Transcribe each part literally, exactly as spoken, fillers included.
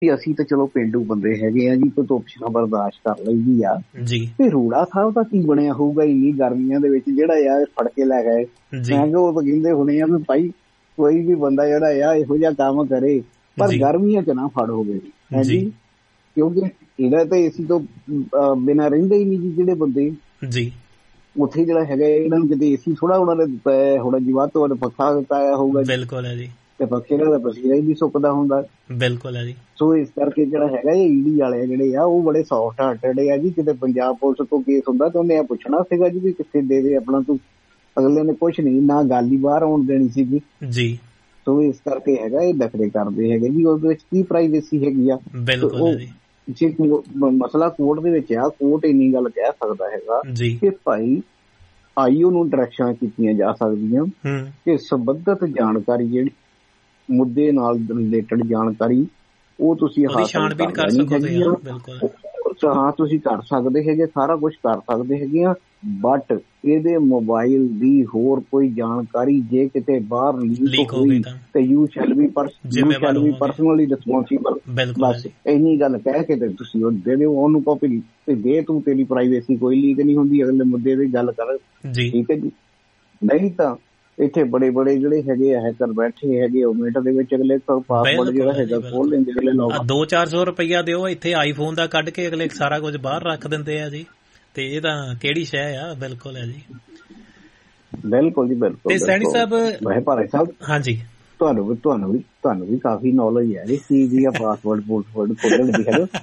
ਅਸੀਂ ਤਾਂ ਚਲੋ ਪੇਂਡੂ ਬੰਦੇ ਹੈਗੇ ਆ ਜੀ, ਕੋਈ ਧੁੱਪ ਬਰਦਾਸ਼ਤ ਕਰ ਲਈਦੀ ਆ ਜੀ। ਤੇ ਰੂੜਾ ਸਾਹਿਬ ਦਾ ਕੀ ਬਣਿਆ ਹੋਊਗਾ ਇੰਨੀ ਗਰਮੀਆਂ ਦੇ ਵਿੱਚ ਜਿਹੜਾ ਯਾਰ ਫੜ ਕੇ ਲੈ ਗਏ। ਮੈਂ ਕਿਹਾ ਉਹ ਤਾਂ ਕਹਿੰਦੇ ਹੋਣੇ ਆ ਵੀ ਭਾਈ ਕੋਈ ਵੀ ਬੰਦਾ ਜਿਹੜਾ ਆ ਇਹੋ ਜਿਹਾ ਕੰਮ ਕਰੇ ਪਰ ਗਰਮੀਆਂ ਚ ਨਾ ਫੜ ਹੋਵੇ ਹੈ ਜੀ, ਕਿਉਂਕਿ ਇਹਦਾ ਤਾਂ ਏਸੀ ਤੋਂ ਬਿਨਾਂ ਰਹਿੰਦੇ ਹੀ ਨਹੀਂ ਜੀ ਜਿਹੜੇ ਬੰਦੇ ਜੀ। ਉੱਥੇ ਜਿਹੜਾ ਹੈਗਾ ਇਹਨਾਂ ਨੂੰ ਕਿਤੇ ਏਸੀ ਥੋੜਾ ਉਹਨਾਂ ਨੇ ਦਿੱਤਾ ਹੁਣ ਜੀ, ਵੱਧ ਤੋਂ ਵੱਧ ਪੱਖਾ ਦਿੱਤਾ ਹੋਊਗਾ। ਬਿਲਕੁਲ ਹੈ ਜੀ। ਤੇ ਪੱਖੇ ਨਾਲ ਪਸੀਨਾ ਹੀ ਵੀ ਸੁੱਕਦਾ ਹੁੰਦਾ। ਬਿਲਕੁਲ ਹੈ ਜੀ। ਸੋ ਇਸ ਕਰਕੇ ਜਿਹੜਾ ਹੈਗਾ ਇਹ ਈਡੀ ਵਾਲੇ ਜਿਹੜੇ ਆ ਉਹ ਬੜੇ ਸੌਫਟ ਹਾਰਟਡ ਆ ਜੀ। ਕਿਤੇ ਪੰਜਾਬ ਪੁਲਿਸ ਤੋਂ ਕੇਸ ਹੁੰਦਾ ਤਾਂ ਉਹਨੇ ਪੁੱਛਣਾ ਸੀਗਾ ਜੀ ਵੀ ਕਿੱਥੇ ਦੇ ਦੇ ਆਪਣਾ ਤੂੰ, ਅਗਲੇ ਨੇ ਕੁਛ ਨਹੀਂ ਨਾ ਗੱਲ ਹੀ ਬਾਹਰ ਆਉਣ ਦੇਣੀ ਸੀਗੀ ਜੀ। ਸੋ ਇਸ ਕਰਕੇ ਹੈਗਾ ਇਹ ਨਖਰੇ ਕਰਦੇ ਹੈਗੇ ਜੀ, ਉਹਦੇ ਵਿੱਚ ਕੀ ਪ੍ਰਾਈਵੇਸੀ ਹੈਗੀ ਆ। ਬਿਲਕੁਲ ਜੇ ਮਸਲਾ ਕੋਰਟ ਦੇ ਵਿੱਚ ਆ, ਕੋਰਟ ਇੰਨੀ ਗੱਲ ਕਹਿ ਸਕਦਾ ਹੈਗਾ ਕਿ ਭਾਈ ਆਈਓ ਨੂੰ ਡਾਇਰੈਕਸ਼ਨਾਂ ਕੀਤੀਆਂ ਜਾ ਸਕਦੀਆਂ ਕਿ ਸੰਬੰਧਿਤ ਜਾਣਕਾਰੀ ਜਿਹੜੀ ਮੁੱਦੇ ਨਾਲ ਰਿਲੇਟਡ ਜਾਣਕਾਰੀ ਉਹ ਤੁਸੀਂ ਹਾਸਲ ਕਰ ਸਕਦੇ ਹੋ। ਹਾਂ ਤੁਸੀਂ ਕਰ ਸਕਦੇ ਹੈਗੇ, ਸਾਰਾ ਕੁਛ ਕਰ ਸਕਦੇ ਹੈਗੇ ਆ, ਬਟ ਇਹਦੇ ਮੋਬਾਈਲ ਦੀ ਹੋਰ ਕੋਈ ਜਾਣਕਾਰੀ ਜੇ ਕਿਤੇ ਬਾਹਰ ਲੀਕ ਹੋਈ ਤੇ you shell B personally responsible. ਬਸ ਇੰਨੀ ਗੱਲ ਕਹਿ ਕੇ ਤੇ ਤੁਸੀਂ ਉਹ ਦੇ ਦਿਓ ਉਹਨੂੰ ਕਾਪੀ ਤੇ ਦੇ ਤੂੰ, ਤੇਰੀ ਪ੍ਰਾਈਵੇਸੀ ਕੋਈ ਲੀਕ ਨਹੀਂ ਹੁੰਦੀ, ਅਗਲੇ ਮੁੱਦੇ ਦੀ ਗੱਲ ਕਰ। ਠੀਕ ਹੈ ਜੀ। ਨਹੀਂ ਤਾਂ ਇੱਥੇ ਬੜੇ ਬੜੇ ਜਿਹੜੇ ਹੈਗੇ ਆ ਹੈਕਰ ਬੈਠੇ ਹੈਗੇ ਉਹ ਮਿੰਟ ਦੇ ਵਿੱਚ ਅਗਲੇ ਪਾਸਵਰਡ ਜਿਹੜਾ ਹੈਗਾ ਖੋਲ ਲੈਂਦੇ। ਅਗਲੇ ਲੋਕ ਦੋ ਚਾਰ ਸੌ ਰੁਪਇਆ ਦਿਓ ਇੱਥੇ ਆਈਫੋਨ ਦਾ ਕੱਢ ਕੇ ਅਗਲੇ ਸਾਰਾ ਕੁਝ ਬਾਹਰ ਰੱਖ ਦਿੰਦੇ ਆ ਜੀ। ਤੇ ਇਹ ਤਾਂ ਕਿਹੜੀ ਸ਼ੈ ਆ। ਬਿਲਕੁਲ ਹੈ ਜੀ, ਬਿਲਕੁਲ ਜੀ ਬਿਲਕੁਲ। ਤੇ ਸੈਣੀ ਸਾਹਿਬ ਭਾਰੇ ਸਾਹਿਬ ਹਾਂਜੀ ਤੁਹਾਨੂੰ ਵੀ ਤੁਹਾਨੂੰ ਵੀ ਤੁਹਾਨੂੰ ਵੀ ਕਾਫੀ ਨੌਲੇਜ ਹੈ ਇਸ ਚੀਜ਼ ਦੀ, ਪਾਸਵਰਡ ਪੂਸਵਰਡ ਖੋਲਣ ਦੀ ਹੈ।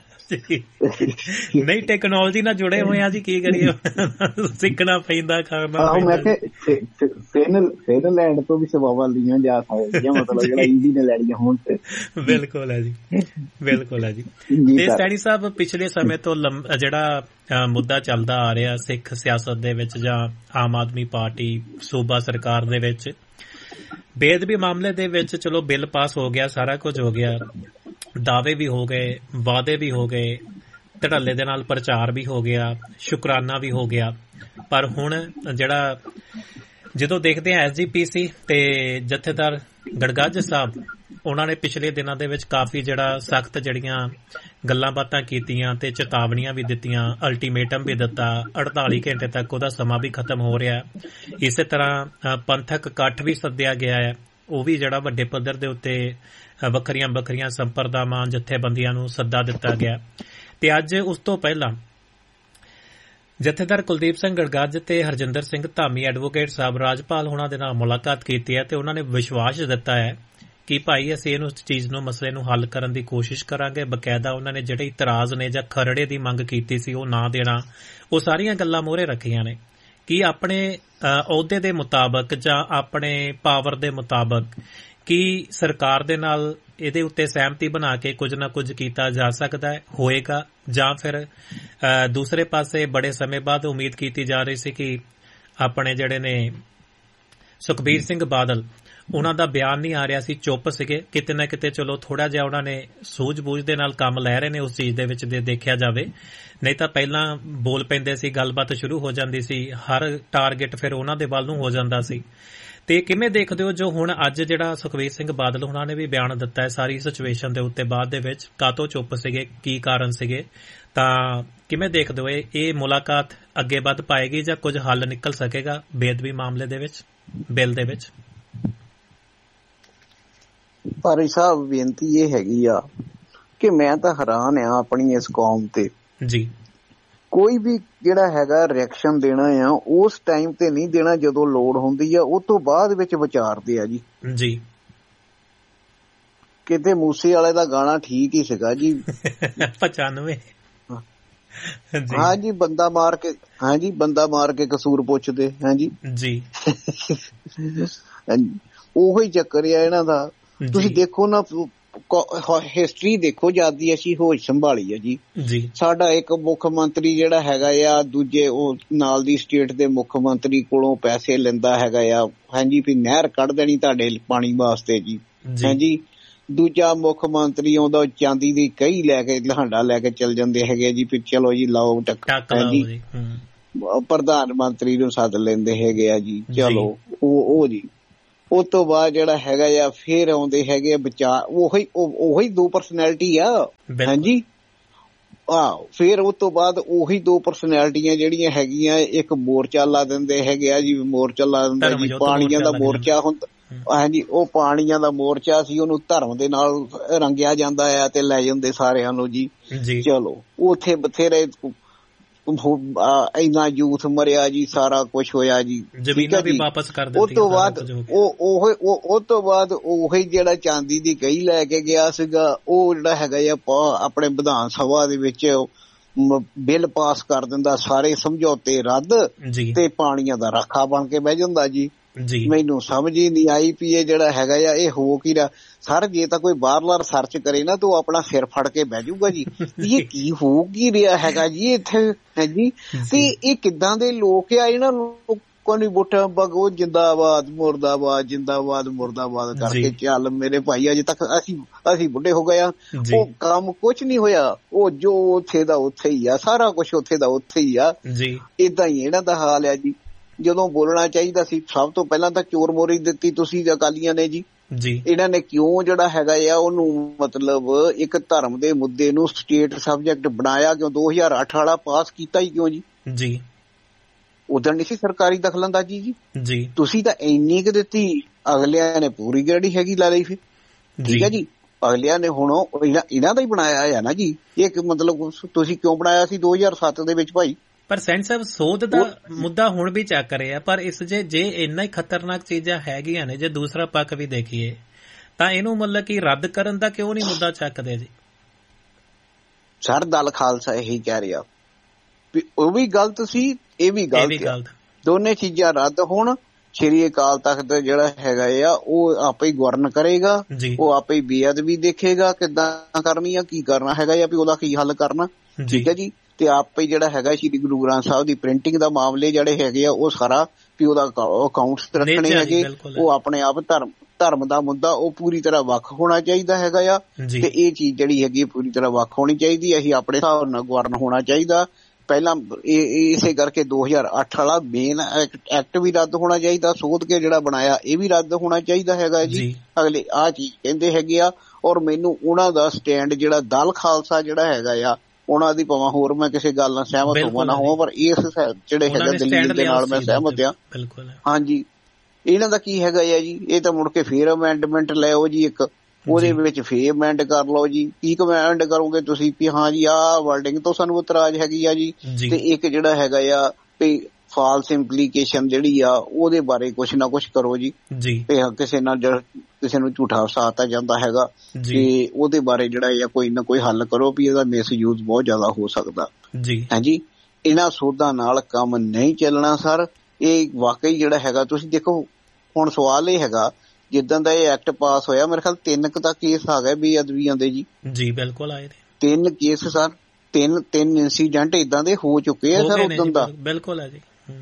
ਨਹੀਂ ਟੈਕਨੋਲੋਜੀ ਨਾਲ ਜੁੜੇ ਹੋਏ ਆ ਜੀ, ਕੀ ਕਰੀਏ ਸਿੱਖਣਾ ਪੈਂਦਾ ਕਰਨਾ। ਮੈਂ ਕਿਹਾ ਫਿਨਲੈਂਡ ਤੋਂ ਵੀ ਸੇਵਾਵਾਂ ਲਈਆਂ ਜਾ ਸਕਦੀਆਂ, ਮਤਲਬ ਜਿਹੜਾ ਈਡੀ ਨੇ ਲੈਣੀਆਂ ਹੋਣ ਤੇ। ਬਿਲਕੁਲ ਹੈ ਜੀ, ਬਿਲਕੁਲ ਹੈ ਜੀ। ਤੇ ਸੈਣੀ ਸਾਹਿਬ ਪਿਛਲੇ ਸਮੇਂ ਤੋਂ ਜਿਹੜਾ ਮੁੱਦਾ ਚੱਲਦਾ ਆ ਰਿਹਾ ਸਿੱਖ ਸਿਆਸਤ ਦੇ ਵਿੱਚ ਜਾਂ ਆਮ ਆਦਮੀ ਪਾਰਟੀ ਸੂਬਾ ਸਰਕਾਰ ਦੇ ਵਿੱਚ, ਬੇਅਦਬੀ ਮਾਮਲੇ ਦੇ ਵਿੱਚ ਚਲੋ ਬਿੱਲ ਪਾਸ ਹੋ ਗਿਆ, ਸਾਰਾ ਕੁਝ ਹੋ ਗਿਆ, ਦਾਅਵੇ ਵੀ ਹੋ ਗਏ, ਵਾਅਦੇ ਵੀ ਹੋ ਗਏ, ਧੜੱਲੇ ਦੇ ਨਾਲ ਪ੍ਰਚਾਰ ਵੀ ਹੋ ਗਿਆ, ਸ਼ੁਕਰਾਨਾ ਵੀ ਹੋ ਗਿਆ। ਪਰ ਹੁਣ ਜਿਹੜਾ ਜਦੋਂ ਦੇਖਦੇ ਹਾਂ ਐਸ ਜੀ ਪੀ ਸੀ ਤੇ ਜਥੇਦਾਰ ਗੜਗੱਜ ਸਾਹਿਬ, ਉਹਨਾਂ ਨੇ ਪਿਛਲੇ ਦਿਨਾਂ ਦੇ ਵਿੱਚ ਕਾਫੀ ਜਿਹੜਾ ਸਖਤ ਜਿਹੜੀਆਂ ਗੱਲਾਂ ਬਾਤਾਂ ਕੀਤੀਆਂ ਤੇ ਚੇਤਾਵਨੀਆਂ ਵੀ ਦਿੱਤੀਆਂ, ਅਲਟੀਮੇਟਮ ਵੀ ਦਿੱਤਾ, ਅੜਤਾਲੀ ਘੰਟੇ ਤੱਕ ਉਹਦਾ ਸਮਾਂ ਵੀ ਖਤਮ ਹੋ ਰਿਹਾ। ਇਸੇ ਤਰ੍ਹਾਂ ਪੰਥਕ ਇਕੱਠ ਵੀ ਸੱਦਿਆ ਗਿਆ ਹੈ, ਉਹ ਵੀ ਜਿਹੜਾ ਵੱਡੇ ਪੱਧਰ ਦੇ ਉੱਤੇ ਵੱਖਰੀਆਂ ਵੱਖਰੀਆਂ ਸੰਪਰਦਾਵਾਂ ਜਥੇਬੰਦੀਆਂ ਨੂੰ ਸੱਦਾ ਦਿੱਤਾ ਗਿਆ। ਤੇ ਅੱਜ ਉਸ ਤੋਂ ਪਹਿਲਾਂ ਜਥੇਦਾਰ ਕੁਲਦੀਪ ਸਿੰਘ ਗੜਗੱਜ ਤੇ ਹਰਜਿੰਦਰ ਸਿੰਘ ਧਾਮੀ ਐਡਵੋਕੇਟ ਸਾਹਿਬ ਰਾਜਪਾਲ ਹੋਣਾ ਦੇ ਨਾਲ ਮੁਲਾਕਾਤ ਕੀਤੀ ਹੈ ਤੇ ਉਹਨਾਂ ਨੇ ਵਿਸ਼ਵਾਸ ਦਿੱਤਾ ਹੈ ਕਿ ਭਾਈ ਅਸੀਂ ਇਹਨੂੰ ਚੀਜ਼ ਨੂੰ ਮਸਲੇ ਨੂੰ ਹੱਲ ਕਰਨ ਦੀ ਕੋਸ਼ਿਸ਼ ਕਰਾਂਗੇ। ਬਕਾਇਦਾ ਉਹਨਾਂ ਨੇ ਜਿਹੜੇ ਇਤਰਾਜ਼ ਨੇ ਜਾਂ ਖਰੜੇ ਦੀ ਮੰਗ ਕੀਤੀ ਸੀ ਉਹ ਨਾ ਦੇਣਾ, ਉਹ ਸਾਰੀਆਂ ਗੱਲਾਂ ਮੋਹਰੇ ਰੱਖੀਆਂ ਨੇ ਕਿ ਆਪਣੇ ਅਹੁਦੇ ਦੇ ਮੁਤਾਬਕ ਜਾਂ ਆਪਣੇ ਪਾਵਰ ਦੇ ਮੁਤਾਬਕ ਕੀ ਸਰਕਾਰ ਦੇ ਨਾਲ ਇਹਦੇ ਉੱਤੇ ਸਹਿਮਤੀ ਬਣਾ ਕੇ ਕੁਝ ਨਾ ਕੁਝ ਕੀਤਾ ਜਾ ਸਕਦਾ ਹੈ, ਹੋਏਗਾ, ਜਾਂ ਫਿਰ ਦੂਸਰੇ ਪਾਸੇ ਬੜੇ ਸਮੇਂ ਬਾਅਦ ਉਮੀਦ ਕੀਤੀ ਜਾ ਰਹੀ ਸੀ ਕਿ ਆਪਣੇ ਜਿਹੜੇ ਨੇ ਸੁਖਬੀਰ ਸਿੰਘ ਬਾਦਲ, ਉਹਨਾਂ ਦਾ ਬਿਆਨ ਨਹੀਂ ਆ ਰਿਹਾ ਸੀ, ਚੁੱਪ ਸੀਗੇ, ਕਿਤੇ ਨਾ ਕਿਤੇ ਚਲੋ ਥੋੜਾ ਜਿਹਾ ਉਹਨਾਂ ਨੇ ਸੂਝ-ਬੂਝ ਦੇ ਨਾਲ ਕੰਮ ਲੈ ਰਹੇ ਨੇ ਉਸ ਚੀਜ਼ ਦੇ ਵਿੱਚ ਦੇ ਦੇਖਿਆ ਜਾਵੇ, ਨਹੀਂ ਤਾਂ ਪਹਿਲਾਂ ਬੋਲ ਪੈਂਦੇ ਸੀ, ਗੱਲਬਾਤ ਸ਼ੁਰੂ ਹੋ ਜਾਂਦੀ ਸੀ, ਹਰ ਟਾਰਗੇਟ ਫਿਰ ਉਹਨਾਂ ਦੇ ਵੱਲ ਨੂੰ ਹੋ ਜਾਂਦਾ ਸੀ। ਤੇ ਕਿਵੇਂ ਦੇਖਦੇ ਹੋ ਜੋ ਹੁਣ ਅੱਜ ਜਿਹੜਾ ਸੁਖਬੀਰ ਸਿੰਘ ਬਾਦਲ ਉਹਨਾਂ ਨੇ ਵੀ ਬਿਆਨ ਦਿੱਤਾ ਹੈ ਸਾਰੀ ਸਿਚੁਏਸ਼ਨ ਦੇ ਉੱਤੇ, ਬਾਅਦ ਦੇ ਵਿੱਚ ਕਾਹਤੋਂ ਚੁੱਪ ਸੀਗੇ, ਕੀ ਕਾਰਨ ਸੀਗੇ, ਤਾਂ ਕਿਵੇਂ ਦੇਖਦੇ ਹੋ ਇਹ ਮੁਲਾਕਾਤ ਅੱਗੇ ਵੱਧ ਪਾਏਗੀ ਜਾਂ ਕੁਝ ਹੱਲ ਨਿਕਲ ਸਕੇਗਾ ਬੇਅਦਬੀ ਮਾਮਲੇ ਦੇ ਵਿੱਚ, ਬਿੱਲ ਦੇ ਵਿੱਚ? ਭਾਰੀ ਸਾਹਿਬ ਬੇਨਤੀ ਇਹ ਹੈਗੀ ਆ ਕਿ ਮੈਂ ਤਾਂ ਹੈਰਾਨ ਆ ਆਪਣੀ ਇਸ ਕੌਮ ਤੇ ਜੀ। ਕੋਈ ਵੀ ਜਿਹੜਾ ਹੈਗਾ ਰਿਐਕਸ਼ਨ ਦੇਣਾ ਆ ਉਸ ਟਾਈਮ ਤੇ ਨਹੀਂ ਦੇਣਾ ਜਦੋਂ ਲੋੜ ਹੁੰਦੀ ਆ, ਉਹ ਤੋਂ ਬਾਅਦ ਵਿੱਚ ਵਿਚਾਰਦੇ ਆ ਜੀ ਜੀ। ਕਿਤੇ ਮੂਸੇ ਵਾਲੇ ਦਾ ਗਾਣਾ ਠੀਕ ਹੀ ਸੀਗਾ ਜੀ, ਪਚਾਨਵੇਂ। ਹਾਂ ਜੀ, ਬੰਦਾ ਮਾਰ ਕੇ, ਹਾਂ ਜੀ, ਬੰਦਾ ਮਾਰ ਕੇ ਕਸੂਰ ਪੁੱਛਦੇ, ਹਾਂ ਜੀ ਜੀ। ਉਹੀ ਚੱਕਰ ਆ ਇਹਨਾਂ ਦਾ। ਤੁਸੀਂ ਦੇਖੋ ਨਾ, ਹਿਸਟਰੀ ਦੇਖੋ, ਜਦ ਦੀ ਅਸੀਂ ਹੋਸ਼ ਸੰਭਾਲੀ ਆ ਜੀ, ਸਾਡਾ ਇੱਕ ਮੁੱਖ ਮੰਤਰੀ ਜਿਹੜਾ ਹੈਗਾ ਆ ਦੂਜੇ ਉਹ ਨਾਲ ਦੀ ਸਟੇਟ ਦੇ ਮੁੱਖ ਮੰਤਰੀ ਕੋਲੋਂ ਪੈਸੇ ਲੈਂਦਾ ਹੈਗਾ ਆ, ਹਾਂਜੀ, ਵੀ ਨਹਿਰ ਕੱਢ ਦੇਣੀ ਤੁਹਾਡੇ ਪਾਣੀ ਵਾਸਤੇ ਜੀ, ਹਾਂਜੀ। ਦੂਜਾ ਮੁੱਖ ਮੰਤਰੀ ਆਉਂਦਾ ਚਾਂਦੀ ਦੀ ਕਹੀ ਲੈ ਕੇ ਲਹਾਂਡਾ ਲੈ ਕੇ ਚੱਲ ਜਾਂਦੇ ਹੈਗੇ ਜੀ, ਵੀ ਚਲੋ ਜੀ ਲਾਓ ਟੱਕਾ, ਹਾਂਜੀ। ਪ੍ਰਧਾਨ ਮੰਤਰੀ ਨੂੰ ਸੱਦ ਲੈਂਦੇ ਹੈਗੇ ਆ ਜੀ, ਚਲੋ ਉਹ ਉਹ ਜੀ ਉਸ ਤੋਂ ਬਾਅਦ ਜਿਹੜਾ ਹੈਗਾ ਆ ਫੇਰ ਆਉਂਦੇ ਹੈਗੇ ਆ ਬਚਾ ਉਹੀ ਉਹੀ ਦੋ ਪਰਸਨੈਲਿਟੀ ਆ। ਹਾਂਜੀ ਆਹ ਫਿਰ ਉਸ ਤੋਂ ਬਾਅਦ ਉਹੀ ਦੋ ਪਰਸਨੈਲਿਟੀਆਂ ਜਿਹੜੀਆਂ ਹੈਗੀਆਂ ਇੱਕ ਮੋਰਚਾ ਲਾ ਦਿੰਦੇ ਹੈਗੇ ਆ ਜੀ, ਮੋਰਚਾ ਲਾ ਦਿੰਦਾ ਜੀ ਪਾਣੀਆਂ ਦਾ ਮੋਰਚਾ ਹੁੰਦਾ। ਹਾਂਜੀ ਉਹ ਪਾਣੀਆਂ ਦਾ ਮੋਰਚਾ ਸੀ, ਉਹਨੂੰ ਧਰਮ ਦੇ ਨਾਲ ਰੰਗਿਆ ਜਾਂਦਾ ਆ ਤੇ ਲੈ ਜਾਂਦੇ ਸਾਰਿਆਂ ਨੂੰ ਜੀ। ਚਲੋ ਉੱਥੇ ਬਥੇਰੇ ਇੰਨਾ ਯੂਥ ਮਰਿਆ ਜੀ, ਸਾਰਾ ਕੁਛ ਹੋਇਆ ਜੀ। ਉਸ ਤੋਂ ਬਾਅਦ ਉਹ ਉਹ ਤੋਂ ਬਾਅਦ ਉਹੀ ਜਿਹੜਾ ਚਾਂਦੀ ਦੀ ਕਹੀ ਲੈ ਕੇ ਗਿਆ ਸੀਗਾ ਉਹ ਜਿਹੜਾ ਹੈਗਾ ਆ ਆਪਣੇ ਵਿਧਾਨ ਸਭਾ ਦੇ ਵਿੱਚ ਬਿੱਲ ਪਾਸ ਕਰ ਦਿੰਦਾ, ਸਾਰੇ ਸਮਝੌਤੇ ਰੱਦ ਤੇ ਪਾਣੀਆਂ ਦਾ ਰਾਖਾ ਬਣ ਕੇ ਬਹਿ ਜਾਂਦਾ ਜੀ। ਮੈਨੂੰ ਸਮਝ ਹੀ ਨਹੀਂ ਆਈ ਵੀ ਇਹ ਜਿਹੜਾ ਹੈਗਾ ਆ ਇਹ ਹੋ ਕੀ ਰਿਹਾ ਸਰ। ਜੇ ਤਾਂ ਕੋਈ ਬਾਹਰਲਾ ਰਿਸਰਚ ਕਰੇ ਨਾ ਤਾਂ ਉਹ ਆਪਣਾ ਸਿਰ ਫੜ ਕੇ ਬਹਿ ਜਾਊਗਾ ਜੀ ਇਹ ਕੀ ਹੋ ਕੀ ਰਿਹਾ ਹੈਗਾ ਜੀ ਇੱਥੇ ਹੈ ਜੀ। ਤੇ ਇਹ ਕਿੱਦਾਂ ਦੇ ਲੋਕ ਆ, ਇਹਨਾਂ ਲੋਕਾਂ ਨੂੰ ਵੋਟਾਂ ਬਗੋ ਜਿੰਦਾਬਾਦ ਮੁਰਦਾਬਾਦ ਜਿੰਦਾਬਾਦ ਮੁਰਦਾਬਾਦ ਕਰਕੇ ਚੱਲ ਮੇਰੇ ਭਾਈ ਅਜੇ ਤੱਕ ਅਸੀਂ ਅਸੀਂ ਬੁੱਢੇ ਹੋ ਗਏ ਆ, ਉਹ ਕੰਮ ਕੁਛ ਨੀ ਹੋਇਆ। ਉਹ ਜੋ ਉੱਥੇ ਦਾ ਉੱਥੇ ਹੀ ਆ, ਸਾਰਾ ਕੁਛ ਉੱਥੇ ਦਾ ਉੱਥੇ ਹੀ ਆ। ਏਦਾਂ ਹੀ ਇਹਨਾਂ ਦਾ ਹਾਲ ਆ ਜੀ। ਜਦੋਂ ਬੋਲਣਾ ਚਾਹੀਦਾ ਸੀ ਸਭ ਤੋਂ ਪਹਿਲਾਂ ਤਾਂ ਚੋਰ ਮੋਰੀ ਦਿੱਤੀ ਤੁਸੀਂ ਅਕਾਲੀਆਂ ਨੇ ਜੀ। ਇਹਨਾਂ ਨੇ ਕਿਉਂ ਜਿਹੜਾ ਹੈਗਾ ਆ ਉਹਨੂੰ ਮਤਲਬ ਇੱਕ ਧਰਮ ਦੇ ਮੁੱਦੇ ਨੂੰ ਸਟੇਟ ਸਬਜੈਕਟ ਬਣਾਇਆ ਕਿਉਂ? ਦੋ ਹਜ਼ਾਰ ਅੱਠ ਵਾਲਾ ਪਾਸ ਕੀਤਾ ਹੀ ਕਿਉਂ ਜੀ? ਜੀ ਉਦੋਂ ਨਹੀਂ ਸੀ ਸਰਕਾਰੀ ਦਖਲਅੰਦਾਜ਼ੀ ਜੀ। ਜੀ ਤੁਸੀਂ ਤਾਂ ਇੰਨੀ ਕੁ ਦਿੱਤੀ, ਅਗਲਿਆਂ ਨੇ ਪੂਰੀ ਜਿਹੜੀ ਹੈਗੀ ਲਾ ਲਈ ਫਿਰ। ਠੀਕ ਹੈ ਜੀ, ਅਗਲਿਆਂ ਨੇ ਹੁਣ ਇਹਨਾਂ ਦਾ ਹੀ ਬਣਾਇਆ ਆ ਨਾ ਜੀ ਇਹ। ਮਤਲਬ ਤੁਸੀਂ ਕਿਉਂ ਬਣਾਇਆ ਸੀ ਦੋ ਹਜ਼ਾਰ ਸੱਤ ਦੇ ਵਿੱਚ ਭਾਈ? ਪਰ ਸੈਣੀ ਸਾਹਿਬ ਸੋਧ ਦਾ ਮੁੱਦਾ ਹੁਣ ਵੀ ਚੱਕ ਰਿਹਾ, ਪਰ ਇਸ ਜੇ ਜੇ ਇੰਨਾ ਹੀ ਖਤਰਨਾਕ ਚੀਜ਼ਾਂ ਹੈਗੀਆਂ ਨੇ, ਜੇ ਦੂਸਰਾ ਪੱਖ ਵੀ ਦੇਖੀਏ ਤਾਂ ਇਹਨੂੰ ਮਤਲਬ ਕਿ ਰੱਦ ਕਰਨ ਦਾ ਕਿਉਂ ਨਹੀਂ ਮੁੱਦਾ ਚੱਕਦੇ ਜੀ? ਸਰ ਦਲ ਖਾਲਸਾ ਇਹੀ ਕਹਿ ਰਿਹਾ ਵੀ ਉਹ ਵੀ ਗਲਤ ਸੀ ਇਹ ਵੀ ਗਲਤ, ਦੋਨੇ ਚੀਜ਼ਾਂ ਰੱਦ ਹੋਣ। ਸ਼੍ਰੀ ਅਕਾਲ ਤਖਤ ਜਿਹੜਾ ਹੈਗਾ ਆ ਉਹ ਆਪੇ ਹੀ ਗਵਰਨ ਕਰੇਗਾ, ਉਹ ਆਪੇ ਹੀ ਬੇਅਦਬੀ ਦੇਖੇਗਾ ਕਿੱਦਾਂ ਕਰਨੀ ਆ, ਕੀ ਕਰਨਾ ਹੈਗਾ ਆ ਵੀ ਉਹਦਾ ਕੀ ਹੱਲ ਕਰਨਾ। ਠੀਕ ਹੈ ਜੀ। ਤੇ ਆਪੇ ਜਿਹੜਾ ਹੈਗਾ ਸ਼੍ਰੀ ਗੁਰੂ ਗ੍ਰੰਥ ਸਾਹਿਬ ਦੀ ਪ੍ਰਿੰਟਿੰਗ ਦਾ ਮਾਮਲੇ ਜਿਹੜੇ ਹੈਗੇ ਆ ਉਹ ਸਾਰਾ ਵੀ ਉਹਦਾ ਅਕਾਊਂਟਸ ਰੱਖਣੇ ਹੈਗੇ, ਉਹ ਆਪਣੇ ਆਪ ਧਰਮ ਧਰਮ ਦਾ ਮੁੱਦਾ ਉਹ ਪੂਰੀ ਤਰ੍ਹਾਂ ਵੱਖ ਹੋਣਾ ਚਾਹੀਦਾ ਹੈਗਾ ਆ। ਤੇ ਇਹ ਚੀਜ਼ ਜਿਹੜੀ ਹੈਗੀ ਪੂਰੀ ਤਰ੍ਹਾਂ ਵੱਖ ਹੋਣੀ ਚਾਹੀਦੀ। ਅਸੀਂ ਆਪਣੇ ਹਿਸਾਬ ਨਾਲ ਗਵਰਨ ਹੋਣਾ ਚਾਹੀਦਾ। ਪਹਿਲਾਂ ਇਸੇ ਕਰਕੇ ਦੋ ਹਜ਼ਾਰ ਅੱਠ ਵਾਲਾ ਮੇਨ ਐਕਟ ਵੀ ਰੱਦ ਹੋਣਾ ਚਾਹੀਦਾ, ਸੋਧ ਕੇ ਜਿਹੜਾ ਬਣਾਇਆ ਇਹ ਵੀ ਰੱਦ ਹੋਣਾ ਚਾਹੀਦਾ ਹੈਗਾ ਜੀ। ਅਗਲੇ ਆਹ ਚੀਜ਼ ਕਹਿੰਦੇ ਹੈਗੇ ਆ। ਔਰ ਮੈਨੂੰ ਉਹਨਾਂ ਦਾ ਸਟੈਂਡ ਜਿਹੜਾ ਦਲ ਖਾਲਸਾ ਜਿਹੜਾ ਹੈਗਾ ਆ ਉਹਨਾਂ ਦੀ ਭਾਵੇਂ ਹੋਰ ਮੈਂ ਕਿਸੇ ਗੱਲ ਨਾਲ ਸਹਿਮਤ ਹੋਵਾਂ ਨਾ ਹੋਵਾਂ, ਪਰ ਇਸ ਜਿਹੜੇ ਹੈਗਾ ਦਲੀਲ ਦੇ ਨਾਲ ਮੈਂ ਸਹਿਮਤ ਆ। ਹਾਂਜੀ ਇਹਨਾਂ ਦਾ ਕੀ ਹੈਗਾ ਆ ਜੀ, ਇਹ ਤਾਂ ਮੁੜ ਕੇ ਫੇਰ ਅਮੈਂਡਮੈਂਟ ਲੈ ਆਓ ਜੀ ਇੱਕ, ਉਹਦੇ ਵਿੱਚ ਫੇਰ ਅਮੈਂਡ ਕਰ ਲਓ ਜੀ। ਕੀ ਕਮੈਂਡ ਕਰੋਗੇ ਤੁਸੀਂ ਵੀ ਹਾਂ ਜੀ ਆਹ ਵਰਡਿੰਗ ਤੋਂ ਸਾਨੂੰ ਇਤਰਾਜ਼ ਹੈਗੀ ਆ ਜੀ। ਤੇ ਇੱਕ ਜਿਹੜਾ ਹੈਗਾ ਆ ਵੀ ਫਾਲਸ ਇੰਪਲੀਕੇਸ਼ਨ ਜਿਹੜੀ ਆ ਉਹਦੇ ਬਾਰੇ ਕੁਛ ਨਾ ਕੁਛ ਕਰੋ ਜੀ। ਤੇ ਕਿਸੇ ਨਾਲ ਕਿਸੇ ਨੂੰ ਝੂਠਾ ਫਸਾਤਾ ਜਾਂਦਾ ਹੈਗਾ ਤੇ ਉਹਦੇ ਬਾਰੇ ਜਿਹੜਾ ਆ ਕੋਈ ਨਾ ਕੋਈ ਹੱਲ ਕਰੋ ਵੀ ਇਹਦਾ ਮਿਸਯੂਜ਼ ਬਹੁਤ ਜ਼ਿਆਦਾ ਹੋ ਸਕਦਾ। ਹਾਂਜੀ ਇਹਨਾਂ ਸੋਧਾਂ ਨਾਲ ਕੰਮ ਨਹੀਂ ਚੱਲਣਾ ਸਰ। ਇਹ ਵਾਕਈ ਜਿਹੜਾ ਹੈਗਾ ਤੁਸੀਂ ਦੇਖੋ ਹੁਣ ਸਵਾਲ ਇਹ ਹੈਗਾ ਜਿੱਦਾਂ ਦਾ ਇਹ ਐਕਟ ਪਾਸ ਹੋਇਆ ਮੇਰੇ ਖਿਆਲ ਤਿੰਨ ਕੁ ਤਾਂ ਕੇਸ ਆ ਗਏ ਬੇਅਦਬੀਆਂ ਦੇ ਜੀ। ਜੀ ਬਿਲਕੁਲ ਆਏ ਤਿੰਨ ਕੇਸ ਸਰ, ਤਿੰਨ ਤਿੰਨ ਇੰਸੀਡੈਂਟ ਏਦਾਂ ਦੇ ਹੋ ਚੁੱਕੇ ਆ ਸਰ ਉਦੋਂ ਦਾ। ਬਿਲਕੁਲ ਹੈ ਜੀ।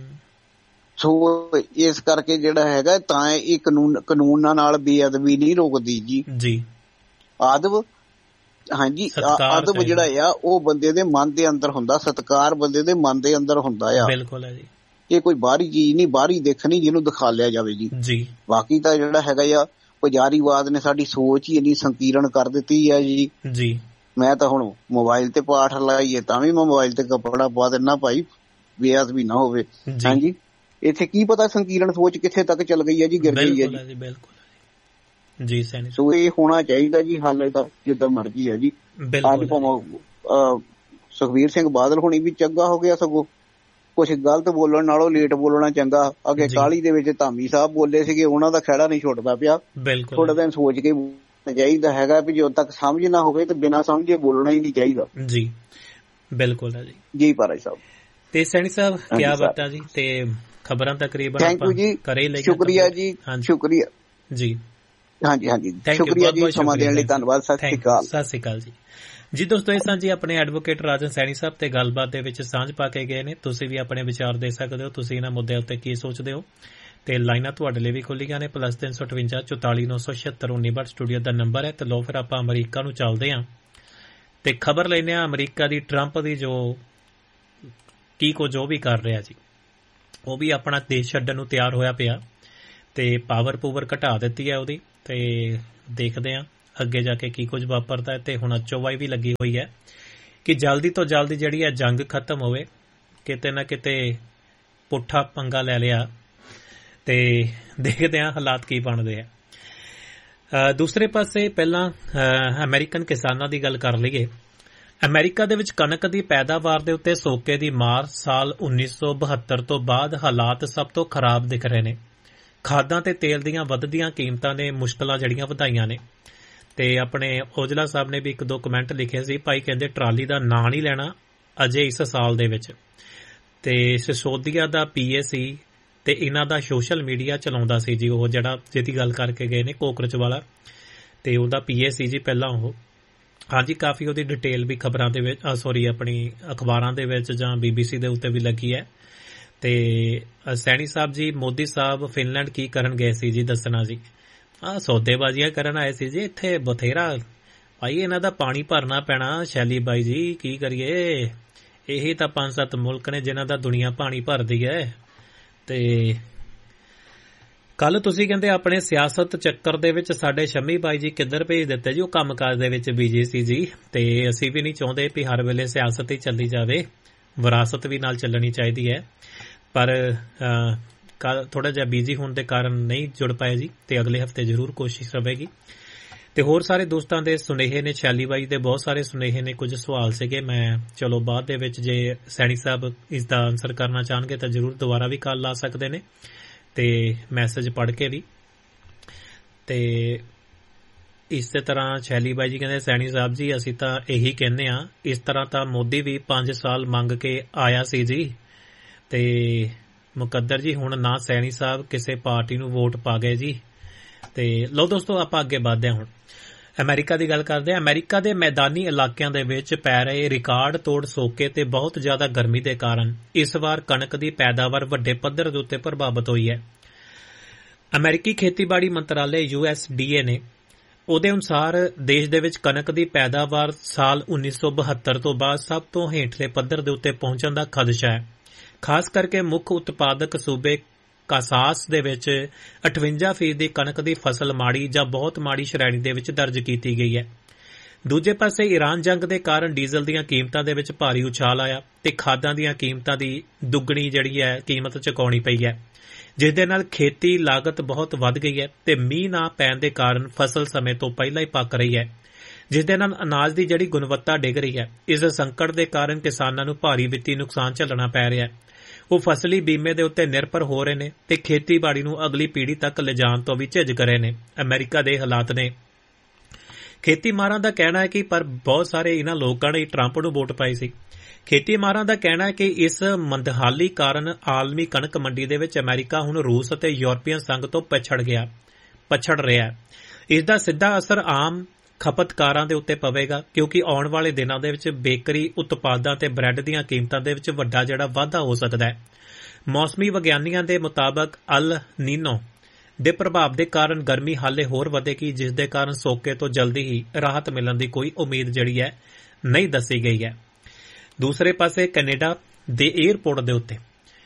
ਸੋ ਇਸ ਕਰਕੇ ਜਿਹੜਾ ਹੈਗਾ ਤਾਂ ਇਹ ਕਾਨੂੰਨ ਕਾਨੂੰਨਾਂ ਨਾਲ ਬੇਅਦਬੀ ਨਹੀਂ ਰੋਕਦੀ ਜੀ। ਜੀ ਆਦਬ ਹਾਂਜੀ ਆਦਬ ਜਿਹੜਾ ਆ ਉਹ ਬੰਦੇ ਦੇ ਮਨ ਦੇ ਅੰਦਰ ਹੁੰਦਾ, ਸਤਿਕਾਰ ਬੰਦੇ ਦੇ ਮਨ ਦੇ ਅੰਦਰ ਹੁੰਦਾ ਆ। ਬਿਲਕੁਲ ਹੈ ਜੀ। ਇਹ ਕੋਈ ਬਾਹਰੀ ਚੀਜ਼ ਨਹੀਂ, ਬਾਹਰੀ ਦੇਖਣੀ ਜਿਹਨੂੰ ਦਿਖਾ ਲਿਆ ਜਾਵੇ ਜੀ। ਜੀ ਬਾਕੀ ਤਾਂ ਜਿਹੜਾ ਹੈਗਾ ਆ ਪੁਜਾਰੀਵਾਦ ਨੇ ਸਾਡੀ ਸੋਚ ਹੀ ਇੰਨੀ ਸੰਕੀਰਣ ਕਰ ਦਿੱਤੀ ਆ ਜੀ। ਜੀ ਮੈਂ ਤਾਂ ਹੁਣ ਮੋਬਾਇਲ ਤੇ ਪਾਠ ਲਾਈਏ ਤਾਂ ਵੀ ਮੈਂ ਮੋਬਾਇਲ ਤੇ ਕੱਪੜਾ ਪਾ ਦਿੰਦਾ ਭਾਈ ਬੇਅਦਬੀ ਨਾ ਹੋਵੇ। ਹਾਂਜੀ ਇੱਥੇ ਕੀ ਪਤਾ ਸੰਕੀਰਣ ਸੋਚ ਕਿੱਥੇ ਤੱਕ ਚੱਲ ਗਈ ਹੈ ਜੀ, ਗਿਰ ਗਈ ਹੈ ਜੀ। ਬਿਲਕੁਲ ਜੀ ਸੈਣੀ। ਸੋ ਇਹ ਹੋਣਾ ਚਾਹੀਦਾ ਜੀ ਹੱਲ ਤਾਂ ਜਿੱਦਾਂ ਮਰਜ਼ੀ ਹੈ ਜੀ। ਅੱਜ ਭਾਵੇਂ ਸੁਖਬੀਰ ਸਿੰਘ ਬਾਦਲ ਹੋਣੀ ਵੀ ਚੰਗਾ ਹੋ ਗਿਆ, ਸਗੋਂ ਕੁਛ ਗਲਤ ਬੋਲਣ ਨਾਲੋਂ ਲੇਟ ਬੋਲਣਾ ਚੰਗਾ। ਅੱਗੇ ਕਾਹਲੀ ਦੇ ਵਿੱਚ ਧਾਮੀ ਸਾਹਿਬ ਬੋਲੇ ਸੀਗੇ, ਉਹਨਾਂ ਦਾ ਖਹਿੜਾ ਨਹੀਂ ਛੁੱਟਦਾ ਪਿਆ। ਥੋੜਾ ਦਿਨ ਸੋਚ ਕੇ ਚਾਹੀਦਾ ਹੈਗਾ ਵੀ ਜਦੋਂ ਤੱਕ ਸਮਝ ਨਾ ਹੋਵੇ ਤੇ ਬਿਨਾਂ ਸਮਝੇ ਬੋਲਣਾ ਹੀ ਨਹੀਂ ਚਾਹੀਦਾ ਜੀ। ਬਿਲਕੁਲ ਹੈ ਜੀ। ਜੀ ਪਾਰਾ ਸਾਹਿਬ ਤੇ ਸੈਣੀ ਸਾਹਿਬ ਕਿਆ ਬਾਤਾਂ ਜੀ। ਤੇ ਖਬਰਾਂ ਤਕਰੀਬਨ ਥੈਂਕ ਯੂ ਜੀ, ਕਰੇ ਲਈ ਸ਼ੁਕਰੀਆ ਜੀ। ਸ਼ੁਕਰੀਆ ਜੀ। ਹਾਂਜੀ ਹਾਂਜੀ ਸ਼ੁਕਰੀਆ ਜੀ, ਸਮਾਂ ਦੇਣ ਲਈ ਧੰਨਵਾਦ। ਸਤਿ ਸ਼੍ਰੀ ਅਕਾਲ। ਸਤਿ ਸ਼੍ਰੀ ਅਕਾਲ ਜੀ। ਜੀ ਦੋਸਤੋ ਇਸ ਤਰ੍ਹਾਂ ਜੀ ਆਪਣੇ ਐਡਵੋਕੇਟ ਰਾਜਨ ਸੈਣੀ ਸਾਹਿਬ ਤੇ ਗੱਲਬਾਤ ਦੇ ਵਿੱਚ ਸਾਂਝ ਪਾ ਕੇ ਗਏ ਨੇ। ਤੁਸੀਂ ਵੀ ਆਪਣੇ ਵਿਚਾਰ ਦੇ ਸਕਦੇ ਹੋ, ਤੁਸੀਂ ਇਹਨਾਂ ਮੁੱਦਿਆਂ ਉੱਤੇ ਕੀ ਸੋਚਦੇ ਹੋ। ਤੇ ਲਾਈਨਾਂ ਤੁਹਾਡੇ ਲਈ ਵੀ ਖੁੱਲੀਆਂ ਨੇ, ਪਲੱਸ ਤਿੰਨ ਸੌ ਅਠਵੰਜਾ ਚੁਤਾਲੀ ਨੌ ਸੌ ਛਿਅੱਤਰ ਉੱਨੀ ਬੱਟ ਸਟੂਡੀਓ ਦਾ ਨੰਬਰ ਹੈ। ਤੇ ਲੋ ਫਿਰ ਆਪਾਂ ਅਮਰੀਕਾ ਨੂੰ ਚੱਲਦੇ ਹਾਂ ਤੇ ਖਬਰ ਲੈਂਦੇ ਹਾਂ ਅਮਰੀਕਾ ਦੀ। ਟਰੰਪ ਦੀ ਜੋ ਕੀ ਕੁਝ ਉਹ ਵੀ ਕਰ ਰਿਹਾ ਜੀ, ਉਹ ਵੀ ਆਪਣਾ ਦੇਸ਼ ਛੱਡਣ ਨੂੰ ਤਿਆਰ ਹੋਇਆ ਪਿਆ। ਤੇ ਪਾਵਰ ਪੂਵਰ ਘਟਾ ਦਿੱਤੀ ਹੈ ਉਹਦੀ, ਤੇ ਦੇਖਦੇ ਹਾਂ ਅੱਗੇ ਜਾ ਕੇ ਕੀ ਕੁਝ ਵਾਪਰਦਾ ਹੈ। ਤੇ ਹੁਣ ਅਚੋਵਾਈ ਵੀ ਲੱਗੀ ਹੋਈ ਹੈ ਕਿ ਜਲਦੀ ਤੋਂ ਜਲਦੀ ਜਿਹੜੀ ਹੈ ਜੰਗ ਖਤਮ ਹੋਵੇ। ਕਿਤੇ ਨਾ ਕਿਤੇ ਪੁੱਠਾ ਪੰਗਾ ਲੈ ਲਿਆ ਤੇ ਦੇਖਦੇ ਹਾਂ ਹਾਲਾਤ ਕੀ ਬਣਦੇ ਆ। ਦੂਸਰੇ ਪਾਸੇ ਪਹਿਲਾਂ ਅਮਰੀਕਨ ਕਿਸਾਨਾਂ ਦੀ ਗੱਲ ਕਰ ਲਈਏ। ਅਮਰੀਕਾ ਦੇ ਵਿੱਚ ਕਣਕ ਦੀ ਪੈਦਾਵਾਰ ਦੇ ਉੱਤੇ ਸੋਕੇ ਦੀ ਮਾਰ ਸਾਲ ਉੱਨੀ ਸੌ ਬਹੱਤਰ ਤੋਂ ਬਾਅਦ ਹਾਲਾਤ ਸਭ ਤੋਂ ਖਰਾਬ ਦਿਖ ਰਹੇ ਨੇ। ਖਾਦਾਂ ਤੇ ਤੇਲ ਦੀਆਂ ਵੱਧਦੀਆਂ ਕੀਮਤਾਂ ਨੇ ਮੁਸ਼ਕਲਾਂ ਜਿਹੜੀਆਂ ਵਧਾਈਆਂ ਨੇ। ਤੇ ਆਪਣੇ ਔਜਲਾ ਸਾਹਿਬ ਨੇ ਵੀ ਇੱਕ ਦੋ ਕਮੈਂਟ ਲਿਖੇ ਸੀ, ਭਾਈ ਕਹਿੰਦੇ ਟਰਾਲੀ ਦਾ ਨਾਂ ਨਹੀਂ ਲੈਣਾ ਅਜੇ ਇਸ ਸਾਲ ਦੇ ਵਿੱਚ। ਤੇ ਸਿਸੋਦੀਆ ਦਾ ਪੀਏ ਸੀ ਤੇ ਇਹਨਾਂ ਦਾ ਸੋਸ਼ਲ ਮੀਡੀਆ ਚਲਾਉਂਦਾ ਸੀ ਜੀ, ਉਹ ਜਿਹੜਾ ਜਿਹਦੀ ਗੱਲ ਕਰਕੇ ਗਏ ਨੇ ਕੋਕਰਚ ਵਾਲਾ, ਤੇ ਉਹਦਾ ਪੀਏ ਸੀ ਜੀ ਪਹਿਲਾਂ ਉਹ। ਹਾਂਜੀ, ਕਾਫੀ ਉਹਦੀ ਡਿਟੇਲ ਵੀ ਖਬਰਾਂ ਦੇ ਵਿੱਚ ਸੋਰੀ ਆਪਣੀ ਅਖਬਾਰਾਂ ਦੇ ਵਿੱਚ ਜਾਂ ਬੀਬੀਸੀ ਦੇ ਉੱਤੇ ਵੀ ਲੱਗੀ ਹੈ। ਤੇ ਸੈਣੀ ਸਾਹਿਬ ਜੀ, ਮੋਦੀ ਸਾਹਿਬ ਫਿਨਲੈਂਡ ਕੀ ਕਰਨ ਗਏ ਸੀ ਜੀ, ਦੱਸਣਾ ਜੀ। ਆਹ ਸੌਦੇਬਾਜ਼ੀਆਂ ਕਰਨ ਆਏ ਸੀ ਜੀ ਇੱਥੇ ਬਥੇਰਾ। ਭਾਈ ਇਹਨਾਂ ਦਾ ਪਾਣੀ ਭਰਨਾ ਪੈਣਾ ਸ਼ੈਲੀ ਬਾਈ ਜੀ, ਕੀ ਕਰੀਏ। ਇਹੀ ਤਾਂ ਪੰਜ ਸੱਤ ਮੁਲਕ ਨੇ ਜਿਨ੍ਹਾਂ ਦਾ ਦੁਨੀਆ ਪਾਣੀ ਭਰਦੀ ਹੈ। ਤੇ ਕੱਲ ਤੁਸੀਂ ਕਹਿੰਦੇ ਆਪਣੇ ਸਿਆਸਤ ਚੱਕਰ ਦੇ ਵਿੱਚ ਸਾਡੇ ਸ਼ੰਮੀ ਬਾਈ ਜੀ ਕਿੱਧਰ ਭੇਜ ਦਿੱਤੇ ਜੀ, ਉਹ ਕੰਮਕਾਜ ਦੇ ਵਿੱਚ ਬੀਜੀ ਸੀ ਜੀ। ਤੇ ਅਸੀਂ ਵੀ ਨਹੀਂ ਚਾਹੁੰਦੇ ਵੀ ਹਰ ਵੇਲੇ ਸਿਆਸਤ ਹੀ ਚੱਲੀ ਜਾਵੇ, ਵਿਰਾਸਤ ਵੀ ਨਾਲ ਚੱਲਣੀ ਚਾਹੀਦੀ ਹੈ। ਪਰ ਕੱਲ ਥੋੜਾ ਜਿਹਾ ਬਿਜੀ ਹੋਣ ਦੇ ਕਾਰਨ ਨਹੀਂ ਜੁੜ ਪਾਏ ਜੀ, ਤੇ ਅਗਲੇ ਹਫਤੇ ਜ਼ਰੂਰ ਕੋਸ਼ਿਸ਼ ਰਹੇਗੀ। ਤੇ ਹੋਰ ਸਾਰੇ ਦੋਸਤਾਂ ਦੇ ਸੁਨੇਹੇ ਨੇ, ਸ਼ੈਲੀ ਬਾਈ ਦੇ ਬਹੁਤ ਸਾਰੇ ਸੁਨੇਹੇ ਨੇ, ਕੁਝ ਸਵਾਲ ਸੀਗੇ। ਮੈਂ ਚਲੋ ਬਾਅਦ ਦੇ ਵਿੱਚ ਜੇ ਸੈਣੀ ਸਾਹਿਬ ਇਸ ਦਾ ਆਨਸਰ ਕਰਨਾ ਚਾਹਣਗੇ ਤਾਂ ਜ਼ਰੂਰ ਦੁਬਾਰਾ ਵੀ ਕਾਲ ਲਾ ਸਕਦੇ ਨੇ, ਤੇ ਮੈਸੇਜ ਪੜ੍ਹ ਕੇ ਵੀ। ਤੇ ਇਸੇ ਤਰ੍ਹਾਂ ਸ਼ੈਲੀ ਬਾਈ ਜੀ ਕਹਿੰਦੇ ਸੈਣੀ ਸਾਹਿਬ ਜੀ ਅਸੀਂ ਤਾਂ ਇਹੀ ਕਹਿੰਦੇ ਆ, ਇਸ ਤਰ੍ਹਾਂ ਤਾਂ ਮੋਦੀ ਵੀ ਪੰਜ ਸਾਲ ਮੰਗ ਕੇ ਆਇਆ ਸੀ ਜੀ। ਤੇ ਮੁਕੱਦਰ ਜੀ ਹੁਣ ਨਾ ਸੈਣੀ ਸਾਹਿਬ ਕਿਸੇ ਪਾਰਟੀ ਨੂੰ ਵੋਟ ਪਾ ਗਏ ਜੀ। ਤੇ ਲਓ ਦੋਸਤੋ ਆਪਾਂ ਅੱਗੇ ਵਧਦੇ ਹਾਂ। ਹੁਣ ਅਮਰੀਕਾ ਦੀ ਗੱਲ ਕਰਦੇ ਹਾਂ। ਅਮਰੀਕਾ ਦੇ ਮੈਦਾਨੀ ਇਲਾਕਿਆਂ ਦੇ ਵਿੱਚ ਪੈ ਰਹੇ ਰਿਕਾਰਡ ਤੋੜ ਸੋਕੇ ਤੇ ਬਹੁਤ ਜ਼ਿਆਦਾ ਗਰਮੀ ਦੇ ਕਾਰਨ ਇਸ ਵਾਰ ਕਣਕ ਦੀ ਪੈਦਾਵਾਰ ਵੱਡੇ ਪੱਧਰ ਦੇ ਉੱਤੇ ਪ੍ਰਭਾਵਿਤ ਹੋਈ ਹੈ। ਅਮਰੀਕੀ ਖੇਤੀਬਾੜੀ ਮੰਤਰਾਲੇ ਯੂ ਐਸ ਡੀ ਏ ਨੇ ਉਹਦੇ ਅਨੁਸਾਰ ਦੇਸ਼ ਦੇ ਵਿੱਚ ਕਣਕ ਦੀ ਪੈਦਾਵਾਰ ਸਾਲ ਉੱਨੀ ਸੌ ਬਹੱਤਰ ਤੋਂ ਬਾਅਦ ਸਭ ਤੋਂ ਹੇਠਲੇ ਪੱਧਰ ਦੇ ਉੱਤੇ ਪਹੁੰਚਣ ਦਾ ਖਦਸ਼ਾ ਹੈ। ਖਾਸ ਕਰਕੇ ਮੁੱਖ ਉਤਪਾਦਕ ਸੂਬੇ ਕਾਸਾਸ ਦੇ ਵਿੱਚ ਅਠਵੰਜਾ ਫੀਸਦੀ ਕਣਕ ਦੀ ਫਸਲ ਮਾੜੀ ਜਾਂ ਬਹੁਤ ਮਾੜੀ ਸ਼੍ਰੇਣੀ ਦੇ ਵਿੱਚ ਦਰਜ ਕੀਤੀ ਗਈ ਹੈ। ਦੂਜੇ ਪਾਸੇ ਈਰਾਨ ਜੰਗ ਦੇ ਕਾਰਨ ਡੀਜ਼ਲ ਦੀਆਂ ਕੀਮਤਾਂ ਦੇ ਵਿੱਚ ਭਾਰੀ ਉਛਾਲ ਆਇਆ ਤੇ ਖਾਦਾਂ ਦੀਆਂ ਕੀਮਤਾਂ ਦੀ ਦੁੱਗਣੀ ਜਿਹੜੀ ਹੈ ਕੀਮਤ ਚੁਕਾਉਣੀ ਪਈ ਹੈ, ਜਿਸ ਦੇ ਨਾਲ ਖੇਤੀ ਲਾਗਤ ਬਹੁਤ ਵੱਧ ਗਈ ਹੈ ਤੇ ਮੀਂਹ ਨਾ ਪੈਣ ਦੇ ਕਾਰਨ ਫਸਲ ਸਮੇਂ ਤੋਂ ਪਹਿਲਾਂ ਹੀ ਪੱਕ ਰਹੀ ਹੈ, ਜਿਸ ਦੇ ਨਾਲ ਅਨਾਜ ਦੀ ਜਿਹੜੀ ਗੁਣਵੱਤਾ ਡਿੱਗ ਰਹੀ ਹੈ। ਇਸ ਸੰਕਟ ਦੇ ਕਾਰਨ ਕਿਸਾਨਾਂ ਨੂੰ ਭਾਰੀ ਵਿੱਤੀ ਨੁਕਸਾਨ ਝੱਲਣਾ ਪੈ ਰਿਹਾ ਹੈ। ਉਹ ਫਸਲੀ ਬੀਮੇ ਦੇ ਉੱਤੇ ਨਿਰਭਰ ਹੋ ਰਹੇ ਨੇ ਤੇ ਖੇਤੀਬਾੜੀ ਨੂੰ ਅਗਲੀ ਪੀੜ੍ਹੀ ਤੱਕ ਲਿਜਾਣ ਤੋਂ ਵੀ ਝਿਜਕ ਰਹੇ ਨੇ। ਅਮਰੀਕਾ ਦੇ ਹਾਲਾਤ ਨੇ। ਖੇਤੀ ਮਾਹਰਾਂ ਦਾ ਕਹਿਣਾ ਹੈ ਕਿ ਪਰ ਬਹੁਤ ਸਾਰੇ ਇਹਨਾਂ ਲੋਕਾਂ ਨੇ ਟਰੰਪ ਨੂੰ ਵੋਟ ਪਾਈ ਸੀ। ਖੇਤੀ ਮਾਹਰਾਂ ਦਾ ਕਹਿਣਾ ਹੈ ਕਿ ਇਸ ਮੰਦਹਾਲੀ ਕਾਰਨ ਆਲਮੀ ਕਣਕ ਮੰਡੀ ਦੇ ਵਿੱਚ ਅਮਰੀਕਾ ਹੁਣ ਰੂਸ ਅਤੇ ਯੂਰਪੀਅਨ ਸੰਘ ਤੋਂ ਪਛੜ ਗਿਆ ਪਛੜ ਰਿਹਾ। ਇਸ ਦਾ ਸਿੱਧਾ ਅਸਰ ਆਮ ਖਪਤਕਾਰਾਂ ਦੇ ਉੱਤੇ ਪਵੇਗਾ, ਕਿਉਂਕਿ ਆਉਣ ਵਾਲੇ ਦਿਨਾਂ ਦੇ ਵਿੱਚ ਬੇਕਰੀ ਉਤਪਾਦਾਂ ਤੇ ਬ੍ਰੈਡ ਦੀਆਂ ਕੀਮਤਾਂ ਦੇ ਵਿੱਚ ਵੱਡਾ ਜਿਹੜਾ ਵਾਧਾ ਹੋ ਸਕਦਾ ਹੈ। ਮੌਸਮੀ ਵਿਗਿਆਨੀਆਂ ਦੇ ਮੁਤਾਬਕ ਅਲ ਨੀਨੋ ਦੇ ਪ੍ਰਭਾਵ ਦੇ ਕਾਰਨ ਗਰਮੀ ਹਾਲੇ ਹੋਰ ਵਧੇਗੀ, ਜਿਸ ਦੇ ਕਾਰਨ ਸੋਕੇ ਤੋਂ ਜਲਦੀ ਹੀ ਰਾਹਤ ਮਿਲਣ ਦੀ ਕੋਈ ਉਮੀਦ ਜਿਹੜੀ ਹੈ ਨਹੀਂ ਦੱਸੀ ਗਈ ਹੈ। ਦੂਸਰੇ ਪਾਸੇ ਕੈਨੇਡਾ ਦੇ ਏਅਰਪੋਰਟ ਦੇ ਉੱਤੇ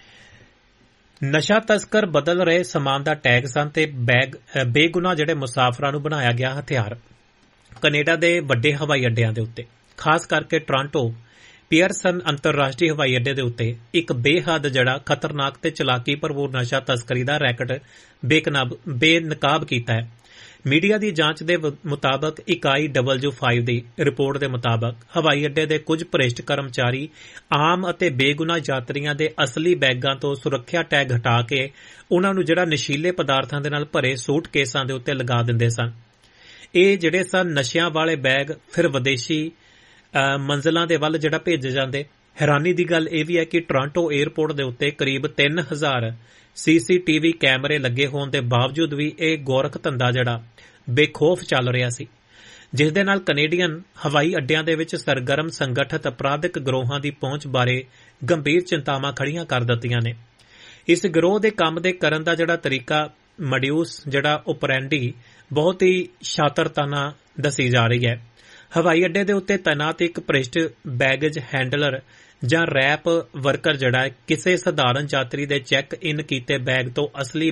ਨਸ਼ਾ ਤਸਕਰ ਬਦਲ ਰਹੇ ਸਮਾਨ ਦਾ ਟੈਗ ਸਨ ਤੇ ਬੈਗ ਬੇਗੁਨਾਹ ਜਿਹੜੇ ਮੁਸਾਫਰਾਂ ਨੂੰ ਬਣਾਇਆ ਗਿਆ ਹਥਿਆਰ। ਕੈਨੇਡਾ ਦੇ ਵੱਡੇ ਹਵਾਈ ਅੱਡਿਆਂ ਦੇ ਉੱਤੇ, ਖਾਸ ਕਰਕੇ ਟੋਰਾਂਟੋ ਪੀਅਰਸਨ ਅੰਤਰਰਾਸ਼ਟਰੀ ਹਵਾਈ ਅੱਡੇ ਦੇ ਉੱਤੇ ਇੱਕ ਬੇਹੱਦ ਜਿਹੜਾ ਖਤਰਨਾਕ ਤੇ ਚਲਾਕੀ ਭਰਪੂਰ ਨਸ਼ਾ ਤਸਕਰੀ ਦਾ ਰੈਕਟ ਬੇਕਨਾਬ ਬੇਨਕਾਬ ਕੀਤਾ ਹੈ। ਮੀਡੀਆ ਦੀ ਜਾਂਚ ਦੇ ਮੁਤਾਬਕ ਇਕਾਈ ਡਬਲਯੂ ਪੰਜ ਦੀ ਰਿਪੋਰਟ ਦੇ ਮੁਤਾਬਕ ਹਵਾਈ ਅੱਡੇ ਦੇ ਕੁਝ ਭ੍ਰਿਸ਼ਟ ਕਰਮਚਾਰੀ ਆਮ ਅਤੇ ਬੇਗੁਨਾਹ ਯਾਤਰੀਆਂ ਦੇ ਅਸਲੀ ਬੈਗਾਂ ਤੋਂ ਸੁਰੱਖਿਆ ਟੈਗ ਹਟਾ ਕੇ ਉਨ੍ਹਾਂ ਨੂੰ ਜਿਹੜਾ ਨਸ਼ੀਲੇ ਪਦਾਰਥਾਂ ਦੇ ਨਾਲ ਭਰੇ ਸੂਟਕੇਸਾਂ ਦੇ ਉੱਤੇ ਲਗਾ ਦਿੰਦੇ ਸਨ। ਇਹ ਜਿਹੜੇ ਸਨ ਨਸ਼ਿਆਂ ਵਾਲੇ ਬੈਗ ਫਿਰ ਵਿਦੇਸ਼ੀ ਮੰਜ਼ਿਲਾਂ ਦੇ ਵੱਲ ਜਿਹੜਾ ਭੇਜੇ ਜਾਂਦੇ। ਹੈਰਾਨੀ ਦੀ ਗੱਲ ਇਹ ਵੀ ਹੈ ਕਿ ਟੋਰਾਂਟੋ ਏਅਰਪੋਰਟ ਦੇ ਉੱਤੇ ਕਰੀਬ ਤਿੰਨ ਹਜ਼ਾਰ ਸੀ ਸੀ ਟੀ ਵੀ ਕੈਮਰੇ ਲੱਗੇ ਹੋਣ ਦੇ ਬਾਵਜੂਦ ਵੀ ਇਹ ਗੋਰਖ ਧੰਦਾ ਜਿਹੜਾ ਬੇਖੌਫ ਚੱਲ ਰਿਹਾ ਸੀ, ਜਿਸ ਦੇ ਨਾਲ ਕੈਨੇਡੀਅਨ ਹਵਾਈ ਅੱਡਿਆਂ ਦੇ ਵਿੱਚ ਸਰਗਰਮ ਸੰਗਠਿਤ ਅਪਰਾਧਿਕ ਗਰੋਹਾਂ ਦੀ ਪਹੁੰਚ ਬਾਰੇ ਗੰਭੀਰ ਚਿੰਤਾਵਾਂ ਖੜੀਆਂ ਕਰ ਦਿੱਤੀਆਂ ਨੇ। ਇਸ ਗਰੋਹ ਦੇ ਕੰਮ ਦੇ ਕਰਨ ਦਾ ਜਿਹੜਾ ਤਰੀਕਾ ਮੋਡਿਊਸ ਜਿਹੜਾ ਓਪਰੈਂਡੀ ਬਹੁਤ ਹੀ ਸ਼ਾਤਰਤਾਨਾ ਦੱਸੀ ਜਾ ਰਹੀ ਹੈ। ਹਵਾਈ ਅੱਡੇ ਦੇ ਉੱਤੇ ਤੈਨਾਤ ਇੱਕ ਭ੍ਰਿਸ਼ਟ ਬੈਗੇਜ ਹੈਂਡਲਰ ਜਾਂ ਰੈਪ ਵਰਕਰ ਜਿਹੜਾ ਕਿਸੇ ਸਧਾਰਨ ਯਾਤਰੀ ਦੇ ਚੈੱਕ ਇਨ ਕੀਤੇ ਬੈਗ ਤੋਂ ਅਸਲੀ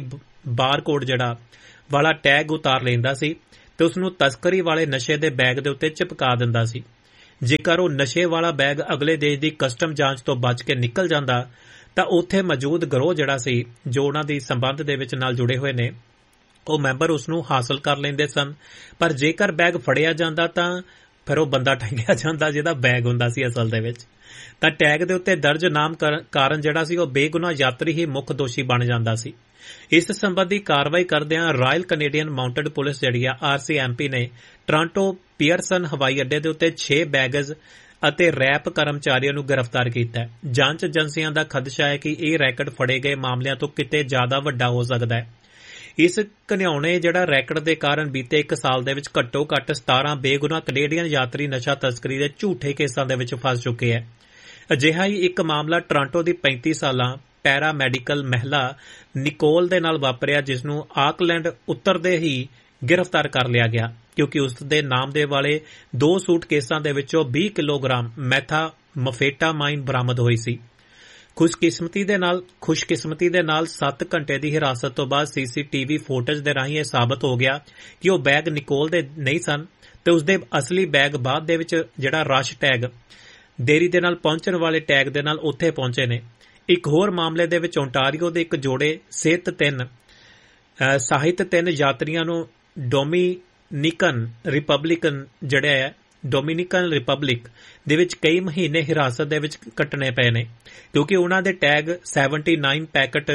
ਬਾਰਕੋਡ ਜਿਹੜਾ ਵਾਲਾ ਟੈਗ ਉਤਾਰ ਲੈਂਦਾ ਸੀ ਤੇ ਉਸ ਨੂੰ ਤਸਕਰੀ ਵਾਲੇ ਨਸ਼ੇ ਦੇ ਬੈਗ ਦੇ ਉੱਤੇ ਚਿਪਕਾ ਦਿੰਦਾ ਸੀ। ਜੇਕਰ ਉਹ ਨਸ਼ੇ ਵਾਲਾ ਬੈਗ ਅਗਲੇ ਦੇਸ਼ ਦੀ ਕਸਟਮ ਜਾਂਚ ਤੋਂ ਬਚ ਕੇ ਨਿਕਲ ਜਾਂਦਾ ਤਾਂ ਉੱਥੇ ਮੌਜੂਦ ਗਰੋਹ ਜਿਹੜਾ ਸੀ, ਜੋ ਉਹਨਾਂ ਦੀ ਸੰਬੰਧ ਦੇ ਵਿੱਚ ਨਾਲ ਜੁੜੇ ਹੋਏ ਨੇ, ਉਹ ਮੈਂਬਰ ਉਸ ਨੂੰ ਹਾਸਲ ਕਰ ਲੈਂਦੇ ਸਨ। ਪਰ ਜੇਕਰ ਬੈਗ ਫੜਿਆ ਜਾਂਦਾ ਤਾਂ ਫਿਰ ਉਹ ਬੰਦਾ ਟੰਗਿਆ ਜਾਂਦਾ ਜਿਹਦਾ ਬੈਗ ਹੁੰਦਾ ਸੀ ਅਸਲ ਦੇ ਵਿੱਚ। ਤਾਂ ਟੈਗ ਦੇ ਉੱਤੇ ਦਰਜ ਨਾਮ ਕਾਰਨ ਜਿਹੜਾ ਸੀ ਉਹ ਬੇਗੁਨਾਹ ਯਾਤਰੀ ਹੀ ਮੁੱਖ ਦੋਸ਼ੀ ਬਣ ਜਾਂਦਾ ਸੀ। ਇਸ ਸੰਬੰਧੀ ਕਾਰਵਾਈ ਕਰਦਿਆਂ ਰਾਇਲ ਕੈਨੇਡੀਅਨ ਮਾਊਂਟਡ ਪੁਲਿਸ ਜਿਹੜੀ ਆ ਆਰ ਸੀ ਐਮ ਪੀ ਨੇ ਟੋਰਾਂਟੋ ਪੀਅਰਸਨ ਹਵਾਈ ਅੱਡੇ ਦੇ ਉੱਤੇ ਛੇ ਬੈਗਜ਼ ਅਤੇ ਰੈਪ ਕਰਮਚਾਰੀਆਂ ਨੂੰ ਗ੍ਰਿਫਤਾਰ ਕੀਤਾ ਹੈ। ਜਾਂਚ ਏਜੰਸੀਆਂ ਦਾ ਖਦਸ਼ਾ ਹੈ ਕਿ ਇਹ ਰੈਕਟ ਫੜੇ ਗਏ ਮਾਮਲਿਆਂ ਤੋਂ ਕਿਤੇ ਜ਼ਿਆਦਾ ਵੱਡਾ ਹੋ ਸਕਦਾ ਹੈ। ਇਸ ਘਿਨਾਉਣੇ ਜਿਹੜਾ ਰੈਕਟ ਦੇ ਕਾਰਨ ਬੀਤੇ ਇੱਕ ਸਾਲ ਦੇ ਵਿੱਚ ਘੱਟੋ ਘੱਟ ਸਤਾਰਾਂ ਬੇਗੁਨਾਹ ਕੈਨੇਡੀਅਨ ਯਾਤਰੀ ਨਸ਼ਾ ਤਸਕਰੀ ਦੇ ਝੂਠੇ ਕੇਸਾਂ ਦੇ ਵਿੱਚ ਫਸ ਚੁੱਕੇ ਹੈ। ਅਜਿਹਾ ਹੀ ਇੱਕ ਮਾਮਲਾ ਟੋਰਾਂਟੋ ਦੀ ਪੈਂਤੀ ਸਾਲਾਂ ਪੈਰਾ ਮੈਡੀਕਲ ਮਹਿਲਾ ਨਿਕੋਲ ਦੇ ਨਾਲ ਵਾਪਰਿਆ, ਜਿਸ ਨੂੰ ਆਕਲੈਂਡ ਉੱਤਰਦੇ ਹੀ ਗ੍ਰਿਫਤਾਰ ਕਰ ਲਿਆ ਗਿਆ ਕਿਉਂਕਿ ਉਸ ਦੇ ਨਾਮ ਦੇ ਵਾਲੇ ਦੋ ਸੂਟ ਕੇਸਾਂ ਦੇ ਵਿੱਚੋਂ ਵੀਹ ਕਿਲੋਗ੍ਰਾਮ ਮੈਥਾਮਫੇਟਾਮਾਈਨ ਬਰਾਮਦ ਹੋਈ ਸੀ। ਖੁਸ਼ਕਿਸਮਤੀ ਦੇ ਨਾਲ ਖੁਸ਼ਕਿਸਮਤੀ ਦੇ ਨਾਲ ਸੱਤ ਘੰਟੇ ਦੀ ਹਿਰਾਸਤ ਤੋਂ ਬਾਅਦ ਸੀਸੀਟੀਵੀ ਫੁਟੇਜ ਦੇ ਰਾਹੀਂ ਇਹ ਸਾਬਤ ਹੋ ਗਿਆ ਕਿ ਉਹ ਬੈਗ ਨਿਕੋਲ ਦੇ ਨਹੀਂ ਸਨ ਤੇ ਉਸਦੇ ਅਸਲੀ ਬੈਗ ਬਾਅਦ ਦੇ ਵਿੱਚ ਜਿਹੜਾ ਰਸ਼ ਟੈਗ ਦੇਰੀ ਦੇ ਨਾਲ ਪਹੁੰਚਣ ਵਾਲੇ ਟੈਗ ਦੇ ਨਾਲ ਉੱਥੇ ਪਹੁੰਚੇ ਨੇ। ਇੱਕ ਹੋਰ ਮਾਮਲੇ ਦੇ ਵਿੱਚ ਓਨਟਾਰੀਓ ਦੇ ਇੱਕ ਜੋੜੇ ਸਿਹਤ ਤਿੰਨ ਸਾਹਿਤ ਤਿੰਨ ਯਾਤਰੀਆਂ ਨੂੰ ਡੋਮਿਨਿਕਨ ਰਿਪਬਲਿਕਨ ਜਿਹੜਾ ਹੈ ਡੋਮਿਨਿਕਨ ਰਿਪਬਲਿਕ ਦੇ ਵਿੱਚ ਕਈ ਮਹੀਨੇ ਹਿਰਾਸਤ ਦੇ ਵਿੱਚ ਕੱਟਣੇ ਪਏ ਨੇ ਕਿਉਂਕਿ ਉਹਨਾਂ ਦੇ ਟੈਗ ਉਨੱਤੀ ਪੈਕਟ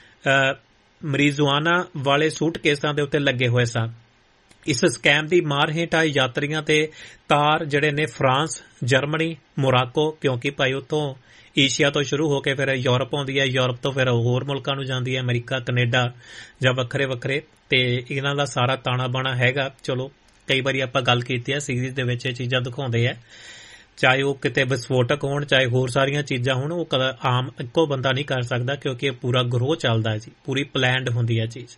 ਮਰੀਜ਼ੁਆਨਾ ਵਾਲੇ ਸੂਟ ਕੇਸਾਂ ਦੇ ਉੱਤੇ ਲੱਗੇ ਹੋਏ ਸਨ। ਇਸ ਸਕੈਮ ਦੀ ਮਾਰ ਹੇਠ ਆਏ ਯਾਤਰੀਆਂ ਤੇ ਤਾਰ ਜਿਹੜੇ ਨੇ ਫਰਾਂਸ, ਜਰਮਨੀ, ਮੋਰਾਕੋ, ਕਿਉਂਕਿ ਭਾਈ ਉੱਥੋਂ ਏਸ਼ੀਆ ਤੋਂ ਸ਼ੁਰੂ ਹੋ ਕੇ ਫਿਰ ਯੂਰਪ ਆਉਂਦੀ ਹੈ, ਯੂਰਪ ਤੋਂ ਫਿਰ ਹੋਰ ਮੁਲਕਾਂ ਨੂੰ ਜਾਂਦੀ ਹੈ, ਅਮਰੀਕਾ, ਕੈਨੇਡਾ ਜਾਂ ਵੱਖਰੇ ਵੱਖਰੇ, ਤੇ ਇਹਨਾਂ ਦਾ ਸਾਰਾ ਤਾਣਾ ਬਾਣਾ ਹੈਗਾ। ਚਲੋ ਕਈ ਵਾਰੀ ਆਪਾਂ ਗੱਲ ਕੀਤੀ ਹੈ, ਸੀਰੀਜ਼ ਦੇ ਵਿੱਚ ਇਹ ਚੀਜ਼ਾਂ ਦਿਖਾਉਂਦੇ ਆ, ਚਾਹੇ ਉਹ ਕਿਤੇ ਵਿਸਫੋਟਕ ਹੋਣ, ਚਾਹੇ ਹੋਰ ਸਾਰੀਆਂ ਚੀਜ਼ਾਂ ਹੋਣ, ਉਹ ਕਦਾ ਆਮ ਇੱਕੋ ਬੰਦਾ ਨਹੀਂ ਕਰ ਸਕਦਾ ਕਿਉਂਕਿ ਇਹ ਪੂਰਾ ਗਰੋਹ ਚੱਲਦਾ ਹੈ ਜੀ, ਪੂਰੀ ਪਲੈਨਡ ਹੁੰਦੀ ਹੈ ਚੀਜ਼।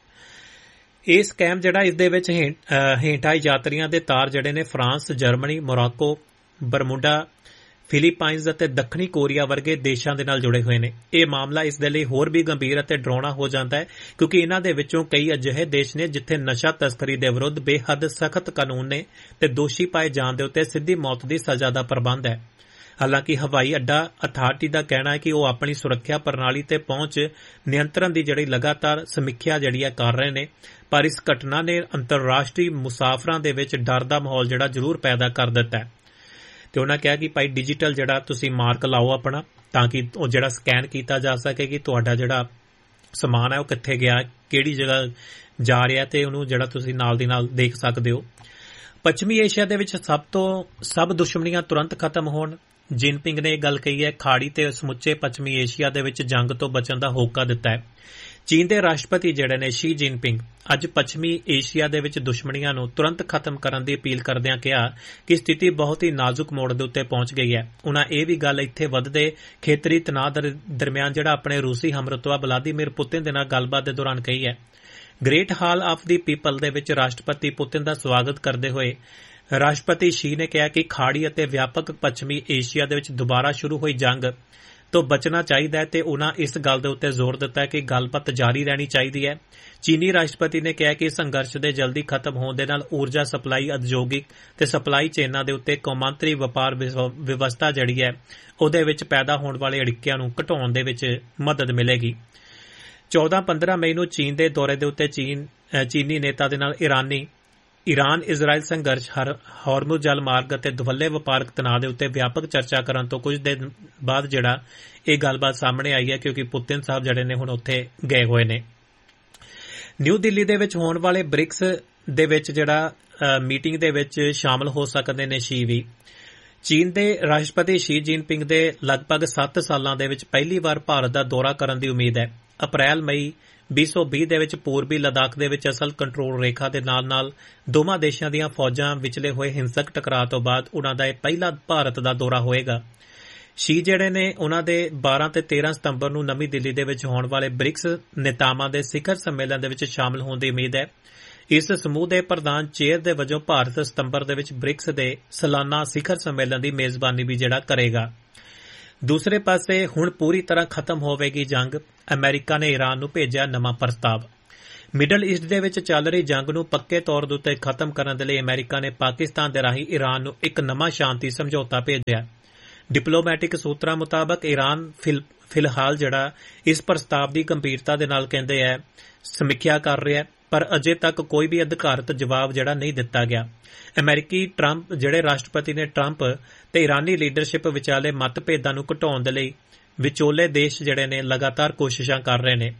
ਇਹ ਸਕੈਮ ਜਿਹੜਾ ਇਸ ਦੇ ਵਿੱਚ ਹੇਠ ਆਏ ਯਾਤਰੀਆਂ ਦੇ ਤਾਰ ਜਿਹੜੇ ਨੇ ਫਰਾਂਸ, ਜਰਮਨੀ, ਮੋਰਾਕੋ, ਬਰਮੂਡਾ, ਫਿਲੀਪਾਈਨਜ਼ ਅਤੇ ਦੱਖਣੀ ਕੋਰੀਆ ਵਰਗੇ ਦੇਸ਼ਾਂ ਦੇ ਨਾਲ ਜੁੜੇ ਹੋਏ ਨੇ। ਇਹ ਮਾਮਲਾ ਇਸ ਦੇ ਲਈ ਹੋਰ ਵੀ ਗੰਭੀਰ ਅਤੇ ਡਰਾਉਣਾ ਹੋ ਜਾਂਦਾ ਹੈ ਕਿਉਂਕਿ ਇਹਨਾਂ ਦੇ ਵਿੱਚੋਂ ਕਈ ਅਜਿਹੇ ਦੇਸ਼ ਨੇ ਜਿੱਥੇ ਨਸ਼ਾ ਤਸਕਰੀ ਦੇ ਵਿਰੁੱਧ ਬੇਹੱਦ ਸਖਤ ਕਾਨੂੰਨ ਨੇ ਤੇ ਦੋਸ਼ੀ ਪਾਏ ਜਾਣ ਦੇ ਉੱਤੇ ਸਿੱਧੀ ਮੌਤ ਦੀ ਸਜ਼ਾ ਦਾ ਪ੍ਰਬੰਧ ਹੈ। ਹਾਲਾਂਕਿ ਹਵਾਈ ਅੱਡਾ ਅਥਾਰਟੀ ਦਾ ਕਹਿਣਾ ਹੈ ਕਿ ਉਹ ਆਪਣੀ ਸੁਰੱਖਿਆ ਪ੍ਰਣਾਲੀ ਤੇ ਪਹੁੰਚ ਨਿਯੰਤਰਣ ਦੀ ਜਿਹੜੀ ਲਗਾਤਾਰ ਸਮੀਖਿਆ ਜਿਹੜੀ ਹੈ ਕਰ ਰਹੇ ਨੇ, ਪਰ ਇਸ ਘਟਨਾ ਨੇ ਅੰਤਰਰਾਸ਼ਟਰੀ ਮੁਸਾਫਰਾਂ ਦੇ ਵਿੱਚ ਡਰ ਦਾ ਮਾਹੌਲ ਜਿਹੜਾ ਜ਼ਰੂਰ ਪੈਦਾ ਕਰ ਦਿੱਤਾ ਹੈ। ਤੇ ਉਹਨਾਂ ਕਿਹਾ ਕਿ ਭਾਈ ਡਿਜੀਟਲ ਜਿਹੜਾ ਤੁਸੀਂ ਮਾਰਕ ਲਾਓ ਆਪਣਾ, ਤਾਂ ਕਿ ਉਹ ਜਿਹੜਾ ਸਕੈਨ ਕੀਤਾ ਜਾ ਸਕੇ ਕਿ ਤੁਹਾਡਾ ਜਿਹੜਾ ਸਮਾਨ ਹੈ ਉਹ ਕਿੱਥੇ ਗਿਆ, ਕਿਹੜੀ ਜਗ੍ਹਾ ਜਾ ਰਿਹਾ, ਤੇ ਉਹਨੂੰ ਜਿਹੜਾ ਤੁਸੀਂ ਨਾਲ ਦੀ ਨਾਲ ਦੇਖ ਸਕਦੇ ਹੋ। ਪੱਛਮੀ ਏਸ਼ੀਆ ਦੇ ਵਿੱਚ ਸਭ ਤੋਂ ਸਭ ਦੁਸ਼ਮਣੀਆਂ ਤੁਰੰਤ ਖਤਮ ਹੋਣ, ਜਿਨਪਿੰਗ ਨੇ ਇਹ ਗੱਲ ਕਹੀ ਹੈ। ਖਾੜੀ ਤੇ ਸਮੁੱਚੇ ਪੱਛਮੀ ਏਸ਼ੀਆ ਦੇ ਵਿੱਚ ਜੰਗ ਤੋਂ ਬਚਣ ਦਾ ਹੋਕਾ ਦਿੱਤਾ ਹੈ। ਚੀਨ ਦੇ ਰਾਸ਼ਟਰਪਤੀ ਜਿਹੜੇ ਨੇ ਸ਼ੀ ਜਿਨਪਿੰਗ ਅੱਜ ਪੱਛਮੀ ਏਸ਼ੀਆ ਦੇ ਵਿੱਚ ਦੁਸ਼ਮਣੀਆਂ ਨੂੰ ਤੁਰੰਤ ਖਤਮ ਕਰਨ ਦੀ ਅਪੀਲ ਕਰਦਿਆਂ ਕਿਹਾ ਕਿ ਸਥਿਤੀ ਬਹੁਤ ਹੀ ਨਾਜ਼ੁਕ ਮੋੜ ਦੇ ਉੱਤੇ ਪਹੁੰਚ ਗਈ ਹੈ। ਉਨ੍ਹਾਂ ਇਹ ਵੀ ਗੱਲ ਇੱਥੇ ਵੱਧਦੇ ਖੇਤਰੀ ਤਣਾਅ ਦਰਮਿਆਨ ਜਿਹੜਾ ਆਪਣੇ ਰੂਸੀ ਹਮਰਤਵਾ ਵਲਾਦੀਮੀਰ ਪੁਤਿਨ ਦੇ ਨਾਲ ਗੱਲਬਾਤ ਦੇ ਦੌਰਾਨ ਕਹੀ ਹੈ। Great hall of the people ਦੇ ਵਿੱਚ ਰਾਸ਼ਟਰਪਤੀ ਪੁਤਿਨ ਦਾ ਸਵਾਗਤ ਕਰਦੇ ਹੋਏ ਰਾਸ਼ਟਰਪਤੀ ਸ਼ੀ ਨੇ ਕਿਹਾ ਕਿ ਖਾੜੀ ਅਤੇ ਵਿਆਪਕ ਪੱਛਮੀ ਏਸ਼ੀਆ ਦੇ ਵਿੱਚ ਦੁਬਾਰਾ ਸ਼ੁਰੂ ਹੋਈ ਜੰਗ ਤੋਂ ਬਚਣਾ ਚਾਹੀਦਾ ਹੈ ਤੇ ਉਨ੍ਹਾਂ ਇਸ ਗੱਲ ਦੇ ਉੱਤੇ ਜ਼ੋਰ ਦਿੱਤਾ ਕਿ ਗੱਲਬਾਤ ਜਾਰੀ ਰਹਿਣੀ ਚਾਹੀਦੀ ਹੈ। ਚੀਨੀ ਰਾਸ਼ਟਰਪਤੀ ਨੇ ਕਿਹਾ ਕਿ ਸੰਘਰਸ਼ ਦੇ ਜਲਦੀ ਖਤਮ ਹੋਣ ਦੇ ਨਾਲ ਊਰਜਾ ਸਪਲਾਈ, ਉਦਯੋਗਿਕ ਤੇ ਸਪਲਾਈ ਚੇਨਾਂ ਦੇ ਉੱਤੇ ਕੌਮਾਂਤਰੀ ਵਪਾਰ ਵਿਵਸਥਾ ਜਿਹੜੀ ਹੈ ਉਹਦੇ ਵਿੱਚ ਪੈਦਾ ਹੋਣ ਵਾਲੇ ਅੜਿੱਕਿਆਂ ਨੂੰ ਘਟਾਉਣ ਦੇ ਵਿੱਚ ਮਦਦ ਮਿਲੇਗੀ। ਚੌਦਾਂ ਪੰਦਰਾਂ ਮਈ ਨੂੰ ਚੀਨ ਦੇ ਦੌਰੇ ਦੇ ਉੱਤੇ ਚੀਨ ਚੀਨੀ ਨੇਤਾ ਦੇ ਨਾਲ ਇਰਾਨੀ ਈਰਾਨ ਇਜ਼ਰਾਈਲ ਸੰਘਰਸ਼, ਹਾਰਮੁਜ਼ ਜਲ ਮਾਰਗ ਅਤੇ ਦੁਵੱਲੇ ਵਪਾਰਕ ਤਣਾਅ ਦੇ ਉੱਤੇ ਵਿਆਪਕ ਚਰਚਾ ਕਰਨ ਤੋਂ ਕੁਝ ਦਿਨ ਬਾਅਦ ਜਿਹੜਾ ਇਹ ਗੱਲਬਾਤ ਸਾਹਮਣੇ ਆਈ ਹੈ ਕਿਉਂਕਿ ਪੁਤਿਨ ਸਾਹਿਬ ਜਿਹੜੇ ਨੇ ਹੁਣ ਉੱਥੇ ਗਏ ਹੋਏ ਨੇ। ਨਿਊ ਦਿੱਲੀ ਦੇ ਵਿੱਚ ਹੋਣ ਵਾਲੇ ਬ੍ਰਿਕਸ ਦੇ ਵਿੱਚ ਜਿਹੜਾ ਮੀਟਿੰਗ ਦੇ ਵਿੱਚ ਸ਼ਾਮਲ ਹੋ ਸਕਦੇ ਨੇ ਸ਼ੀ ਵੀ। ਚੀਨ ਦੇ ਰਾਸ਼ਟਰਪਤੀ ਸ਼ੀ ਜਿਨਪਿੰਗ ਦੇ ਲਗਭਗ ਸੱਤ ਸਾਲਾਂ ਦੇ ਵਿੱਚ ਪਹਿਲੀ ਵਾਰ ਭਾਰਤ ਦਾ ਦੌਰਾ ਕਰਨ ਦੀ ਉਮੀਦ ਹੈ। ਅਪ੍ਰੈਲ ਮਈ ਵੀਹ ਸੌ ਵੀਹ ਦੇ ਵਿੱਚ ਪੂਰਬੀ ਲੱਦਾਖ ਦੇ ਵਿੱਚ ਅਸਲ ਕੰਟਰੋਲ ਰੇਖਾ ਦੇ ਨਾਲ ਨਾਲ ਦੋਵਾਂ ਦੇਸ਼ਾਂ ਦੀਆਂ ਫੌਜਾਂ ਵਿਚਲੇ ਹੋਏ ਹਿੰਸਕ ਟਕਰਾਅ ਤੋਂ ਬਾਅਦ ਉਨ੍ਹਾਂ ਦਾ ਇਹ ਪਹਿਲਾ ਭਾਰਤ ਦਾ ਦੌਰਾ ਹੋਏਗਾ। ਸ਼ੀ ਜਿਹੜੇ ਨੇ ਉਨ੍ਹਾਂ ਦੇ ਬਾਰਾਂ ਤੇ ਤੇਰਾਂ ਸਤੰਬਰ ਨੂੰ ਨਵੀਂ ਦਿੱਲੀ ਦੇ ਵਿੱਚ ਹੋਣ ਵਾਲੇ ਬ੍ਰਿਕਸ ਨੇਤਾਵਾਂ ਦੇ ਸਿਖਰ ਸੰਮੇਲਨ ਦੇ ਵਿੱਚ ਸ਼ਾਮਲ ਹੋਣ ਦੀ ਉਮੀਦ ਹੈ। ਇਸ ਸਮੂਹ ਦੇ ਪ੍ਰਧਾਨ ਚੇਅਰ ਦੇ ਵਜੋਂ ਭਾਰਤ ਸਤੰਬਰ ਦੇ ਵਿੱਚ ਬ੍ਰਿਕਸ ਦੇ ਸਾਲਾਨਾ ਸਿਖਰ ਸੰਮੇਲਨ ਦੀ ਮੇਜ਼ਬਾਨੀ ਵੀ ਜਿਹੜਾ ਕਰੇਗਾ। ਦੂਸਰੇ ਪਾਸੇ ਹੁਣ ਪੂਰੀ ਤਰ੍ਹਾਂ ਖਤਮ ਹੋਵੇਗੀ ਜੰਗ। ਅਮਰੀਕਾ ਨੇ ਈਰਾਨ ਨੂੰ ਭੇਜਿਆ ਨਵਾਂ ਪ੍ਰਸਤਾਵ। ਮਿਡਲ ਈਸਟ ਦੇ ਵਿੱਚ ਚੱਲ ਰਹੀ ਜੰਗ ਨੂੰ ਪੱਕੇ ਤੌਰ ਦੇ ਉੱਤੇ ਖਤਮ ਕਰਨ ਦੇ ਲਈ ਅਮਰੀਕਾ ਨੇ ਪਾਕਿਸਤਾਨ ਦੇ ਰਾਹੀਂ ਈਰਾਨ ਨੂੰ ਇੱਕ ਨਵਾਂ ਸ਼ਾਂਤੀ ਸਮਝੌਤਾ ਭੇਜਿਆ। ਡਿਪਲੋਮੈਟਿਕ ਸੂਤਰਾਂ ਮੁਤਾਬਕ ਈਰਾਨ ਫਿਲਹਾਲ ਜਿਹੜਾ ਇਸ ਪ੍ਰਸਤਾਵ ਦੀ ਗੰਭੀਰਤਾ ਦੇ ਨਾਲ ਕਹਿੰਦੇ ਹੈ ਸਮੀਖਿਆ ਕਰ ਰਿਹਾ, ਪਰ ਅਜੇ ਤੱਕ ਕੋਈ ਵੀ ਅਧਿਕਾਰਤ ਜਵਾਬ ਜਿਹੜਾ ਨਹੀਂ ਦਿੱਤਾ ਗਿਆ। ਅਮਰੀਕੀ ਟਰੰਪ ਜਿਹੜੇ ਰਾਸ਼ਟਰਪਤੀ ਨੇ ਟਰੰਪ ਤੇ ਈਰਾਨੀ ਲੀਡਰਸ਼ਿਪ ਵਿਚਾਲੇ ਮਤਭੇਦਾਂ ਨੂੰ ਘਟਾਉਣ ਦੇ ਲਈ ਵਿਚੋਲੇ ਦੇਸ਼ ਜਿਹੜੇ ਨੇ ਲਗਾਤਾਰ ਕੋਸ਼ਿਸ਼ਾਂ ਕਰ ਰਹੇ ਨੇ।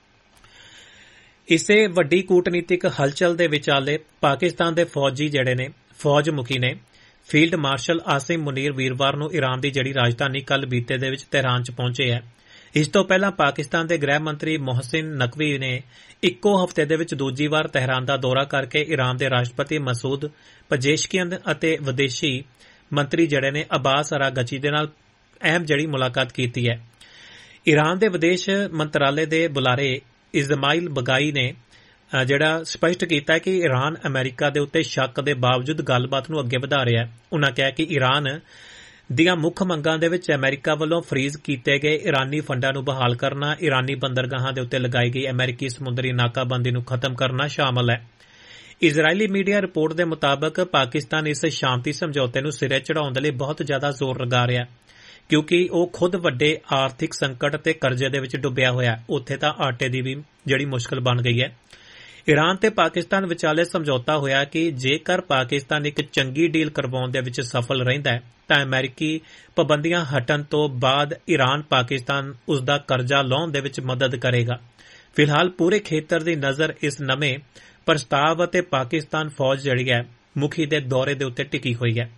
ਇਸੇ ਵੱਡੀ ਕੂਟਨੀਤਿਕ ਹਲਚਲ ਦੇ ਵਿਚਾਲੇ ਪਾਕਿਸਤਾਨ ਦੇ ਫੌਜੀ ਜਿਹੜੇ ਨੇ ਫੌਜ ਮੁਖੀ ਨੇ ਫੀਲਡ ਮਾਰਸ਼ਲ ਆਸਿਮ ਮੁਨੀਰ ਵੀਰਵਾਰ ਨੂੰ ਈਰਾਨ ਦੀ ਜਿਹੜੀ ਰਾਜਧਾਨੀ ਕੱਲ ਬੀਤੇ ਦੇ ਵਿੱਚ ਤਹਿਰਾਨ 'ਚ ਪਹੁੰਚੇ ਹੈ। ਇਸ ਤੋਂ ਪਹਿਲਾਂ ਪਾਕਿਸਤਾਨ ਦੇ ਗ੍ਰਹਿ ਮੰਤਰੀ ਮੋਹਸਿਨ ਨਕਵੀ ਨੇ ਇੱਕੋ ਹਫ਼ਤੇ ਦੇ ਵਿੱਚ ਦੂਜੀ ਵਾਰ ਤਹਿਰਾਨ ਦਾ ਦੌਰਾ ਕਰਕੇ ਈਰਾਨ ਦੇ ਰਾਸ਼ਟਰਪਤੀ ਮਸੂਦ ਪਜੇਸ਼ਕੀਅਨ ਅਤੇ ਵਿਦੇਸ਼ੀ ਮੰਤਰੀ ਜਿਹੜੇ ਨੇ ਅਬਾਸ ਅਰਾਗਚੀ ਦੇ ਨਾਲ ਅਹਿਮ ਜਿਹੜੀ ਮੁਲਾਕਾਤ ਕੀਤੀ ਹੈ। ਈਰਾਨ ਦੇ ਵਿਦੇਸ਼ ਮੰਤਰਾਲੇ ਦੇ ਬੁਲਾਰੇ ਇਸਮਾਈਲ ਬਗਾਈ ਨੇ ਜਿਹੜਾ ਸਪਸ਼ਟ ਕੀਤਾ ਕਿ ਈਰਾਨ ਅਮਰੀਕਾ ਦੇ ਉੱਤੇ ਸ਼ੱਕ ਦੇ ਬਾਵਜੂਦ ਗੱਲਬਾਤ ਨੂੰ ਅੱਗੇ ਵਧਾ ਰਿਹਾ ਹੈ। ਉਨ੍ਹਾਂ ਕਿਹਾ ਕਿ ਈਰਾਨ ਦੀਆਂ ਮੁੱਖ ਮੰਗਾਂ ਦੇ ਵਿੱਚ ਅਮਰੀਕਾ ਵੱਲੋਂ ਫਰੀਜ਼ ਕੀਤੇ ਗਏ ਈਰਾਨੀ ਫੰਡਾਂ ਨੂੰ ਬਹਾਲ ਕਰਨਾ, ਈਰਾਨੀ ਬੰਦਰਗਾਹਾਂ ਦੇ ਉੱਤੇ ਲਗਾਈ ਗਈ ਅਮਰੀਕੀ ਸਮੁੰਦਰੀ ਨਾਕਾਬੰਦੀ ਨੂੰ ਖਤਮ ਕਰਨਾ ਸ਼ਾਮਲ ਹੈ। ਇਜ਼ਰਾਈਲੀ ਮੀਡੀਆ ਰਿਪੋਰਟ ਦੇ ਮੁਤਾਬਕ ਪਾਕਿਸਤਾਨ ਇਸ ਸ਼ਾਂਤੀ ਸਮਝੌਤੇ ਨੂੰ ਸਿਰੇ ਚੜਾਉਣ ਦੇ ਲਈ ਬਹੁਤ ਜ਼ਿਆਦਾ ਜ਼ੋਰ ਲਗਾ ਰਿਹਾ ਕਿਉਂਕਿ ਉਹ ਖੁਦ ਵੱਡੇ ਆਰਥਿਕ ਸੰਕਟ ਤੇ ਕਰਜ਼ੇ ਦੇ ਵਿੱਚ ਡੁੱਬਿਆ ਹੋਇਆ। ਉੱਥੇ ਤਾਂ ਆਟੇ ਦੀ ਵੀ ਜਿਹੜੀ ਮੁਸ਼ਕਲ ਬਣ ਗਈ ਹੈ। ਈਰਾਨ ਤੇ ਪਾਕਿਸਤਾਨ ਵਿਚਾਲੇ ਸਮਝੌਤਾ ਹੋਇਆ ਕਿ ਜੇਕਰ ਪਾਕਿਸਤਾਨ ਇੱਕ ਚੰਗੀ ਡੀਲ ਕਰਵਾਉਣ ਦੇ ਵਿੱਚ ਸਫਲ ਰਹਿੰਦਾ ਹੈ ਤਾਂ ਅਮਰੀਕੀ ਪਾਬੰਦੀਆਂ ਹਟਣ ਤੋਂ ਬਾਅਦ ਈਰਾਨ ਪਾਕਿਸਤਾਨ ਉਸ ਦਾ ਕਰਜ਼ਾ ਲਾਹੁਣ ਦੇ ਵਿੱਚ ਮਦਦ ਕਰੇਗਾ। ਫਿਲਹਾਲ ਪੂਰੇ ਖੇਤਰ ਦੀ ਨਜ਼ਰ ਇਸ ਨਵੇਂ ਪ੍ਰਸਤਾਵ ਅਤੇ ਪਾਕਿਸਤਾਨ ਫੌਜ ਜਿਹੜੀ ਹੈ ਮੁਖੀ ਦੇ ਦੌਰੇ ਦੇ ਉੱਤੇ ਟਿਕੀ ਹੋਈ ਹੈ।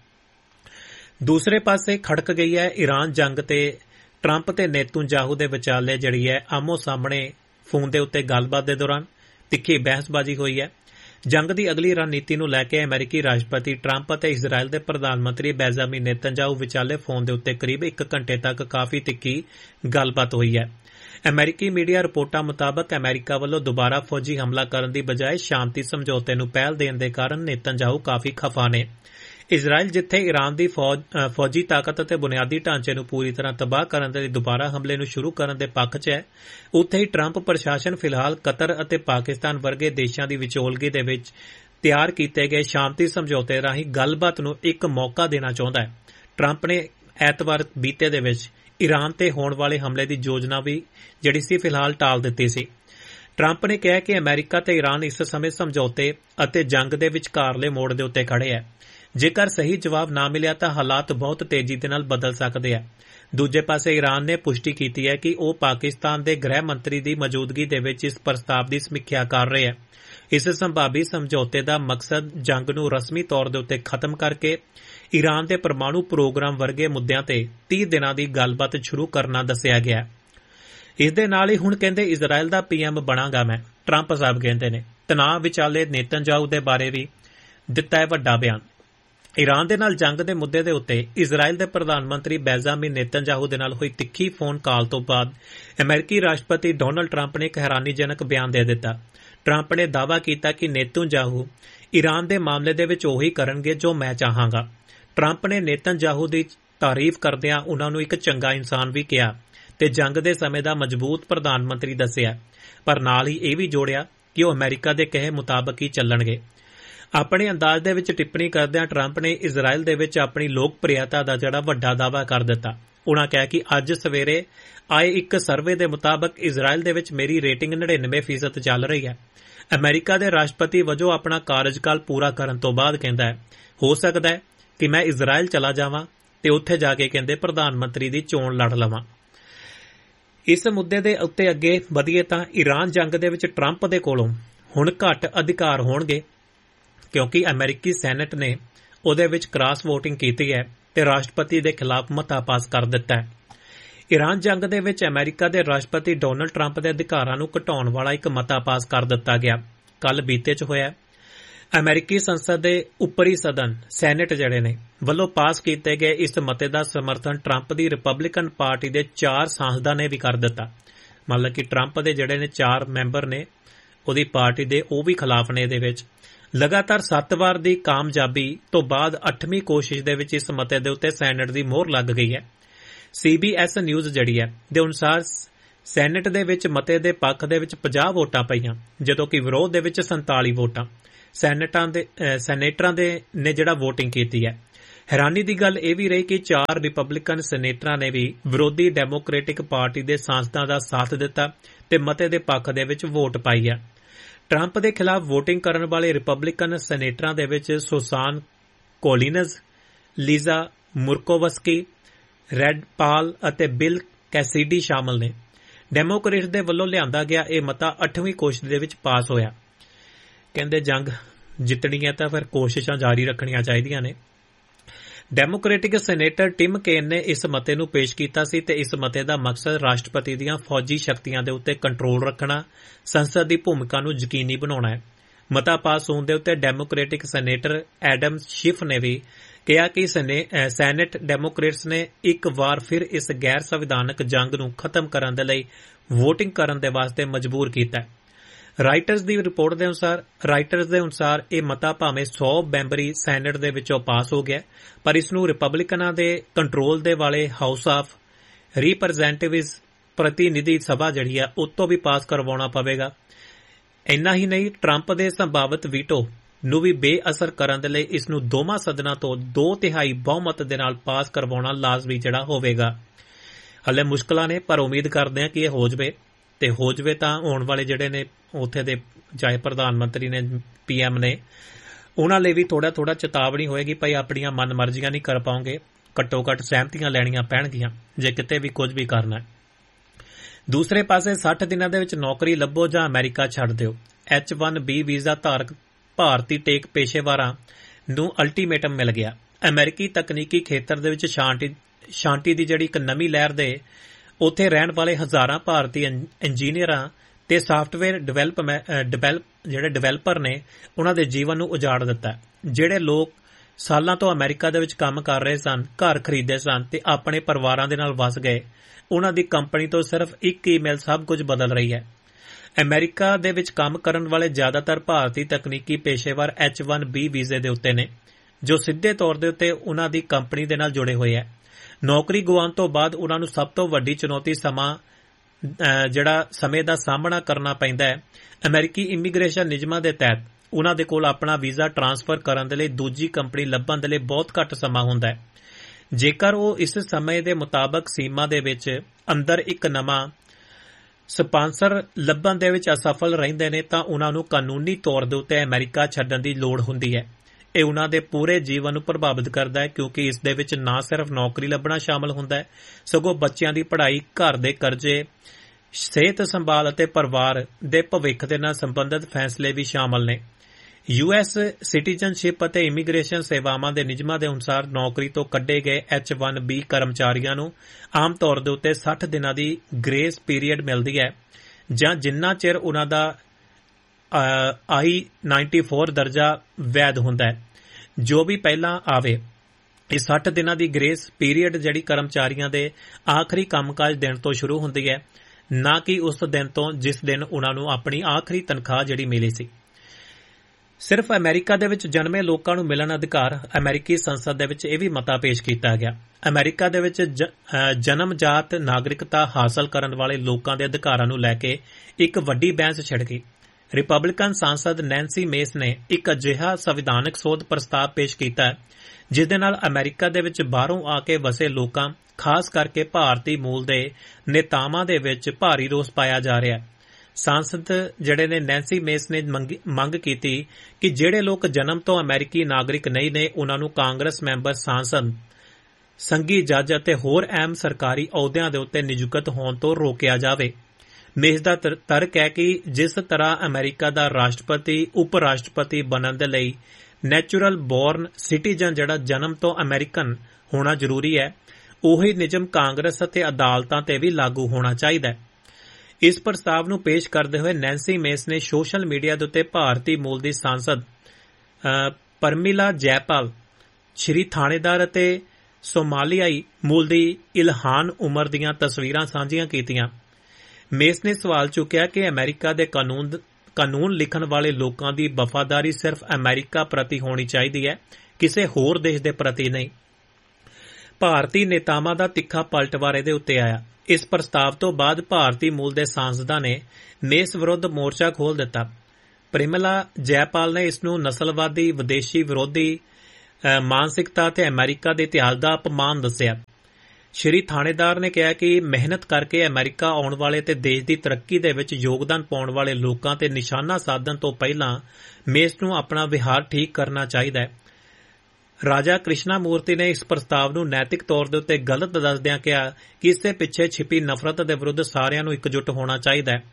ਦੂਸਰੇ ਪਾਸੇ ਖੜਕ ਗਈ ਹੈ ਈਰਾਨ ਜੰਗ ਤੇ ਟਰੰਪ ਤੇ ਨੇਤਨਯਾਹੂ ਦੇ ਵਿਚਾਲੇ ਜਿਹੜੀ ਹੈ ਆਮੋ ਸਾਹਮਣੇ ਫੋਨ ਦੇ ਉੱਤੇ ਗੱਲਬਾਤ ਦੇ ਦੌਰਾਨ ਤਿੱਖੀ ਬਹਿਸਬਾਜ਼ੀ ਹੋਈ ਹੈ। ਜੰਗ ਦੀ ਅਗਲੀ ਰਣਨੀਤੀ ਨੂੰ ਲੈ ਕੇ ਅਮਰੀਕੀ ਰਾਸ਼ਟਰਪਤੀ ਟਰੰਪ ਅਤੇ ਇਜ਼ਰਾਈਲ ਦੇ ਪ੍ਰਧਾਨ ਮੰਤਰੀ ਬੈਂਜਾਮਿਨ ਨੇਤਨਯਾਹੂ ਵਿਚਾਲੇ ਫੋਨ ਦੇ ਉੱਤੇ ਕਰੀਬ ਇੱਕ ਘੰਟੇ ਤੱਕ ਕਾਫੀ ਤਿੱਖੀ ਗੱਲਬਾਤ ਹੋਈ ਹੈ। ਅਮਰੀਕੀ ਮੀਡੀਆ ਰਿਪੋਰਟਾਂ ਮੁਤਾਬਕ ਅਮਰੀਕਾ ਵੱਲੋਂ ਦੁਬਾਰਾ ਫੌਜੀ ਹਮਲਾ ਕਰਨ ਦੀ ਬਜਾਏ ਸ਼ਾਂਤੀ ਸਮਝੌਤੇ ਨੂੰ ਪਹਿਲ ਦੇਣ ਦੇ ਕਾਰਨ ਨੇਤਨਯਾਹੂ ਕਾਫੀ ਖਫਾ ਨੇ। ਇਜ਼ਰਾਈਲ ਜਿੱਥੇ ਈਰਾਨ ਦੀ ਫੌਜੀ ਤਾਕਤ ਅਤੇ ਬੁਨਿਆਦੀ ਢਾਂਚੇ ਨੂੰ ਪੂਰੀ ਤਰ੍ਹਾਂ ਤਬਾਹ ਕਰਨ ਦੇ ਲਈ ਦੁਬਾਰਾ ਹਮਲੇ ਨੂੰ ਸ਼ੁਰੂ ਕਰਨ ਦੇ ਪੱਖ 'ਚ ਹੈ, ਉੱਥੇ ਹੀ ਟਰੰਪ ਪ੍ਰਸ਼ਾਸਨ ਫਿਲਹਾਲ ਕਤਰ ਅਤੇ ਪਾਕਿਸਤਾਨ ਵਰਗੇ ਦੇਸ਼ਾਂ ਦੀ ਵਿਚੋਲਗੀ ਦੇ ਵਿੱਚ ਤਿਆਰ ਕੀਤੇ ਗਏ ਸ਼ਾਂਤੀ ਸਮਝੌਤੇ ਰਾਹੀਂ ਗੱਲਬਾਤ ਨੂੰ ਇੱਕ ਮੌਕਾ ਦੇਣਾ ਚਾਹੁੰਦਾ ਹੈ। ਟਰੰਪ ਨੇ ਐਤਵਾਰ ਬੀਤੇ ਦੇ ਵਿੱਚ ਈਰਾਨ ਤੇ ਹੋਣ ਵਾਲੇ ਹਮਲੇ ਦੀ ਯੋਜਨਾ ਵੀ ਜਿਹੜੀ ਸੀ ਫਿਲਹਾਲ ਟਾਲ ਦਿੱਤੀ ਸੀ। ਟਰੰਪ ਨੇ ਕਿਹਾ ਕਿ ਅਮਰੀਕਾ ਤੇ ਈਰਾਨ ਇਸ ਸਮੇਂ ਸਮਝੌਤੇ ਅਤੇ ਜੰਗ ਦੇ ਵਿਚਕਾਰਲੇ ਮੋੜ ਦੇ ਉੱਤੇ ਖੜੇ ਹੈ। ਜੇਕਰ ਸਹੀ ਜਵਾਬ ਨਾ ਮਿਲਿਆ ਤਾਂ ਹਾਲਾਤ ਬਹੁਤ ਤੇਜ਼ੀ ਦੇ ਨਾਲ ਬਦਲ ਸਕਦੇ ਆ। ਦੂਜੇ ਪਾਸੇ ਈਰਾਨ ਨੇ ਪੁਸ਼ਟੀ ਕੀਤੀ ਹੈ ਕਿ ਉਹ ਪਾਕਿਸਤਾਨ ਦੇ ਗ੍ਰਹਿ ਮੰਤਰੀ ਦੀ ਮੌਜੂਦਗੀ ਦੇ ਵਿੱਚ ਇਸ ਪ੍ਰਸਤਾਵ ਦੀ ਸਮੀਖਿਆ ਕਰ ਰਹੇ ਹੈ। ਇਸ ਸੰਭਾਵੀ ਸਮਝੌਤੇ ਦਾ ਮਕਸਦ ਜੰਗ ਨੂੰ ਰਸਮੀ ਤੌਰ ਦੇ ਉੱਤੇ ਖਤਮ ਕਰਕੇ ਈਰਾਨ ਦੇ ਪਰਮਾਣੂ ਪ੍ਰੋਗਰਾਮ ਵਰਗੇ ਮੁੱਦਿਆਂ ਤੇ ਤੀਹ ਦਿਨਾਂ ਦੀ ਗੱਲਬਾਤ ਸ਼ੁਰੂ ਕਰਨਾ ਦੱਸਿਆ ਗਿਆ। ਇਸ ਦੇ ਨਾਲ ਹੀ ਹੁਣ ਕਹਿੰਦੇ ਇਜ਼ਰਾਈਲ ਦਾ ਪੀਐਮ ਬਣਾਂਗਾ ਮੈਂ, ਟਰੰਪ ਸਾਹਿਬ ਕਹਿੰਦੇ ਨੇ। ਤਣਾਅ ਵਿਚਾਲੇ ਨੇਤਨਯਾਹੂ ਦੇ ਬਾਰੇ ਵੀ ਦਿੱਤਾ ਹੈ ਵੱਡਾ ਬਿਆਨ। ਈਰਾਨ ਦੇ ਨਾਲ ਜੰਗ ਦੇ ਮੁੱਦੇ ਦੇ ਉੱਤੇ ਇਜ਼ਰਾਈਲ ਦੇ ਪ੍ਰਧਾਨ ਮੰਤਰੀ ਬੈਂਜਾਮਿਨ ਨੇਤਨਯਾਹੂ ਦੇ ਨਾਲ ਹੋਈ ਤਿੱਖੀ ਫੋਨ ਕਾਲ ਤੋਂ ਬਾਅਦ ਅਮਰੀਕੀ ਰਾਸ਼ਟਰਪਤੀ ਡੋਨਲਡ ਟਰੰਪ ਨੇ ਇੱਕ ਹੈਰਾਨੀਜਨਕ ਬਿਆਨ ਦੇ ਦਿੱਤਾ। ਟਰੰਪ ਨੇ ਦਾਅਵਾ ਕੀਤਾ ਕਿ ਨੇਤਨਯਾਹੂ ਈਰਾਨ ਦੇ ਮਾਮਲੇ ਦੇ ਵਿੱਚ ਉਹੀ ਕਰਨਗੇ ਜੋ ਮੈਂ ਚਾਹਾਂਗਾ। ਟਰੰਪ ਨੇ ਨੇਤਨਯਾਹੂ ਦੀ ਤਾਰੀਫ ਕਰਦਿਆਂ ਉਨ੍ਹਾਂ ਨੂੰ ਇੱਕ ਚੰਗਾ ਇਨਸਾਨ ਵੀ ਕਿਹਾ ਤੇ ਜੰਗ ਦੇ ਸਮੇਂ ਦਾ ਮਜ਼ਬੂਤ ਪ੍ਰਧਾਨ ਮੰਤਰੀ ਦੱਸਿਆ, ਪਰ ਨਾਲ ਹੀ ਇਹ ਵੀ ਜੋੜਿਆ ਕਿ ਉਹ ਅਮਰੀਕਾ ਦੇ ਕਹੇ ਮੁਤਾਬਕ ਹੀ ਚੱਲਣਗੇ। ਆਪਣੇ ਅੰਦਾਜ਼ ਦੇ ਵਿੱਚ ਟਿੱਪਣੀ ਕਰਦਿਆਂ ਟਰੰਪ ਨੇ ਇਜ਼ਰਾਈਲ ਦੇ ਵਿੱਚ ਆਪਣੀ ਲੋਕਪ੍ਰਿਯਤਾ ਦਾ ਜਿਹੜਾ ਵੱਡਾ ਦਾਅਵਾ ਕਰ ਦਿੱਤਾ। ਉਨ੍ਹਾਂ ਕਿਹਾ ਕਿ ਅੱਜ ਸਵੇਰੇ ਆਏ ਇੱਕ ਸਰਵੇ ਦੇ ਮੁਤਾਬਕ ਇਜ਼ਰਾਈਲ ਦੇ ਵਿੱਚ ਮੇਰੀ ਰੇਟਿੰਗ ਨੜਿਨਵੇਂ ਫੀਸਦ ਚੱਲ ਰਹੀ ਹੈ। ਅਮਰੀਕਾ ਦੇ ਰਾਸ਼ਟਰਪਤੀ ਵਜੋਂ ਆਪਣਾ ਕਾਰਜਕਾਲ ਪੂਰਾ ਕਰਨ ਤੋਂ ਬਾਅਦ ਕਹਿੰਦਾ ਹੈ ਹੋ ਸਕਦਾ ਹੈ ਕਿ ਮੈਂ ਇਜ਼ਰਾਈਲ ਚਲਾ ਜਾਵਾਂ ਤੇ ਉੱਥੇ ਜਾ ਕੇ ਕਹਿੰਦੇ ਪ੍ਰਧਾਨ ਮੰਤਰੀ ਦੀ ਚੋਣ ਲੜ ਲਵਾਂ। ਇਸ ਮੁੱਦੇ ਦੇ ਉੱਤੇ ਅੱਗੇ ਵਧੀਏ ਤਾਂ ਈਰਾਨ ਜੰਗ ਦੇ ਵਿੱਚ ਟਰੰਪ ਦੇ ਕੋਲੋਂ ਹੁਣ ਘੱਟ ਅਧਿਕਾਰ ਹੋਣਗੇ ਕਿਉਂਕਿ ਅਮਰੀਕੀ ਸੈਨੇਟ ਨੇ ਉਹਦੇ ਵਿੱਚ ਕ੍ਰਾਸ ਵੋਟਿੰਗ ਕੀਤੀ ਹੈ ਤੇ ਰਾਸ਼ਟਰਪਤੀ ਦੇ ਖਿਲਾਫ ਮਤਾ ਪਾਸ ਕਰ ਦਿੱਤਾ ਹੈ। ਈਰਾਨ ਜੰਗ ਦੇ ਵਿੱਚ ਅਮਰੀਕਾ ਦੇ ਰਾਸ਼ਟਰਪਤੀ ਡੋਨਲਡ ਟਰੰਪ ਦੇ ਅਧਿਕਾਰਾਂ ਨੂੰ ਘਟਾਉਣ ਵਾਲਾ ਇੱਕ ਮਤਾ ਪਾਸ ਕਰ ਦਿੱਤਾ ਗਿਆ। ਕੱਲ ਬੀਤੇ 'ਚ ਹੋਇਆ ਅਮਰੀਕੀ ਸੰਸਦ ਦੇ ਉੱਪਰੀ ਸਦਨ ਸੈਨੇਟ ਜਿਹੜੇ ਨੇ ਵੱਲੋਂ ਪਾਸ ਕੀਤੇ ਗਏ ਇਸ ਮਤੇ ਦਾ ਸਮਰਥਨ ਟਰੰਪ ਦੀ ਰਿਪਬਲਿਕਨ ਪਾਰਟੀ ਦੇ ਚਾਰ ਸਾਂਸਦਾਂ ਨੇ ਵੀ ਕਰ ਦਿੱਤਾ। ਮਤਲਬ ਕਿ ਟਰੰਪ ਦੇ ਜਿਹੜੇ ਨੇ ਚਾਰ ਮੈਂਬਰ ਨੇ ਉਹਦੀ ਪਾਰਟੀ ਦੇ ਉਹ ਵੀ ਖਿਲਾਫ ਨੇ। ਇਹਦੇ ਵਿੱਚ ਲਗਾਤਾਰ ਸੱਤ ਵਾਰ ਦੀ ਕਾਮਯਾਬੀ ਤੋਂ ਬਾਅਦ ਅੱਠਵੀਂ ਕੋਸ਼ਿਸ਼ ਦੇ ਵਿੱਚ ਇਸ ਮਤੇ ਦੇ ਉੱਤੇ ਸੈਨੇਟ ਦੀ ਮੋਹਰ ਲੱਗ ਗਈ ਹੈ। ਸੀ ਬੀ ਐਸ ਨਿਊਜ਼ ਜਿਹੜੀ ਹੈ ਦੇ ਅਨੁਸਾਰ ਸੈਨੇਟ ਦੇ ਵਿੱਚ ਮਤੇ ਦੇ ਪੱਖ ਦੇ ਵਿੱਚ ਪੰਜਾਹ ਵੋਟਾਂ ਪਈਆਂ, ਜਦੋਂ ਕਿ ਵਿਰੋਧ ਦੇ ਵਿੱਚ ਸੰਤਾਲੀ ਵੋਟਾਂ ਸੈਨੇਟਾਂ ਦੇ ਸੈਨੇਟਰਾਂ ਦੇ ਨੇ ਜਿਹੜਾ ਵੋਟਿੰਗ ਕੀਤੀ ਹੈ। ਹੈਰਾਨੀ ਦੀ ਗੱਲ ਇਹ ਵੀ ਰਹੀ ਕਿ ਚਾਰ ਰਿਪਬਲਿਕਨ ਸੈਨੇਟਰਾਂ ਨੇ ਵੀ ਵਿਰੋਧੀ ਡੈਮੋਕ੍ਰੈਟਿਕ ਪਾਰਟੀ ਦੇ ਸਾਂਸਦਾਂ ਦਾ ਸਾਥ ਦਿੱਤਾ ਤੇ ਮਤੇ ਦੇ ਪੱਖ ਦੇ ਵਿੱਚ ਵੋਟ ਪਾਈ ਹੈ। ਟਰੰਪ ਦੇ ਖਿਲਾਫ ਵੋਟਿੰਗ ਕਰਨ ਵਾਲੇ ਰਿਪਬਲਿਕਨ ਸੈਨੇਟਰਾਂ ਦੇ ਵਿੱਚ ਸੁਸਾਨ ਕੋਲਿਨਜ਼, ਲੀਜ਼ਾ ਮੁਰਕੋਵਸਕੀ, ਰੈਡ ਪਾਲ ਅਤੇ ਬਿਲ ਕੈਸੀਡੀ ਸ਼ਾਮਲ ਨੇ। ਡੈਮੋਕ੍ਰੇਟਸ ਦੇ ਵੱਲੋਂ ਲਿਆਂਦਾ ਗਿਆ ਇਹ ਮਤਾ ਅੱਠਵੀਂ ਕੋਸ਼ਿਸ਼ ਦੇ ਵਿੱਚ ਪਾਸ ਹੋਇਆ। ਕਹਿੰਦੇ ਜੰਗ ਜਿੱਤਣੀ ਹੈ ਤਾਂ ਫਿਰ ਕੋਸ਼ਿਸ਼ਾਂ ਜਾਰੀ ਰੱਖਣੀਆਂ ਚਾਹੀਦੀਆਂ ਨੇ। ਡੈਮੋਕ੍ਰੈਟਿਕ ਸੈਨੇਟਰ ਟਿਮ ਕੇਨ ਨੇ ਇਸ ਮਤੇ ਨੂੰ ਪੇਸ਼ ਕੀਤਾ ਸੀ ਤੇ ਇਸ ਮਤੇ ਦਾ ਮਕਸਦ ਰਾਸ਼ਟਰਪਤੀ ਦੀਆਂ ਫੌਜੀ ਸ਼ਕਤੀਆਂ ਦੇ ਉੱਤੇ ਕੰਟਰੋਲ ਰੱਖਣਾ, ਸੰਸਦ ਦੀ ਭੂਮਿਕਾ ਨੂੰ ਯਕੀਨੀ ਬਣਾਉਣਾ ਹੈ। ਮਤਾ ਪਾਸ ਹੋਣ ਦੇ ਉੱਤੇ ਡੈਮੋਕ੍ਰੈਟਿਕ ਸੈਨੇਟਰ ਐਡਮ ਸ਼ਿਫ ਨੇ ਵੀ ਕਿਹਾ ਕਿ ਸੈਨੇਟ ਡੈਮੋਕ੍ਰੇਟਸ ਨੇ ਇੱਕ ਵਾਰ ਫਿਰ ਇਸ ਗੈਰ ਸੰਵਿਧਾਨਕ ਜੰਗ ਨੂੰ ਖਤਮ ਕਰਨ ਦੇ ਲਈ ਵੋਟਿੰਗ ਕਰਨ ਦੇ ਵਾਸਤੇ ਮਜਬੂਰ ਕੀਤਾ ਹੈ। ਰਾਈਟਰਸ ਦੀ ਰਿਪੋਰਟ ਦੇ ਅਨੁਸਾਰ ਰਾਈਟਰਸ ਦੇ ਅਨੁਸਾਰ ਇਹ ਮਤਾ ਭਾਵੇਂ ਸੌ ਮੈਂਬਰੀ ਸੈਨੇਟ ਦੇ ਵਿੱਚੋਂ ਪਾਸ ਹੋ ਗਿਆ, ਪਰ ਇਸ ਨੂੰ ਰਿਪਬਲਿਕਨਾਂ ਦੇ ਕੰਟਰੋਲ ਦੇ ਵਾਲੇ ਹਾਊਸ ਆਫ ਰਿਪਰੈਜ਼ੈਂਟੇਟਿਵਜ਼ ਪ੍ਰਤੀਨਿਧੀ ਸਭਾ ਜਿਹੜੀ ਆ ਉਹ ਤੋਂ ਵੀ ਪਾਸ ਕਰਵਾਉਣਾ ਪਵੇਗਾ। ਇੰਨਾ ਹੀ ਨਹੀਂ, ਟਰੰਪ ਦੇ ਸੰਭਾਵਿਤ ਵੀਟੋ ਨੂੰ ਵੀ ਬੇਅਸਰ ਕਰਨ ਦੇ ਲਈ ਇਸ ਨੂੰ ਦੋਵਾਂ ਸਦਨਾਂ ਤੋਂ ਦੋ ਤਿਹਾਈ ਬਹੁਮਤ ਦੇ ਨਾਲ ਪਾਸ ਕਰਵਾਉਣਾ ਲਾਜ਼ਮੀ ਜਿਹੜਾ ਹੋਵੇਗਾ। ਹਲੇ ਮੁਸ਼ਕਲਾਂ ਨੇ, ਪਰ ਉਮੀਦ ਕਰਦੇ ਹਾਂ ਕਿ ਇਹ ਹੋ ਜਾਵੇ ਤੇ ਹੋ ਜਾਵੇ ਤਾਂ ਆਉਣ ਵਾਲੇ ਜਿਹੜੇ ਨੇ ਉੱਥੇ ਦੇ ਚਾਹੇ ਪ੍ਰਧਾਨ ਮੰਤਰੀ ਨੇ, ਪੀ ਐਮ ਨੇ, ਉਹਨਾਂ ਲਈ ਵੀ ਥੋੜਾ ਥੋੜਾ ਚੇਤਾਵਨੀ ਹੋਏਗੀ, ਭਾਈ ਆਪਣੀਆਂ ਮਨ ਮਰਜ਼ੀਆਂ ਨਹੀਂ ਕਰ ਪਾਓਗੇ, ਘੱਟੋ ਘੱਟ ਸਹਿਮਤੀਆਂ ਲੈਣੀਆਂ ਪੈਣਗੀਆਂ ਜੇ ਕਿਤੇ ਵੀ ਕੁਝ ਵੀ ਕਰਨਾ ਹੈ। ਦੂਸਰੇ ਪਾਸੇ ਸੱਠ ਦਿਨਾਂ ਦੇ ਵਿੱਚ ਨੌਕਰੀ ਲੱਭੋ ਜਾਂ ਅਮਰੀਕਾ ਛੱਡ ਦਿਓ। ਐਚ ਵਨ ਬੀ ਵੀਜ਼ਾ ਧਾਰਕ ਭਾਰਤੀ ਟੇਕ ਪੇਸ਼ੇਵਾਰਾਂ ਨੂੰ ਅਲਟੀਮੇਟਮ ਮਿਲ ਗਿਆ। ਅਮਰੀਕੀ ਤਕਨੀਕੀ ਖੇਤਰ ਦੇ ਵਿੱਚ ਸ਼ਾਂਤੀ ਸ਼ਾਂਤੀ ਦੀ ਜਿਹੜੀ ਇੱਕ ਨਵੀਂ ਲਹਿਰ ਦੇ ਉੱਥੇ ਰਹਿਣ ਵਾਲੇ ਹਜ਼ਾਰਾਂ ਭਾਰਤੀ ਇੰਜੀਨੀਅਰਾਂ ਤੇ ਸਾਫਟਵੇਅਰ ਡਿਵੈਲਪ ਜਿਹੜੇ ਡਿਵੈਲਪਰ ਨੇ ਉਹਨਾਂ ਦੇ ਜੀਵਨ ਨੂੰ ਉਜਾੜ ਦਿੱਤਾ। ਜਿਹੜੇ ਲੋਕ ਸਾਲਾਂ ਤੋਂ ਅਮਰੀਕਾ ਦੇ ਵਿੱਚ ਕੰਮ ਕਰ ਰਹੇ ਸਨ, ਘਰ ਖਰੀਦੇ ਸਨ ਤੇ ਆਪਣੇ ਪਰਿਵਾਰਾਂ ਦੇ ਨਾਲ ਵਸ ਗਏ, ਉਹਨਾਂ ਦੀ ਕੰਪਨੀ ਤੋਂ ਸਿਰਫ ਇੱਕ ਈਮੇਲ ਸਭ ਕੁਝ ਬਦਲ ਰਹੀ ਹੈ। ਅਮਰੀਕਾ ਦੇ ਵਿੱਚ ਕੰਮ ਕਰਨ ਵਾਲੇ ਜ਼ਿਆਦਾਤਰ ਭਾਰਤੀ ਤਕਨੀਕੀ ਪੇਸ਼ੇਵਰ ਐਚ ਵਨ ਬੀ ਵੀਜ਼ੇ ਦੇ ਉੱਤੇ ਨੇ, ਜੋ ਸਿੱਧੇ ਤੌਰ ਦੇ ਉੱਤੇ ਉਹਨਾਂ ਦੀ ਕੰਪਨੀ ਦੇ ਨਾਲ ਜੁੜੇ ਹੋਏ ਹੈ। ਨੌਕਰੀ ਗੁਆਉਣ ਤੋਂ ਬਾਅਦ ਉਹਨਾਂ ਨੂੰ ਸਭ ਤੋਂ ਵੱਡੀ ਚੁਣੌਤੀ ਸਮਾਂ ਜਿਹੜਾ ਸਮੇਂ ਦਾ ਸਾਹਮਣਾ ਕਰਨਾ ਪੈਂਦਾ ਹੈ। ਅਮਰੀਕੀ ਇਮੀਗ੍ਰੇਸ਼ਨ ਨਿਯਮਾਂ ਦੇ ਤਹਿਤ ਉਹਨਾਂ ਦੇ ਕੋਲ ਆਪਣਾ ਵੀਜ਼ਾ ਟਰਾਂਸਫਰ ਕਰਨ ਦੇ ਲਈ ਦੂਜੀ ਕੰਪਨੀ ਲੱਭਣ ਦੇ ਲਈ ਬਹੁਤ ਘੱਟ ਸਮਾਂ ਹੁੰਦਾ ਹੈ। ਜੇਕਰ ਉਹ ਇਸ ਸਮੇਂ ਦੇ ਮੁਤਾਬਕ ਸੀਮਾ ਦੇ ਵਿੱਚ ਅੰਦਰ ਇੱਕ ਨਵਾਂ ਸਪਾਂਸਰ ਲੱਭਣ ਦੇ ਵਿੱਚ ਅਸਫਲ ਰਹਿੰਦੇ ਨੇ ਤਾਂ ਉਹਨਾਂ ਨੂੰ ਕਾਨੂੰਨੀ ਤੌਰ ਦੇ ਉੱਤੇ ਅਮਰੀਕਾ ਛੱਡਣ ਦੀ ਲੋੜ ਹੁੰਦੀ ਹੈ। ਇਹ ਉਹਨਾਂ ਦੇ ਪੂਰੇ ਜੀਵਨ ਨੂੰ ਪ੍ਰਭਾਵਿਤ ਕਰਦਾ ਹੈ, ਕਿਉਂਕਿ ਇਸ ਦੇ ਵਿੱਚ ਨਾ ਸਿਰਫ ਨੌਕਰੀ ਲੱਭਣਾ ਸ਼ਾਮਲ ਹੁੰਦਾ ਹੈ, ਸਗੋਂ ਬੱਚਿਆਂ ਦੀ ਪੜ੍ਹਾਈ, ਘਰ ਦੇ ਕਰਜ਼ੇ, ਸਿਹਤ ਸੰਭਾਲ ਅਤੇ ਪਰਿਵਾਰ ਦੇ ਭਵਿੱਖ ਦੇ ਨਾਲ ਸੰਬੰਧਿਤ ਫੈਸਲੇ ਵੀ ਸ਼ਾਮਲ ਨੇ। ਯੂ ਐਸ ਸਿਟੀਜ਼ਨਸ਼ਿਪ ਅਤੇ ਇਮੀਗ੍ਰੇਸ਼ਨ ਸੇਵਾਵਾਂ ਦੇ ਨਿਯਮਾਂ ਦੇ ਅਨੁਸਾਰ ਨੌਕਰੀ ਤੋਂ ਕੱਢੇ ਗਏ ਐਚ ਵਨ ਬੀ ਕਰਮਚਾਰੀਆਂ ਨੂੰ ਆਮ ਤੌਰ ਦੇ ਉੱਤੇ ਸੱਠ ਦਿਨਾਂ ਦੀ ਗ੍ਰੇਸ ਪੀਰੀਅਡ ਮਿਲਦੀ ਹੈ, ਜਾਂ ਜਿੰਨਾ ਚਿਰ ਉਹਨਾਂ ਦਾ ਆਈ ਨਾਈਨਟੀ ਫੋਰ ਦਰਜਾ ਵੈਧ ਹੁੰਦਾ ਹੈ। ਜੋ ਵੀ ਪਹਿਲਾਂ ਆਵੇ, ਇਹ ਸੱਠ ਦਿਨਾਂ ਦੀ ਗ੍ਰੇਸ ਪੀਰੀਅਡ ਜਿਹੜੀ ਕਰਮਚਾਰੀਆਂ ਦੇ ਆਖਰੀ ਕੰਮਕਾਜ ਦਿਨ ਤੋਂ ਸ਼ੁਰੂ ਹੁੰਦੀ ਹੈ, ਨਾ ਕਿ ਉਸ ਦਿਨ ਤੋਂ ਜਿਸ ਦਿਨ ਉਹਨਾਂ ਨੂੰ ਆਪਣੀ ਆਖਰੀ ਤਨਖਾਹ ਜਿਹੜੀ ਮਿਲੀ ਸੀ। ਸਿਰਫ ਅਮਰੀਕਾ ਦੇ ਵਿੱਚ ਜਨਮੇ ਲੋਕਾਂ ਨੂੰ ਮਿਲਣ ਅਧਿਕਾਰ। ਅਮਰੀਕੀ ਸੰਸਦ ਦੇ ਵਿੱਚ ਇਹ ਵੀ ਮਤਾ ਪੇਸ਼ ਕੀਤਾ ਗਿਆ। ਅਮਰੀਕਾ ਦੇ ਵਿੱਚ ਜਨਮਜਾਤ ਨਾਗਰਿਕਤਾ ਹਾਸਲ ਕਰਨ ਵਾਲੇ ਲੋਕਾਂ ਦੇ ਅਧਿਕਾਰਾਂ ਨੂੰ ਲੈ ਕੇ ਇੱਕ ਵੱਡੀ ਬਹਿਸ ਛਿੜ ਗਈ। ਰਿਪਬਲਿਕਨ ਸਾਂਸਦ ਨੈਂਸੀ ਮੇਸ ਨੇ ਇੱਕ ਅਜਿਹਾ ਸੰਵਿਧਾਨਕ ਸੋਧ ਪ੍ਰਸਤਾਵ ਪੇਸ਼ ਕੀਤਾ ਜਿਸ ਦੇ ਨਾਲ ਅਮਰੀਕਾ ਦੇ ਵਿੱਚ ਬਾਹਰੋਂ ਆ ਕੇ ਵਸੇ ਲੋਕਾਂ, ਖਾਸ ਕਰਕੇ ਭਾਰਤੀ ਮੂਲ ਦੇ ਨੇਤਾਵਾਂ ਦੇ ਵਿੱਚ ਭਾਰੀ ਰੋਸ ਪਾਇਆ ਜਾ ਰਿਹਾ ਹੈ। ਸਾਂਸਦ ਜਿਹੜੇ ਨੇ ਨੈਂਸੀ ਮੇਸ ਨੇ ਮੰਗ ਕੀਤੀ ਕਿ ਜਿਹੜੇ ਲੋਕ ਜਨਮ ਤੋਂ ਅਮਰੀਕੀ ਨਾਗਰਿਕ ਨਹੀਂ ਨੇ, ਉਹਨਾਂ ਨੂੰ ਕਾਂਗਰਸ ਮੈਂਬਰ, ਸਾਂਸਦ, ਸੰਘੀ ਜੱਜ ਅਤੇ ਹੋਰ ਅਹਿਮ ਸਰਕਾਰੀ ਅਹੁਦਿਆਂ ਦੇ ਉੱਤੇ ਨਿਯੁਕਤ ਹੋਣ ਤੋਂ ਰੋਕਿਆ ਜਾਵੇ। ਮੇਸ ਦਾ ਤਰਕ ਹੈ ਕਿ ਜਿਸ ਤਰ੍ਹਾਂ ਅਮਰੀਕਾ ਦਾ ਰਾਸ਼ਟਰਪਤੀ, ਉਪ ਰਾਸ਼ਟਰਪਤੀ ਬਣਨ ਦੇ ਲਈ ਨੈਚੁਰਲ ਬੋਰਨ ਸਿਟੀਜ਼ਨ ਜਿਹੜਾ ਜਨਮ ਤੋਂ ਅਮਰੀਕਨ ਹੋਣਾ ਜ਼ਰੂਰੀ ਹੈ, ਉਹੀ ਨਿਯਮ ਕਾਂਗਰਸ ਅਤੇ ਅਦਾਲਤਾਂ ਤੇ ਵੀ ਲਾਗੂ ਹੋਣਾ ਚਾਹੀਦਾ ਹੈ। ਇਸ ਪ੍ਰਸਤਾਵ ਨੂੰ ਪੇਸ਼ ਕਰਦੇ ਹੋਏ ਨੈਂਸੀ ਮੇਸ ਨੇ ਸੋਸ਼ਲ ਮੀਡੀਆ ਦੇ ਉੱਤੇ ਭਾਰਤੀ ਮੂਲ ਦੀ ਸਾਂਸਦ ਪਰਮਿਲਾ ਜੈਪਾਲ, ਸ਼੍ਰੀ ਥਾਣੇਦਾਰ ਅਤੇ ਸੋਮਾਲੀਆਈ ਮੂਲ ਦੀ ਇਲਹਾਨ ਉਮਰ ਦੀਆਂ ਤਸਵੀਰਾਂ ਸਾਂਝੀਆਂ ਕੀਤੀਆਂ। ਮੇਸ ਨੇ ਸਵਾਲ ਚੁੱਕਿਆ ਕਿ ਅਮਰੀਕਾ ਦੇ ਕਾਨੂੰਨ ਕਾਨੂੰਨ ਲਿਖਣ ਵਾਲੇ ਲੋਕਾਂ ਦੀ ਵਫ਼ਾਦਾਰੀ ਸਿਰਫ ਅਮਰੀਕਾ ਪ੍ਰਤੀ ਹੋਣੀ ਚਾਹੀਦੀ ਹੈ, ਕਿਸੇ ਹੋਰ ਦੇਸ਼ ਦੇ ਪ੍ਰਤੀ ਨਹੀਂ। ਭਾਰਤੀ ਨੇਤਾਵਾਂ ਦਾ ਤਿੱਖਾ ਪਲਟਵਾਰ ਇਹਦੇ ਉੱਤੇ ਆਇਆ। ਇਸ ਪ੍ਰਸਤਾਵ ਤੋਂ ਬਾਅਦ ਭਾਰਤੀ ਮੂਲ ਦੇ ਸਾਂਸਦਾਂ ਨੇ ਮੇਸ ਵਿਰੁੱਧ ਮੋਰਚਾ ਖੋਲ੍ਹ ਦਿੱਤਾ। ਪ੍ਰਿਮਲਾ ਜੈਪਾਲ ਨੇ ਇਸ ਨੂੰ ਨਸਲਵਾਦੀ, ਵਿਦੇਸ਼ੀ ਵਿਰੋਧੀ ਮਾਨਸਿਕਤਾ ਅਤੇ ਅਮਰੀਕਾ ਦੇ ਇਤਿਹਾਸ ਦਾ ਅਪਮਾਨ ਦੱਸਿਆ। ਸ਼੍ਰੀ ਥਾਣੇਦਾਰ ਨੇ ਕਿਹਾ ਕਿ ਮਿਹਨਤ ਕਰਕੇ ਅਮਰੀਕਾ ਆਉਣ ਵਾਲੇ ਤੇ ਦੇਸ਼ ਦੀ ਤਰੱਕੀ ਦੇ ਵਿੱਚ ਯੋਗਦਾਨ ਪਾਉਣ ਵਾਲੇ ਲੋਕਾਂ ਤੇ ਨਿਸ਼ਾਨਾ ਸਾਧਨ ਤੋਂ ਪਹਿਲਾਂ ਮੇਸ ਨੂੰ ਆਪਣਾ ਵਿਹਾਰ ਠੀਕ ਕਰਨਾ ਚਾਹੀਦਾ ਹੈ। ਰਾਜਾ ਕ੍ਰਿਸ਼ਨਾ ਮੂਰਤੀ ਨੇ ਇਸ ਪ੍ਰਸਤਾਵ ਨੂੰ ਨੈਤਿਕ ਤੌਰ ਦੇ ਉੱਤੇ ਗਲਤ ਦੱਸਦਿਆਂ ਕਿਹਾ ਕਿ ਇਸ ਦੇ ਪਿੱਛੇ ਛਿਪੀ ਨਫ਼ਰਤ ਦੇ ਵਿਰੁੱਧ ਸਾਰਿਆਂ ਨੂੰ ਇਕਜੁੱਟ ਹੋਣਾ ਚਾਹੀਦਾ ਹੈ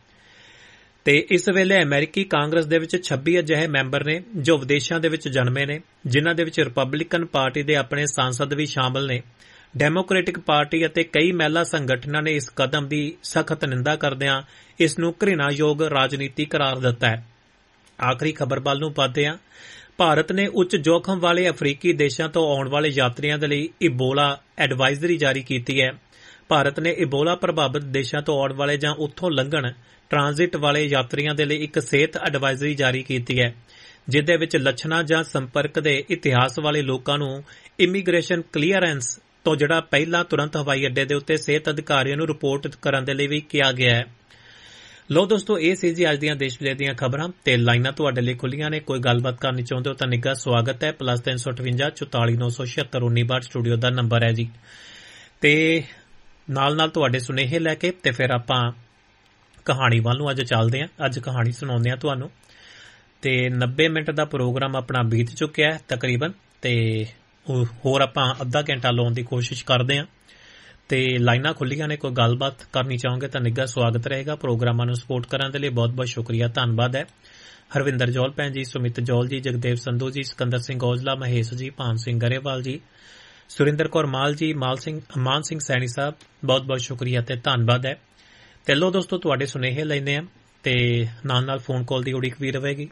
ਤੇ ਇਸ ਵੇਲੇ ਅਮਰੀਕੀ ਕਾਂਗਰਸ ਦੇ ਵਿੱਚ ਛੱਬੀ ਅਜਿਹੇ ਮੈਂਬਰ ਨੇ ਜੋ ਵਿਦੇਸ਼ਾਂ ਦੇ ਵਿੱਚ ਜਨਮੇ ਨੇ, ਜਿਨ੍ਹਾਂ ਦੇ ਵਿੱਚ ਰਿਪਬਲਿਕਨ ਪਾਰਟੀ ਦੇ ਆਪਣੇ ਸਾਂਸਦ ਵੀ ਸ਼ਾਮਲ ਨੇ। ਡੈਮੋਕ੍ਰੈਟਿਕ ਪਾਰਟੀ ਅਤੇ ਕਈ ਮਹਿਲਾ ਸੰਗਠਨਾਂ ਨੇ ਇਸ ਕਦਮ ਦੀ ਸਖਤ ਨਿੰਦਾ ਕਰਦਿਆਂ ਇਸ ਨੂੰ ਘ੍ਰਿਣਾਯੋਗ ਰਾਜਨੀਤੀ ਕਰਾਰ ਦਿੱਤਾ ਹੈ। ਆਖਰੀ ਖਬਰ ਵੱਲ ਨੂੰ ਵਧਦੇ ਹਾਂ। ਭਾਰਤ ਨੇ ਉੱਚ ਜੋਖਮ ਵਾਲੇ ਅਫਰੀਕੀ ਦੇਸ਼ਾਂ ਤੋਂ ਆਉਣ ਵਾਲੇ ਯਾਤਰੀਆਂ ਦੇ ਲਈ ਇਬੋਲਾ ਐਡਵਾਈਜ਼ਰੀ ਜਾਰੀ ਕੀਤੀ ਹੈ। ਭਾਰਤ ਨੇ ਇਬੋਲਾ ਪ੍ਰਭਾਵਿਤ ਦੇਸ਼ਾਂ ਤੋਂ ਆਉਣ ਵਾਲੇ ਜਾਂ ਉੱਥੋਂ ਲੰਘਣ ਟ੍ਰਾਂਜ਼ਿਟ ਵਾਲੇ ਯਾਤਰੀਆਂ ਦੇ ਲਈ ਇੱਕ ਸਿਹਤ ਐਡਵਾਈਜ਼ਰੀ ਜਾਰੀ ਕੀਤੀ ਹੈ, ਜਿਸ ਵਿੱਚ ਲੱਛਣਾਂ ਜਾਂ ਸੰਪਰਕ ਦੇ ਇਤਿਹਾਸ ਵਾਲੇ ਲੋਕਾਂ ਨੂੰ ਇਮੀਗ੍ਰੇਸ਼ਨ ਕਲੀਅਰੈਂਸ ਤੋਂ ਜਿਹੜਾ ਪਹਿਲਾਂ ਤੁਰੰਤ ਹਵਾਈ ਅੱਡੇ ਦੇ ਉੱਤੇ ਸਿਹਤ ਅਧਿਕਾਰੀਆਂ ਨੂੰ ਰਿਪੋਰਟ ਕਰਨ ਦੇ ਲਈ ਵੀ ਕਿਹਾ ਗਿਆ ਹੈ। ਲੋ ਦੋਸਤੋ, ਇਹ ਸੀ ਜੀ ਅੱਜ ਦੀਆਂ ਦੇਸ਼ ਵਿਦੇਸ਼ ਦੀਆਂ ਖਬਰਾਂ ਤੇ ਲਾਈਨਾਂ ਤੁਹਾਡੇ ਲਈ ਖੁੱਲੀਆਂ ਨੇ। ਕੋਈ ਗੱਲਬਾਤ ਕਰਨੀ ਚਾਹੁੰਦੇ ਹੋ ਤਾਂ ਨਿੱਘਾ ਸਵਾਗਤ ਹੈ। ਪਲੱਸ ਤਿੰਨ ਸੌ ਅਠਵੰਜਾ ਚੁਤਾਲੀ ਨੌ ਸੌ ਛਿਅੱਤਰ ਉੱਨੀ ਬਾਹਠ ਸਟੂਡੀਓ ਦਾ ਨੰਬਰ ਹੈ ਜੀ। ਤੇ ਨਾਲ ਨਾਲ ਤੁਹਾਡੇ ਸੁਨੇਹੇ ਲੈ ਕੇ ਤੇ ਫਿਰ ਆਪਾਂ ਕਹਾਣੀ ਵੱਲ ਨੂੰ ਅੱਜ ਚੱਲਦੇ ਹਾਂ। ਅੱਜ ਕਹਾਣੀ ਸੁਣਾਉਂਦੇ ਹਾਂ ਤੁਹਾਨੂੰ ਤੇ ਨੱਬੇ ਮਿੰਟ ਦਾ ਪ੍ਰੋਗਰਾਮ ਆਪਣਾ ਬੀਤ ਚੁੱਕਿਆ ਹੈ ਤਕਰੀਬਨ, ਤੇ ਹੋਰ ਆਪਾਂ ਅੱਧਾ ਘੰਟਾ ਲਾਉਣ ਦੀ ਕੋਸ਼ਿਸ਼ ਕਰਦੇ ਹਾਂ ਤੇ ਲਾਈਨਾਂ ਖੁੱਲੀਆਂ ਨੇ। ਕੋਈ ਗੱਲਬਾਤ ਕਰਨੀ ਚਾਹੋਗੇ ਤਾਂ ਨਿੱਘਾ ਸਵਾਗਤ ਰਹੇਗਾ। ਪ੍ਰੋਗਰਾਮਾਂ ਨੂੰ ਸਪੋਰਟ ਕਰਨ ਦੇ ਲਈ ਬਹੁਤ ਬਹੁਤ ਸ਼ੁਕਰੀਆ, ਧੰਨਵਾਦ ਹੈ। ਹਰਵਿੰਦਰ ਜੌਲ ਭੈਣ ਜੀ, ਸੁਮਿਤ ਜੌਲ ਜੀ, ਜਗਦੇਵ ਸੰਧੂ ਜੀ, ਸਿਕੰਦਰ ਸਿੰਘ ਔਜਲਾ, ਮਹੇਸ਼ ਜੀ, ਭਾਨ ਸਿੰਘ ਗਰੇਵਾਲ ਜੀ, ਸੁਰਿੰਦਰ ਕੌਰ ਮਾਲ ਜੀ, ਮਾਲ ਸਿੰਘ ਮਾਨ ਸਿੰਘ ਸੈਣੀ ਸਾਹਿਬ, ਬਹੁਤ ਬਹੁਤ ਸ਼ੁਕਰੀਆ ਤੇ ਧੰਨਵਾਦ ਹੈ। ਤੇ ਲੋ ਦੋਸਤੋ, ਤੁਹਾਡੇ ਸੁਨੇਹੇ ਲੈਂਦੇ ਆ ਤੇ ਨਾਲ ਨਾਲ ਫੋਨ ਕਾਲ ਦੀ ਉਡੀਕ ਵੀ ਰਹੇਗੀ।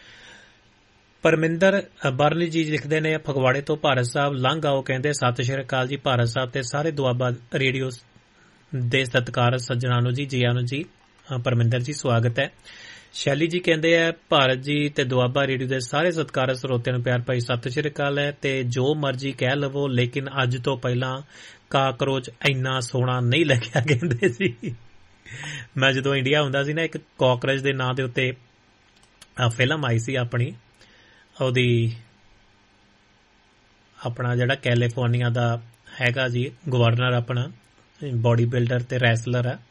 ਪਰਮਿੰਦਰ ਬਰਲੀ ਜੀ ਲਿਖਦੇ ਨੇ ਫਗਵਾੜੇ ਤੋਂ, ਭਾਰਤ ਸਾਹਿਬ ਲੰਘ ਆਓ, ਕਹਿੰਦੇ ਸਤਿ ਸ਼੍ਰੀ ਅਕਾਲ ਜੀ ਭਾਰਤ ਸਾਹਿਬ ਤੇ ਸਾਰੇ ਦੁਆਬਾ ਰੇਡੀਓ ਦੇ ਸਤਿਕਾਰਤ ਸੱਜਣਾਂ ਨੂੰ ਜੀ, ਜੀ ਆਇਆਂ ਨੂੰ ਜੀ। ਪਰਮਿੰਦਰ ਜੀ ਸਵਾਗਤ ਹੈ। ਸ਼ੈਲੀ ਜੀ ਕਹਿੰਦੇ ਆ ਭਾਰਤ ਜੀ ਤੇ ਦੁਆਬਾ ਰੇਡੀਓ ਦੇ ਸਾਰੇ ਸਤਿਕਾਰਤ ਸਰੋਤਿਆਂ ਨੂੰ ਪਿਆਰ ਭਰੀ ਸਤਿ ਸ਼੍ਰੀ ਅਕਾਲ ਹੈ ਤੇ ਜੋ ਮਰਜੀ ਕਹਿ ਲਵੋ, ਲੇਕਿਨ ਅੱਜ ਤੋਂ ਪਹਿਲਾਂ ਕਾਕਰੋਚ ਇੰਨਾ ਸੋਹਣਾ ਨਹੀਂ ਲੱਗਿਆ, ਕਹਿੰਦੇ ਸੀ। ਮੈਂ ਜਦੋਂ ਇੰਡੀਆ ਹੁੰਦਾ ਸੀ ਨਾ, ਇੱਕ ਕਾਕਰੋਚ ਦੇ ਨਾਂ ਦੇ ਉੱਤੇ ਫਿਲਮ ਆਈ ਸੀ ਆਪਣੀ, ਉਹਦੀ ਆਪਣਾ ਜਿਹੜਾ ਕੈਲੀਫੋਰਨੀਆ ਦਾ ਹੈਗਾ ਜੀ ਗਵਰਨਰ, ਆਪਣਾ ਬੋਡੀ ਬਿਲਡਰ ਤੇ ਰੈਸਲਰ ਹੈ,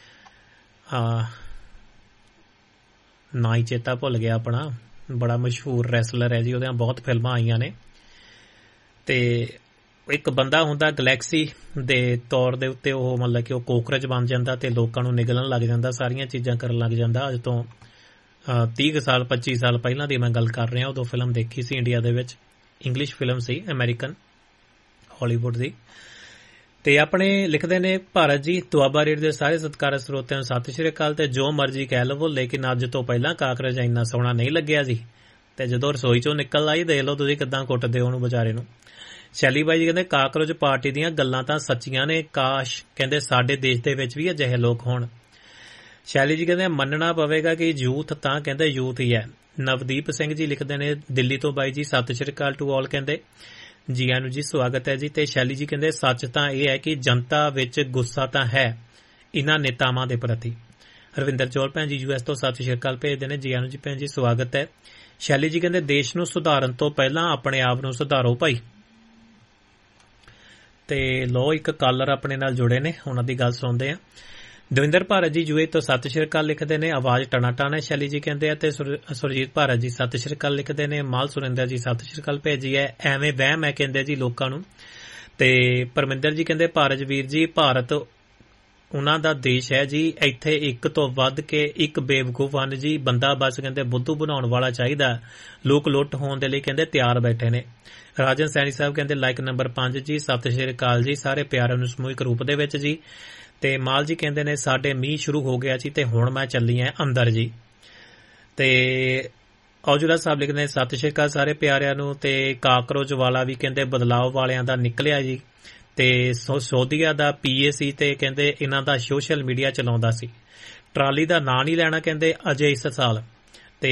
ਨਾ ਹੀ ਚੇਤਾ ਭੁੱਲ ਗਿਆ ਆਪਣਾ, ਬੜਾ ਮਸ਼ਹੂਰ ਰੈਸਲਰ ਹੈ ਜੀ, ਉਹਦੀਆਂ ਬਹੁਤ ਫਿਲਮਾਂ ਆਈਆਂ ਨੇ। ਤੇ ਇੱਕ ਬੰਦਾ ਹੁੰਦਾ ਗਲੈਕਸੀ ਦੇ ਤੌਰ ਦੇ ਉੱਤੇ, ਉਹ ਮਤਲਬ ਕਿ ਉਹ ਕੋਕਰਚ ਬਣ ਜਾਂਦਾ ਤੇ ਲੋਕਾਂ ਨੂੰ ਨਿਗਲਣ ਲੱਗ ਜਾਂਦਾ, ਸਾਰੀਆਂ ਚੀਜ਼ਾਂ ਕਰਨ ਲੱਗ ਜਾਂਦਾ। ਅੱਜ ਤੋਂ ਤੀਹ ਕੁ ਸਾਲ ਪੱਚੀ ਸਾਲ ਪਹਿਲਾਂ ਦੀ ਮੈਂ ਗੱਲ ਕਰ ਰਿਹਾ। ਉਦੋਂ ਫਿਲਮ ਦੇਖੀ ਸੀ ਇੰਡੀਆ ਦੇ ਵਿੱਚ, ਇੰਗਲਿਸ਼ ਫਿਲਮ ਸੀ, ਅਮਰੀਕਨ ਹਾਲੀਵੁੱਡ ਦੀ। ਤੇ ਆਪਣੇ ਲਿਖਦੇ ਨੇ ਭਾਰਤ ਜੀ ਦੁਆਬਾ ਰੇਡੀਓ ਦੇ ਸਾਰੇ ਸਤਿਕਾਰਤ ਸਰੋਤਿਆਂ ਨੂੰ ਸਤਿ ਸ਼੍ਰੀ ਅਕਾਲ ਤੇ ਜੋ ਮਰਜੀ ਕਹਿ ਲਵੋ, ਲੇਕਿਨ ਅੱਜ ਤੋਂ ਪਹਿਲਾਂ ਕਾਕਰੋਚ ਇੰਨਾ ਸੋਹਣਾ ਨਹੀਂ ਲੱਗਿਆ ਜੀ। ਤੇ ਜਦੋਂ ਰਸੋਈ ਚੋਂ ਨਿਕਲ ਆਈ, ਦੇਖ ਲਓ ਤੁਸੀਂ ਕਿੱਦਾਂ ਕੁੱਟਦੇ ਉਹਨੂੰ ਵਿਚਾਰੇ ਨੂੰ। ਸ਼ੈਲੀ ਬਾਈ ਜੀ ਕਹਿੰਦੇ ਕਾਕਰੋਚ ਪਾਰਟੀ ਦੀਆਂ ਗੱਲਾਂ ਤਾਂ ਸੱਚੀਆਂ ਨੇ, ਕਾਸ਼ ਕਹਿੰਦੇ ਸਾਡੇ ਦੇਸ਼ ਦੇ ਵਿੱਚ ਵੀ ਅਜਿਹੇ ਲੋਕ ਹੋਣ। ਸ਼ੈਲੀ ਜੀ ਕਹਿੰਦੇ ਮੰਨਣਾ ਪਵੇਗਾ ਕਿ ਯੂਥ ਤਾਂ ਕਹਿੰਦੇ ਯੂਥ ਹੀ ਹੈ। ਨਵਦੀਪ ਸਿੰਘ ਜੀ ਲਿਖਦੇ ਨੇ ਦਿੱਲੀ ਤੋਂ, ਬਾਈ ਜੀ ਸਤਿ ਸ਼੍ਰੀ ਅਕਾਲ ਟੂ ਆਲ, ਕਹਿੰਦੇ ਜੀ ਆਇਆਂ ਨੂੰ ਜੀ, ਸਵਾਗਤ ਹੈ ਜੀ। ਤੇ ਸ਼ੈਲੀ ਜੀ ਕਹਿੰਦੇ ਸੱਚ ਤਾਂ ਇਹ ਹੈ ਕਿ ਜਨਤਾ ਵਿੱਚ ਗੁੱਸਾ ਤਾਂ ਹੈ ਇਹਨਾਂ ਨੇਤਾਵਾਂ ਦੇ ਪ੍ਰਤੀ। ਹਰਵਿੰਦਰ ਚੌਲ ਭੈਣ ਜੀ ਯੂ ਐਸ ਤੋਂ ਸਤਿ ਸ਼੍ਰੀ ਅਕਾਲ ਭੇਜਦੇ ਨੇ, ਜੀ ਆਇਆਂ ਨੂੰ ਜੀ ਭੈਣ ਜੀ, ਸਵਾਗਤ ਹੈ। ਸ਼ੈਲੀ ਜੀ ਕਹਿੰਦੇ ਦੇਸ਼ ਨੂੰ ਸੁਧਾਰਨ ਤੋਂ ਪਹਿਲਾਂ ਆਪਣੇ ਆਪ ਨੂੰ ਸੁਧਾਰੋ ਭਾਈ। ਤੇ ਲੋ ਇੱਕ ਕਾਲਰ ਆਪਣੇ ਨਾਲ ਜੁੜੇ ਨੇ, ਉਹਨਾਂ ਦੀ ਗੱਲ ਸੁਣਦੇ ਆ। ਦਵਿੰਦਰ ਭਾਰਤ ਜੀ ਯੂ ਏ ਤੋਂ ਸਤਿ ਸ਼੍ਰੀ ਅਕਾਲ ਲਿਖਦੇ ਨੇ, ਆਵਾਜ਼ ਟਣਾ ਟਣਾ ਸ਼ੈਲੀ ਜੀ ਕਹਿੰਦੇ ਆ। ਤੇ ਸੁਰਜੀਤ ਭਾਰਤ ਜੀ ਸਤਿ ਸ਼੍ਰੀ ਅਕਾਲ ਲਿਖਦੇ ਨੇ, ਮਾਲ ਸੁਰਿੰਦਰ ਜੀ ਸਤਿ ਸ਼੍ਰੀ ਅਕਾਲ ਭੇਜੀ ਹੈ। ਐਵੇਂ ਵਹਿਮ ਹੈ ਕਹਿੰਦੇ ਜੀ ਲੋਕਾਂ ਨੂੰ। ਤੇ ਪਰਮਿੰਦਰ ਜੀ ਕਹਿੰਦੇ ਭਾਰਤ ਵੀਰ ਜੀ, ਭਾਰਤ ਉਹਨਾਂ ਦਾ ਦੇਸ਼ ਹੈ ਜੀ, ਇੱਥੇ ਇੱਕ ਤੋਂ ਵੱਧ ਕੇ ਇੱਕ ਬੇਵਕੂਫ ਹਨ ਜੀ, ਬੰਦਾ ਬਸ ਕਹਿੰਦੇ ਬੁੱਧੂ ਬਣਾਉਣ ਵਾਲਾ ਚਾਹੀਦਾ, ਲੋਕ ਲੁੱਟ ਹੋਣ ਦੇ ਲਈ ਕਹਿੰਦੇ ਤਿਆਰ ਬੈਠੇ ਨੇ। ਰਾਜਨ ਸੈਣੀ ਸਾਹਿਬ ਕਹਿੰਦੇ ਲਾਈਕ ਨੰਬਰ ਪੰਜ ਜੀ, ਸਤਿ ਸ਼੍ਰੀ ਅਕਾਲ ਜੀ ਸਾਰੇ ਪਿਆਰਿਆਂ ਨੂੰ ਸਮੂਹਿਕ ਰੂਪ ਦੇ ਵਿੱਚ ਜੀ। ਤੇ ਮਾਲ ਜੀ ਕਹਿੰਦੇ ਨੇ ਸਾਡੇ ਮੀਂਹ ਸ਼ੁਰੂ ਹੋ ਗਿਆ ਜੀ ਤੇ ਹੁਣ ਮੈਂ ਚੱਲੀ ਐ ਅੰਦਰ ਜੀ। ਤੇ ਔਜਲਾ ਸਾਹਿਬ ਲਿਖਦੇ ਨੇ ਸਤਿ ਸ਼੍ਰੀ ਅਕਾਲ ਸਾਰੇ ਪਿਆਰਿਆਂ ਨੂੰ। ਤੇ ਕਾਕਰੋਚ ਵਾਲਾ ਵੀ ਕਹਿੰਦੇ ਬਦਲਾਅ ਵਾਲਿਆਂ ਦਾ ਨਿਕਲਿਆ ਜੀ, ਤੇ ਸੋਧੀਆ ਦਾ ਪੀਏ ਸੀ ਤੇ ਕਹਿੰਦੇ ਇਹਨਾਂ ਦਾ ਸੋਸ਼ਲ ਮੀਡੀਆ ਚਲਾਉਂਦਾ ਸੀ। ਟਰਾਲੀ ਦਾ ਨਾਂ ਨਹੀਂ ਲੈਣਾ ਕਹਿੰਦੇ ਅਜੇ ਇਸ ਸਾਲ। ਤੇ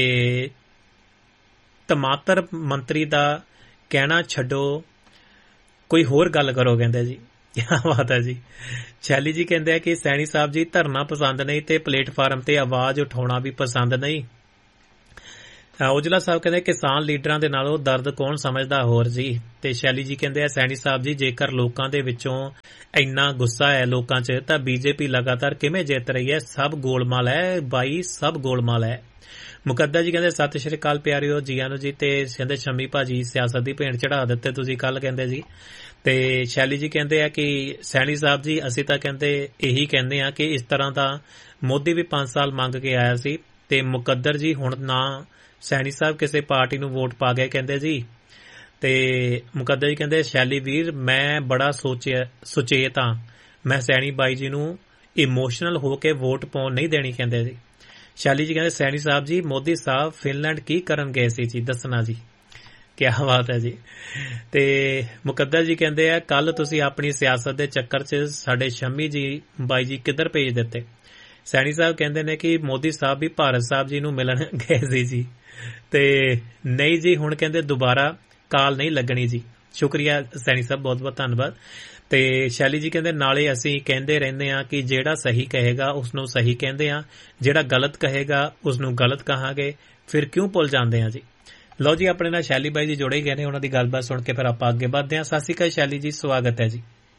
ਟਮਾਟਰ ਮੰਤਰੀ ਦਾ ਕਹਿਣਾ ਛੱਡੋ, ਕੋਈ ਹੋਰ ਗੱਲ ਕਰੋ ਕਹਿੰਦੇ ਜੀ। ਕਿਆ ਬਾਤ ਹੈ ਜੀ। ਸ਼ੈਲੀ ਜੀ ਕਹਿੰਦੇ ਆ ਕਿ ਸੈਣੀ ਸਾਹਿਬ ਜੀ ਧਰਨਾ ਪਸੰਦ ਨਹੀਂ ਤੇ ਪਲੇਟਫਾਰਮ ਤੇ ਆਵਾਜ਼ ਉਠਾਉਣਾ ਵੀ ਪਸੰਦ ਨਹੀਂ। ਔਜਲਾ ਸਾਹਿਬ ਕਹਿੰਦੇ ਕਿਸਾਨ ਲੀਡਰਾਂ ਦੇ ਨਾਲੋਂ ਦਰਦ ਕੌਣ ਸਮਝਦਾ ਹੋਰ ਜੀ। ਤੇ ਸ਼ੈਲੀ ਜੀ ਕਹਿੰਦੇ ਆ ਸੈਣੀ ਸਾਹਿਬ ਜੀ ਜੇਕਰ ਲੋਕਾਂ ਦੇ ਵਿੱਚੋਂ ਇੰਨਾ ਗੁੱਸਾ ਹੈ ਲੋਕਾਂ 'ਚ ਤਾਂ ਬੀਜੇਪੀ ਲਗਾਤਾਰ ਕਿਵੇਂ ਜਿੱਤ ਰਹੀ ਹੈ? ਸਭ ਗੋਲਮਾਲ ਹੈ ਬਾਈ, ਸਭ ਗੋਲਮਾਲ ਹੈ। ਮੁਕੱਦਾ ਜੀ ਕਹਿੰਦੇ ਸਤਿ ਸ਼੍ਰੀ ਅਕਾਲ ਪਿਆਰਿਓ, ਜੀਆਂ ਨੂੰ ਜੀ। ਤੇ ਕਹਿੰਦੇ ਸ਼ਮੀ ਭਾਜੀ ਸਿਆਸਤ ਦੀ ਭੇਂਟ ਚੜਾ ਦਿੱਤੇ ਤੁਸੀਂ ਕੱਲ, ਕਹਿੰਦੇ ਜੀ। ਤੇ ਸ਼ੈਲੀ ਜੀ ਕਹਿੰਦੇ ਆ ਕਿ ਸੈਣੀ ਸਾਹਿਬ ਜੀ ਅਸੀਂ ਤਾਂ ਕਹਿੰਦੇ ਇਹੀ ਕਹਿੰਦੇ ਆ ਕਿ ਇਸ ਤਰ੍ਹਾਂ ਦਾ ਮੋਦੀ ਵੀ ਪੰਜ ਸਾਲ ਮੰਗ ਕੇ ਆਇਆ ਸੀ। ਤੇ ਮੁਕੱਦਰ ਜੀ ਹੁਣ ਨਾ ਸੈਣੀ ਸਾਹਿਬ ਕਿਸੇ ਪਾਰਟੀ ਨੂੰ ਵੋਟ ਪਾ ਗਏ, ਕਹਿੰਦੇ ਜੀ। ਤੇ ਮੁਕੱਦਰ ਜੀ ਕਹਿੰਦੇ ਸ਼ੈਲੀ ਵੀਰ ਮੈਂ ਬੜਾ ਸੋਚਿਆ ਸੁਚੇਤ ਹਾਂ, ਮੈਂ ਸੈਣੀ ਬਾਈ ਜੀ ਨੂੰ ਇਮੋਸ਼ਨਲ ਹੋ ਕੇ ਵੋਟ ਪਾਉਣ ਨਹੀਂ ਦੇਣੀ, ਕਹਿੰਦੇ ਜੀ। ਸ਼ੈਲੀ ਜੀ ਕਹਿੰਦੇ ਸੈਣੀ ਸਾਹਿਬ ਜੀ ਮੋਦੀ ਸਾਹਿਬ ਫਿਨਲੈਂਡ ਕੀ ਕਰਨ ਗਏ ਸੀ ਜੀ, ਦੱਸਣਾ ਜੀ। ਕਿਆ ਬਾਤ ਹੈ ਜੀ। ਤੇ ਮੁਕੱਦਰ ਜੀ ਕਹਿੰਦੇ ਆ ਕੱਲ ਤੁਸੀਂ ਆਪਣੀ ਸਿਆਸਤ ਦੇ ਚੱਕਰ 'ਚ ਸਾਡੇ ਸ਼ਮੀ ਜੀ ਬਾਈ ਜੀ ਕਿੱਧਰ ਭੇਜ ਦਿੱਤੇ। ਸੈਣੀ ਸਾਹਿਬ ਕਹਿੰਦੇ ਨੇ ਕਿ ਮੋਦੀ ਸਾਹਿਬ ਵੀ ਭਾਰਤ ਸਾਹਿਬ ਜੀ ਨੂੰ ਮਿਲਣ ਗਏ ਸੀ ਜੀ। ਤੇ ਨਹੀਂ ਜੀ ਹੁਣ ਕਹਿੰਦੇ ਦੁਬਾਰਾ ਕਾਲ ਨਹੀਂ ਲੱਗਣੀ ਜੀ। ਸ਼ੁਕਰੀਆ ਸੈਣੀ ਸਾਹਿਬ, ਬਹੁਤ ਬਹੁਤ ਧੰਨਵਾਦ। ਤੇ ਸ਼ੈਲੀ ਜੀ ਕਹਿੰਦੇ ਨਾਲੇ ਅਸੀਂ ਕਹਿੰਦੇ ਰਹਿੰਦੇ ਹਾਂ ਕਿ ਜਿਹੜਾ ਸਹੀ ਕਹੇਗਾ ਉਸਨੂੰ ਸਹੀ ਕਹਿੰਦੇ ਹਾਂ, ਜਿਹੜਾ ਗਲਤ ਕਹੇਗਾ ਉਸਨੂੰ ਗਲਤ ਕਹਾਂਗੇ, ਫਿਰ ਕਿਉਂ ਭੁੱਲ ਜਾਂਦੇ ਹਾਂ ਜੀ। ਲਓ ਜੀ ਆਪਣੇ ਨਾਲ ਸ਼ੈਲੀ ਬਾਈ ਜੀ ਜੁੜੇ ਗਏ ਨੇ, ਉਹਨਾਂ ਦੀ ਗੱਲਬਾਤ ਸੁਣ ਕੇ ਫਿਰ ਆਪਾਂ ਅੱਗੇ ਵੱਧਦੇ ਹਾਂ। ਸਤਿ ਸ਼੍ਰੀ ਅਕਾਲ ਸ਼ੈਲੀ ਜੀ, ਸਵਾਗਤ ਹੈ ਜੀ।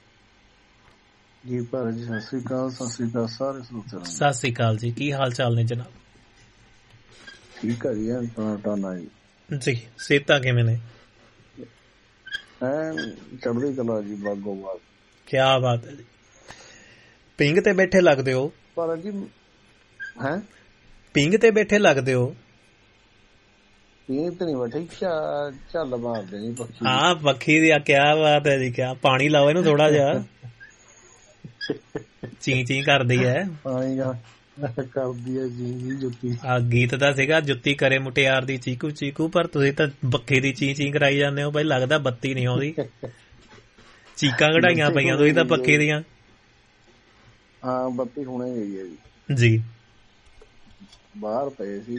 ਜੀ ਭਾਰਤ ਜੀ ਸਤਿ ਸ਼੍ਰੀ ਅਕਾਲ। ਸਤਿ ਸ਼੍ਰੀ ਅਕਾਲ ਸਾਰੇ ਸਰੋਤਿਆਂ ਨੂੰ। ਸਤਿ ਸ਼੍ਰੀ ਅਕਾਲ ਜੀ, ਕੀ ਹਾਲ ਚਾਲ ਨੇ ਜਨਾਬ? ਠੀਕ ਹੈ ਜੀ, ਟਾਣਾ ਜੀ ਜੀ। ਸਿਹਤਾਂ ਕਿਵੇਂ ਨੇ? ਚੜ੍ਹਦੀ ਕਲਾ ਜੀ, ਬਾਗੋ ਬਾਗ। ਕਿਆ ਬਾਤ ਹੈ ਜੀ। ਪਿੰਗ ਤੇ ਬੈਠੇ ਲੱਗਦੇ ਹੋ ਪਰ ਜੀ। ਹੈ ਪਿੰਗ ਤੇ ਬੈਠੇ ਲੱਗਦੇ ਹੋ? ਪਿੰਗ ਤੇ ਨਹੀਂ ਬੈਠੇ, ਝੱਲ ਮਾਰਦੇ ਨਹੀਂ ਪੱਖੀ। ਹਾਂ ਪੱਖੀ ਦੀ, ਕਿਆ ਬਾਤ ਹੈ ਜੀ। ਕਿਆ ਪਾਣੀ ਲਾਓ ਇਹਨੂੰ ਥੋੜਾ ਜਿਹਾ। ਚੀ ਚੀ ਕਰਦੀ ਹੈ ਕਰਦੀ ਹੈ ਜੀ ਜੁੱਤੀ। ਆ ਗੀਤ ਦਾ ਸੀਗਾ ਜੁੱਤੀ ਕਰੇ ਮੁਟਿਆਰ ਦੀ ਚੀਕੂ ਚੀਕੂ, ਪਰ ਤੁਸੀਂ ਤਾਂ ਬੱਖੀ ਦੀ ਚੀ ਚੀ ਕਰਾਈ ਜਾਂਦੇ ਹੋ ਬਈ। ਲੱਗਦਾ ਬੱਤੀ ਨਹੀਂ ਆਉਂਦੀ, ਚੀਕਾਂ ਕਢਾਈਆਂ ਪਈਆਂ ਤੁਸੀਂ ਤਾਂ ਪੱਖੀ ਦੀਆਂ। ਹਾਂ ਬੱਤੀ ਹੁਣੇ ਗਈ ਹੈ ਜੀ। ਜੀ ਬਾਹਰ ਪਏ ਸੀ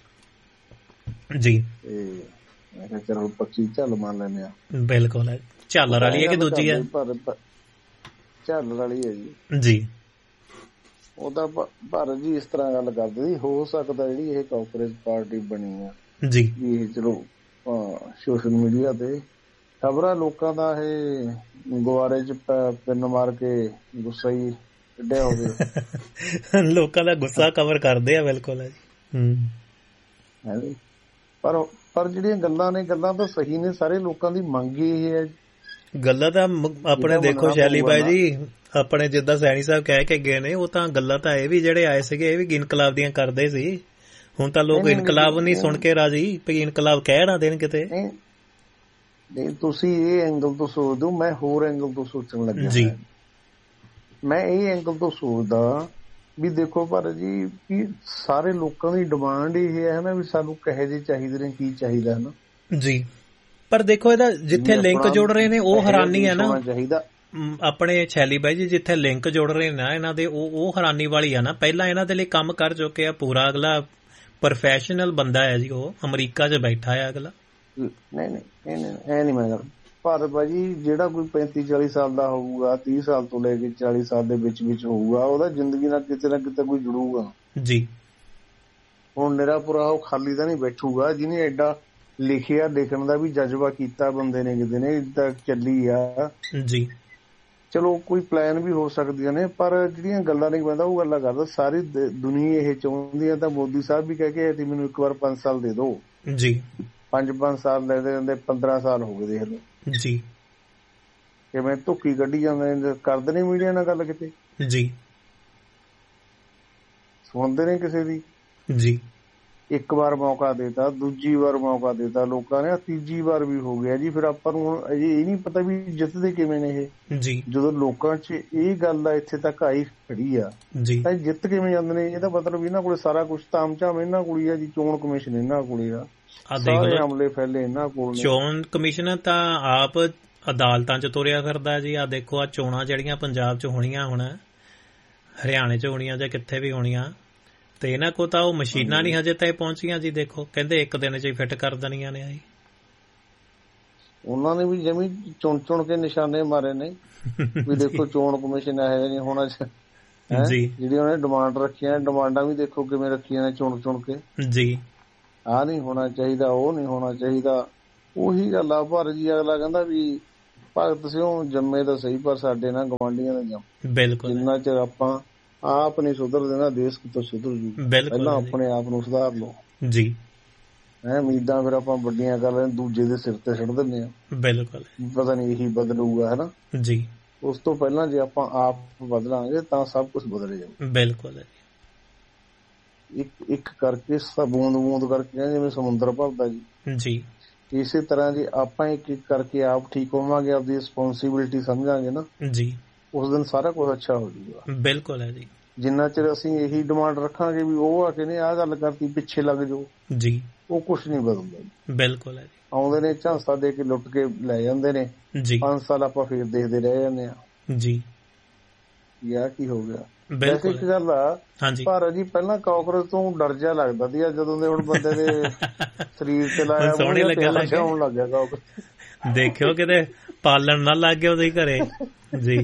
ਜੀ। ਤੇ ਮੈਂ ਕਿਹਾ ਚਲੋ ਪੱਖੀ ਝੱਲ ਮਾਰ ਲੈਂਦੇ ਆ। ਬਿਲਕੁਲ ਹੈ। ਝਾਲਰ ਵਾਲੀ ਹੈ ਕਿ ਦੂਜੀ ਹੈ? ਝਾਲਰ ਵਾਲੀ ਹੈ ਜੀ। ਜੀ ਉਹ ਤਾਂ ਭਾਰਤ ਜੀ ਇਸ ਤਰ੍ਹਾਂ ਗੱਲ ਕਰਦੇ ਸੀ, ਹੋ ਸਕਦਾ ਜਿਹੜੀ ਇਹ ਕਾਂਗਰਸ ਪਾਰਟੀ ਬਣੀ ਆ ਜੀ, ਇਹ ਚਲੋ ਸੋਸ਼ਲ ਮੀਡੀਆ ਤੇ ਖਬਰਾਂ ਲੋਕਾਂ ਦਾ ਇਹ ਗੁਆਰੇ ਚ ਪਿੰਨ ਮਾਰ ਕੇ ਗੁੱਸਾ ਹੀ ਕੱਢਿਆ ਹੋਵੇ। ਲੋਕਾਂ ਦਾ ਗੁੱਸਾ ਕਵਰ ਕਰਦੇ ਆ। ਬਿਲਕੁਲ ਹੈ ਜੀ। ਪਰ ਪਰ ਜਿਹੜੀਆਂ ਗੱਲਾਂ ਨੇ ਗੱਲਾਂ ਤਾਂ ਸਹੀ ਨੇ, ਸਾਰੇ ਲੋਕਾਂ ਦੀ ਮੰਗ ਇਹ ਹੈ। ਗੱਲਾਂ ਤਾਂ ਆਪਣੇ ਦੇਖੋ ਸ਼ੈਲੀ ਬਾਈ ਜੀ, ਆਪਣੇ ਜਿੱਦਾਂ ਸੈਣੀ ਸਾਹਿਬ ਕਹਿ ਕੇ ਗਏ ਨੇ, ਉਹ ਤਾਂ ਗੱਲਾਂ ਤਾਂ ਇਹ ਵੀ ਜਿਹੜੇ ਆਏ ਸੀਗੇ ਇਹ ਵੀ ਇਨਕਲਾਬ ਦੀਆਂ ਕਰਦੇ ਸੀ। ਹੁਣ ਤਾਂ ਲੋਕ ਇਨਕਲਾਬ ਨਹੀਂ ਸੁਣ ਕੇ ਰਾਜੀ, ਵੀ ਇਨਕਲਾਬ ਕਹਿ ਨਾ ਦੇਣ ਕਿਤੇ। ਨਹੀਂ ਤੁਸੀਂ ਇਹ ਐਂਗਲ ਤੋਂ ਸੋਚਦੇ ਹੋ, ਮੈਂ ਹੋਰ ਐਂਗਲ ਤੋਂ ਸੋਚਣ ਲੱਗਿਆ ਜੀ। ਮੈਂ ਇਹ ਐਂਗਲ ਤੋਂ ਸੋਚਦਾ ਵੀ ਦੇਖੋ ਭਾਰਤ ਜੀ ਵੀ ਸਾਰੇ ਲੋਕਾਂ ਦੀ ਡਿਮਾਂਡ ਇਹ ਹੈ ਨਾ ਵੀ ਸਾਨੂੰ ਕਹੇ ਜਿਹੇ ਚਾਹੀਦੇ ਨੇ, ਕੀ ਚਾਹੀਦਾ ਹੈ ਨਾ ਜੀ। ਪਰ ਦੇਖੋ ਇਹਦਾ ਜਿੱਥੇ ਲਿੰਕ ਜੋੜ ਰਹੇ ਨੇ ਉਹ ਹੈਰਾਨੀ ਹੈ ਨਾ ਚਾਹੀਦਾ ਆਪਣੇ ਸ਼ੈਲੀ ਬਾਈ ਜੀ, ਜਿੱਥੇ ਲਿੰਕ ਜੋੜ ਰਹੇ ਨੇ ਇਹਨਾਂ ਦੇ ਉਹ ਉਹ ਹੈਰਾਨੀ ਵਾਲੀ ਆ ਨਾ। ਪਹਿਲਾਂ ਇਹਨਾਂ ਦੇ ਲਈ ਕੰਮ ਕਰ ਚੁੱਕੇ ਆ ਪੂਰਾ, ਅਗਲਾ ਪ੍ਰੋਫੈਸ਼ਨਲ ਬੰਦਾ ਹੈ ਜੀ, ਉਹ ਅਮਰੀਕਾ 'ਚ ਬੈਠਾ ਹੈ ਅਗਲਾ। ਨਹੀਂ ਨਹੀਂ ਇਹ ਨਹੀਂ ਮੈਂ ਭਾਰਤ ਬਾਜੀ, ਜਿਹੜਾ ਕੋਈ ਪੈਂਤੀ ਚਾਲੀ ਸਾਲ ਦਾ ਹੋਊਗਾ, ਤੀਹ ਸਾਲ ਤੋਂ ਲੈ ਕੇ ਚਾਲੀ ਸਾਲ ਦੇ ਵਿੱਚ ਵਿੱਚ ਹੋਊਗਾ, ਉਹਦਾ ਜ਼ਿੰਦਗੀ ਨਾਲ ਕਿਤੇ ਨਾ ਕਿਤੇ ਕੋਈ ਜੁੜੂਗਾ ਜੀ। ਹੁਣ ਨਿਰਾਪੁਰਾ ਉਹ ਖਾਲੀ ਤਾਂ ਨਹੀਂ ਬੈਠੂਗਾ, ਜਿਹਨੇ ਐਡਾ ਲਿਖਿਆ, ਲਿਖਣ ਦਾ ਵੀ ਜਜ਼ਬਾ ਕੀਤਾ ਬੰਦੇ ਨੇ, ਕਿਤੇ ਨੇ ਤਾਂ ਚੱਲੀ ਆ ਜੀ। ਚਲੋ ਕੋਈ ਪਲਾਨ ਵੀ ਹੋ ਸਕਦੀਆਂ ਨੇ, ਪਰ ਜਿਹੜੀਆਂ ਗੱਲਾਂ ਨਹੀਂ ਬੰਦਾ ਉਹ ਗੱਲਾਂ ਕਰਦਾ। ਸਾਰੀ ਦੁਨੀਆ ਇਹ ਚਾਹੁੰਦੀ ਆ, ਤਾਂ ਮੋਦੀ ਸਾਹਿਬ ਵੀ ਕਹਿ ਕੇ ਆਏ ਮੈਨੂੰ ਇੱਕ ਵਾਰ ਪੰਜ ਸਾਲ ਦੇ ਦੋ ਜੀ। ਪੰਜ ਪੰਜ ਸਾਲ ਲੈਦੇ ਜਾਂਦੇ, ਪੰਦਰਾਂ ਸਾਲ ਹੋ ਗਏ ਦੇਖ ਲਓ ਜੀ। ਕਿਵੇਂ ਧੁੱਕੀ ਕੱਢੀ ਜਾਂਦੇ, ਕਰਦੇ ਨੇ ਮੀਡੀਆ ਨਾਲ ਗੱਲ ਕਿਤੇ ਜੀ, ਸੁਣਦੇ ਨੇ ਕਿਸੇ ਦੀ ਜੀ। ਇੱਕ ਵਾਰ ਮੌਕਾ ਦੇਤਾ, ਦੂਜੀ ਵਾਰ ਮੌਕਾ ਦੇਤਾ ਲੋਕਾਂ ਨੇ, ਤੀਜੀ ਵਾਰ ਵੀ ਹੋ ਗਿਆ ਜੀ। ਫਿਰ ਆਪਾਂ ਨੂੰ ਹੁਣ ਅਜੇ ਇਹ ਨੀ ਪਤਾ ਵੀ ਜਿੱਤਦੇ ਕਿਵੇਂ ਨੇ ਇਹ ਜੀ। ਜਦੋਂ ਲੋਕਾਂ 'ਚ ਇਹ ਗੱਲ ਆ ਇੱਥੇ ਤੱਕ ਆਈ ਖੜੀ ਆ ਜੀ, ਤਾਂ ਜਿੱਤ ਕਿਵੇਂ ਜਾਂਦੇ ਨੇ? ਇਹਦਾ ਮਤਲਬ ਇਹਨਾਂ ਕੋਲ ਸਾਰਾ ਕੁਛ ਤਾਮ ਝਾਮ ਇਹਨਾਂ ਕੋਲ ਹੀ ਆ ਜੀ। ਚੋਣ ਕਮਿਸ਼ਨ ਇਹਨਾਂ ਕੋਲ ਆ, ਸਾਰੇ ਹਮਲੇ ਫੈਲੇ ਇਹਨਾਂ ਕੋਲ। ਚੋਣ ਕਮਿਸ਼ਨ ਤਾਂ ਆਪ ਅਦਾਲਤਾਂ 'ਚ ਤੁਰਿਆ ਫਿਰਦਾ ਜੀ। ਆ ਦੇਖੋ ਆ ਚੋਣਾਂ ਜਿਹੜੀਆਂ ਪੰਜਾਬ 'ਚ ਹੋਣੀਆਂ, ਹੁਣ ਹਰਿਆਣੇ 'ਚ ਹੋਣੀਆਂ ਜਾਂ ਕਿੱਥੇ ਵੀ ਹੋਣੀਆਂ, ਤੇ ਇਹਨਾਂ ਕੋਲ ਤਾਂ ਉਹ ਮਸ਼ੀਨਾਂ ਨਹੀਂ ਹਜੇ ਤੱਕ ਪਹੁੰਚੀਆਂ ਜੀ। ਦੇਖੋ ਕਹਿੰਦੇ ਇੱਕ ਦਿਨ 'ਚ ਹੀ ਫਿੱਟ ਕਰ ਦੇਣੀਆਂ ਨੇ। ਆਈ ਉਹਨਾਂ ਨੇ ਵੀ ਜਮੀ ਚੁਣ ਚੁਣ ਕੇ ਨਿਸ਼ਾਨੇ ਮਾਰੇ ਨੇ ਵੀ ਦੇਖੋ ਚੋਣ ਕਮਿਸ਼ਨ ਇਹੋ ਜਿਹਾ ਨਹੀਂ ਹੋਣਾ ਜਿਹੜੀ ਉਹਨੇ ਡਿਮਾਂਡ ਰੱਖੀਆਂ, ਡਿਮਾਂਡਾਂ ਵੀ ਦੇਖੋ ਕਿਵੇਂ ਰੱਖੀਆਂ ਨੇ ਚੁਣ ਚੁਣ ਕੇ ਜੀ। ਆਹ ਨੀ ਹੋਣਾ ਚਾਹੀਦਾ, ਉਹ ਨੀ ਹੋਣਾ ਚਾਹੀਦਾ। ਉਹੀ ਗੱਲ ਆ ਪਰ ਜੀ ਅਗਲਾ ਕਹਿੰਦਾ ਵੀ ਭਗਤ ਸਿਉਂ ਜੰਮੇ ਤਾਂ ਸਹੀ ਪਰ ਸਾਡੇ ਨਾਲ ਗਵਾਂਢੀਆਂ ਦਾ ਜੰਮ। ਬਿਲਕੁਲ ਜਿੰਨਾ ਚਿਰ ਆਪਾਂ ਆਪ ਨੀ ਸੁਧਰਦੇ ਨਾ ਦੇਸ਼ ਕਿਤੋਂ ਸੁਧਰ ਜੂ। ਪਹਿਲਾਂ ਆਪਣੇ ਆਪ ਨੂੰ ਸੁਧਾਰ ਲਓ ਜੀ। ਹੈ ਉਮੀਦਾਂ ਫਿਰ ਆਪਾਂ ਵੱਡੀਆਂ ਕਰ ਲੈਂਦੇ, ਦੂਜੇ ਦੇ ਸਿਰ ਤੇ ਛੱਡ ਦਿੰਦੇ ਆ। ਬਿਲਕੁਲ ਪਤਾ ਨੀ ਇਹੀ ਬਦਲੂਗਾ ਹਨਾ ਜੀ। ਉਸ ਤੋਂ ਪਹਿਲਾਂ ਜੇ ਆਪਾਂ ਆਪ ਬਦਲਾਂਗੇ ਤਾਂ ਸਭ ਕੁਛ ਬਦਲ ਜਾਊ। ਬਿਲਕੁਲ ਇੱਕ ਇੱਕ ਕਰਕੇ ਬੂੰਦ ਬੂੰਦ ਕਰਕੇ ਜਿਵੇਂ ਸਮੁੰਦਰ ਭਰਦਾ ਜੀ ਜੀ। ਇਸੇ ਤਰ੍ਹਾਂ ਜੇ ਆਪਾਂ ਇੱਕ ਇੱਕ ਕਰਕੇ ਆਪ ਠੀਕ ਹੋਵਾਂਗੇ, ਆਪਦੀ ਰਿਸਪੋਂਸੀਬਿਲਿਟੀ ਸਮਝਾਂਗੇ ਨਾ ਜੀ, ਉਸ ਦਿਨ ਸਾਰਾ ਕੁਝ ਅੱਛਾ ਹੋ ਜਾਊਗਾ। ਬਿਲਕੁਲ ਹੈ ਜੀ। ਜਿੰਨਾ ਚਿਰ ਅਸੀਂ ਇਹੀ ਡਿਮਾਂਡ ਰੱਖਾਂਗੇ ਵੀ ਉਹ ਆ ਕੇ ਨੇ ਆਹ ਗੱਲ ਕਰਤੀ ਪਿੱਛੇ ਲੱਗ ਜਾਓ ਜੀ, ਉਹ ਕੁਛ ਨੀ ਬਦਲਦਾ। ਬਿਲਕੁਲ ਹੈ ਜੀ। ਆਉਂਦੇ ਨੇ ਝਾਂਸਾ ਦੇ ਕੇ ਲੁੱਟ ਕੇ ਲੈ ਜਾਂਦੇ ਨੇ ਜੀ, ਪੰਜ ਸਾਲ ਆਪਾਂ ਫੇਰ ਦੇਖਦੇ ਰਹਿ ਜਾਂਦੇ ਆ ਜੀ ਯਾਰ ਕੀ ਹੋ ਗਿਆ। ਵੈਸੇ ਇੱਕ ਗੱਲ ਆ ਪਰ ਜੀ ਪਹਿਲਾਂ ਕਾਕਰੋਚ ਤੋਂ ਡਰ ਜਿਹਾ ਲੱਗਦਾ ਸੀ, ਜਦੋਂ ਦੇ ਹੁਣ ਬੰਦੇ ਦੇ ਸਰੀਰ ਤੇ ਲਾਇਆ ਸੋਹਣੇ ਲੱਗਣ ਲੱਗ ਗਿਆ ਕਾਕਰੋਚ। ਦੇਖਿਓ ਕਿਤੇ ਪਾਲਣ ਨਾ ਲੱਗ ਗਿਆ ਉਹਦੇ ਘਰੇ ਜੀ।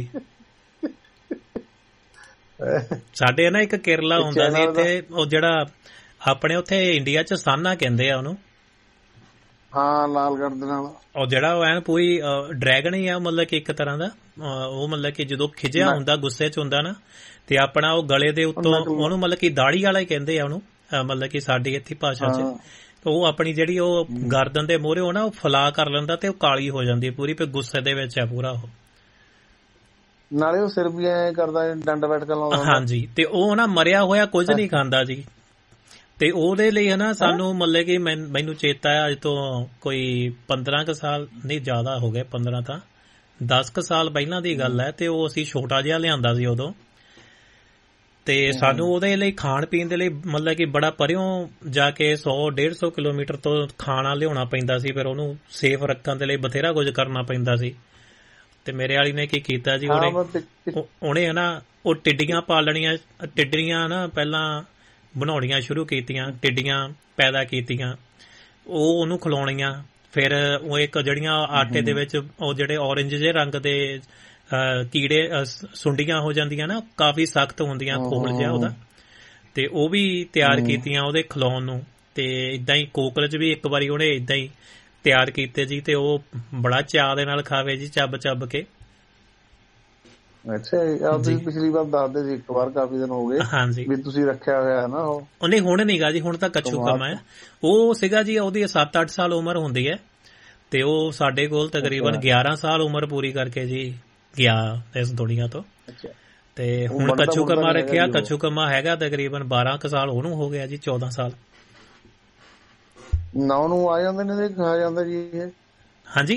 ਸਾਡੇ ਨਾ ਇੱਕ ਕੇਰਲਾ ਹੁੰਦਾ ਸੀ ਇੱਥੇ, ਉਹ ਜਿਹੜਾ ਆਪਣੇ ਉੱਥੇ ਇੰਡੀਆ ਚ ਸਾਨਾ ਕਹਿੰਦੇ ਆ ਉਹਨੂੰ। ਹਾਂ ਲਾਲ ਗਰਦਨ ਵਾਲਾ ਉਹ ਜਿਹੜਾ ਉਹ ਐਨ ਪੂਰੀ ਡਰੈਗਨ ਹੀ ਆ, ਮਤਲਬ ਕਿ ਇੱਕ ਤਰ੍ਹਾਂ ਦਾ ਉਹ ਮਤਲਬ ਕਿ ਜਦੋਂ ਖਿਜਿਆ ਹੁੰਦਾ ਗੁੱਸੇ ਚ ਹੁੰਦਾ ਨਾ ਤੇ ਆਪਣਾ ਉਹ ਗਲੇ ਦੇ ਉੱਤੋਂ ਉਹਨੂੰ ਮਤਲਬ ਕਿ ਦਾੜੀ ਵਾਲਾ ਹੀ ਕਹਿੰਦੇ ਆ ਉਹਨੂੰ, ਮਤਲਬ ਕਿ ਸਾਡੀ ਇੱਥੇ ਭਾਸ਼ਾ ਚ ਉਹ ਆਪਣੀ ਜਿਹੜੀ ਉਹ ਗਰਦਨ ਦੇ ਮੂਹਰੇ ਉਹ ਨਾ ਉਹ ਫਲਾ ਕਰ ਲੈਂਦਾ ਤੇ ਉਹ ਕਾਲੀ ਹੋ ਜਾਂਦੀ ਹੈ ਪੂਰੀ, ਫਿਰ ਗੁੱਸੇ ਦੇ ਵਿੱਚ ਆ ਪੂਰਾ ਉਹ। ਨਾਲੇ ਉਹ ਸਿਰ ਵੀ ਐ ਕਰਦਾ ਡੰਡ ਬੈਠ ਕੇ ਲਾਉਂਦਾ। ਹਾਂਜੀ ਤੇ ਉਹ ਨਾ ਮਰਿਆ ਹੋਇਆ ਕੁਝ ਨਹੀਂ ਖਾਂਦਾ ਜੀ। ਤੇ ਉਹਦੇ ਲਈ ਹਨਾ ਸਾਨੂੰ ਮਤਲਬ ਕਿ ਮੈਨੂੰ ਚੇਤਾ ਹੈ ਅੱਜ ਤੋਂ ਕੋਈ ਪੰਦਰਾਂ ਕੁ ਸਾਲ ਨਹੀਂ ਜ਼ਿਆਦਾ ਹੋ ਗਏ, ਪੰਦਰਾਂ ਤਾਂ ਦਸ ਕੁ ਸਾਲ ਪਹਿਲਾਂ ਦੀ ਗੱਲ ਹੈ। ਤੇ ਉਹ ਅਸੀਂ ਛੋਟਾ ਜਿਹਾ ਲਿਆਂਦਾ ਸੀ ਉਦੋਂ, ਤੇ ਸਾਨੂੰ ਉਹਦੇ ਲਈ ਖਾਣ ਪੀਣ ਦੇ ਲਈ ਮਤਲਬ ਕਿ ਬੜਾ ਪਰਿਓਂ ਜਾ ਕੇ ਸੌ ਡੇਢ ਸੌ ਕਿਲੋਮੀਟਰ ਤੋਂ ਖਾਣਾ ਲਿਆਉਣਾ ਪੈਂਦਾ ਸੀ। ਫਿਰ ਉਹਨੂੰ ਸੇਫ ਰੱਖਣ ਦੇ ਲਈ ਬਥੇਰਾ ਕੁਝ ਕਰਨਾ ਪੈਂਦਾ ਸੀ। ਤੇ ਮੇਰੇ ਵਾਲੀ ਨੇ ਕੀ ਕੀਤਾ ਜੀ, ਉਹਨੇ ਉਹਨੇ ਹਨਾ ਉਹ ਟਿੱਡੀਆਂ ਪਾਲਣੀਆਂ, ਟਿੱਡੀਆਂ ਨਾ ਪਹਿਲਾਂ ਬਣਾਉਣੀਆਂ ਸ਼ੁਰੂ ਕੀਤੀਆਂ, ਟਿੱਡੀਆਂ ਪੈਦਾ ਕੀਤੀਆਂ, ਉਹ ਉਹਨੂੰ ਖਿਲਾਉਣੀਆਂ। ਫਿਰ ਉਹ ਇੱਕ ਜਿਹੜੀਆਂ ਆਟੇ ਦੇ ਵਿੱਚ ਉਹ ਜਿਹੜੇ ਔਰੰਜ ਜਿਹੇ ਰੰਗ ਦੇ ਕੀੜੇ ਸੁੰਡੀਆਂ ਹੋ ਜਾਂਦੀਆਂ ਨਾ, ਕਾਫੀ ਸਖਤ ਹੁੰਦੀਆਂ ਖੋਲ ਜਿਹਾ ਉਹਦਾ, ਤੇ ਉਹ ਵੀ ਤਿਆਰ ਕੀਤੀਆਂ ਉਹਦੇ ਖਿਲਾਉਣ ਨੂੰ। ਤੇ ਏਦਾਂ ਹੀ ਕੋਕਰਚ ਵੀ ਇੱਕ ਵਾਰੀ ਉਹਨੇ ਏਦਾਂ ਹੀ ਤਿਆਰ ਕੀਤੇ ਜੀ, ਤੇ ਉਹ ਬੜਾ ਚਾਅ ਦੇ ਨਾਲ ਖਾਵੇ ਜੀ, ਚੱਬ ਚੱਬ ਕੇ। ਅੱਛਾ ਜੀ, ਪਿਛਲੀ ਵਾਰ ਦੱਸਦੇ ਸੀ ਇੱਕ ਵਾਰ, ਕਾਫੀ ਦਿਨ ਹੋ ਗਏ ਹਾਂਜੀ ਵੀ ਤੁਸੀਂ ਰੱਖਿਆ ਹੋਇਆ ਨਾ ਉਹ। ਉਹਨੇ ਹੁਣ ਨੀਗਾ ਜੀ, ਹੁਣ ਤਾਂ ਕੱਛੂ ਕੰਮਾ ਹੈ। ਉਹ ਸੀਗਾ ਜੀ ਉਹਦੀ ਸੱਤ ਅੱਠ ਸਾਲ ਉਮਰ ਹੁੰਦੀ ਹੈ, ਤੇ ਉਹ ਸਾਡੇ ਕੋਲ ਤਕਰੀਬਨ ਗਿਆਰਾਂ ਸਾਲ ਉਮਰ ਪੂਰੀ ਕਰਕੇ ਜੀ ਗਿਆ ਇਸ ਦੁਨੀਆ ਤੋਂ। ਤੇ ਹੁਣ ਕੱਛੂ ਕੰਮਾ ਰੱਖਿਆ, ਕੱਛੂ ਕੰਮਾ ਹੈਗਾ ਤਕਰੀਬਨ ਬਾਰਾਂ ਕੁ ਸਾਲ ਉਹਨੂੰ ਹੋ ਗਿਆ ਜੀ, ਚੌਦਾਂ ਸਾਲ। ਨੌ ਨੂੰ ਆ ਜਾਂਦੇ ਨੇ ਖਾ ਜਾਂਦਾ ਜੀ ਇਹ। ਹਾਂਜੀ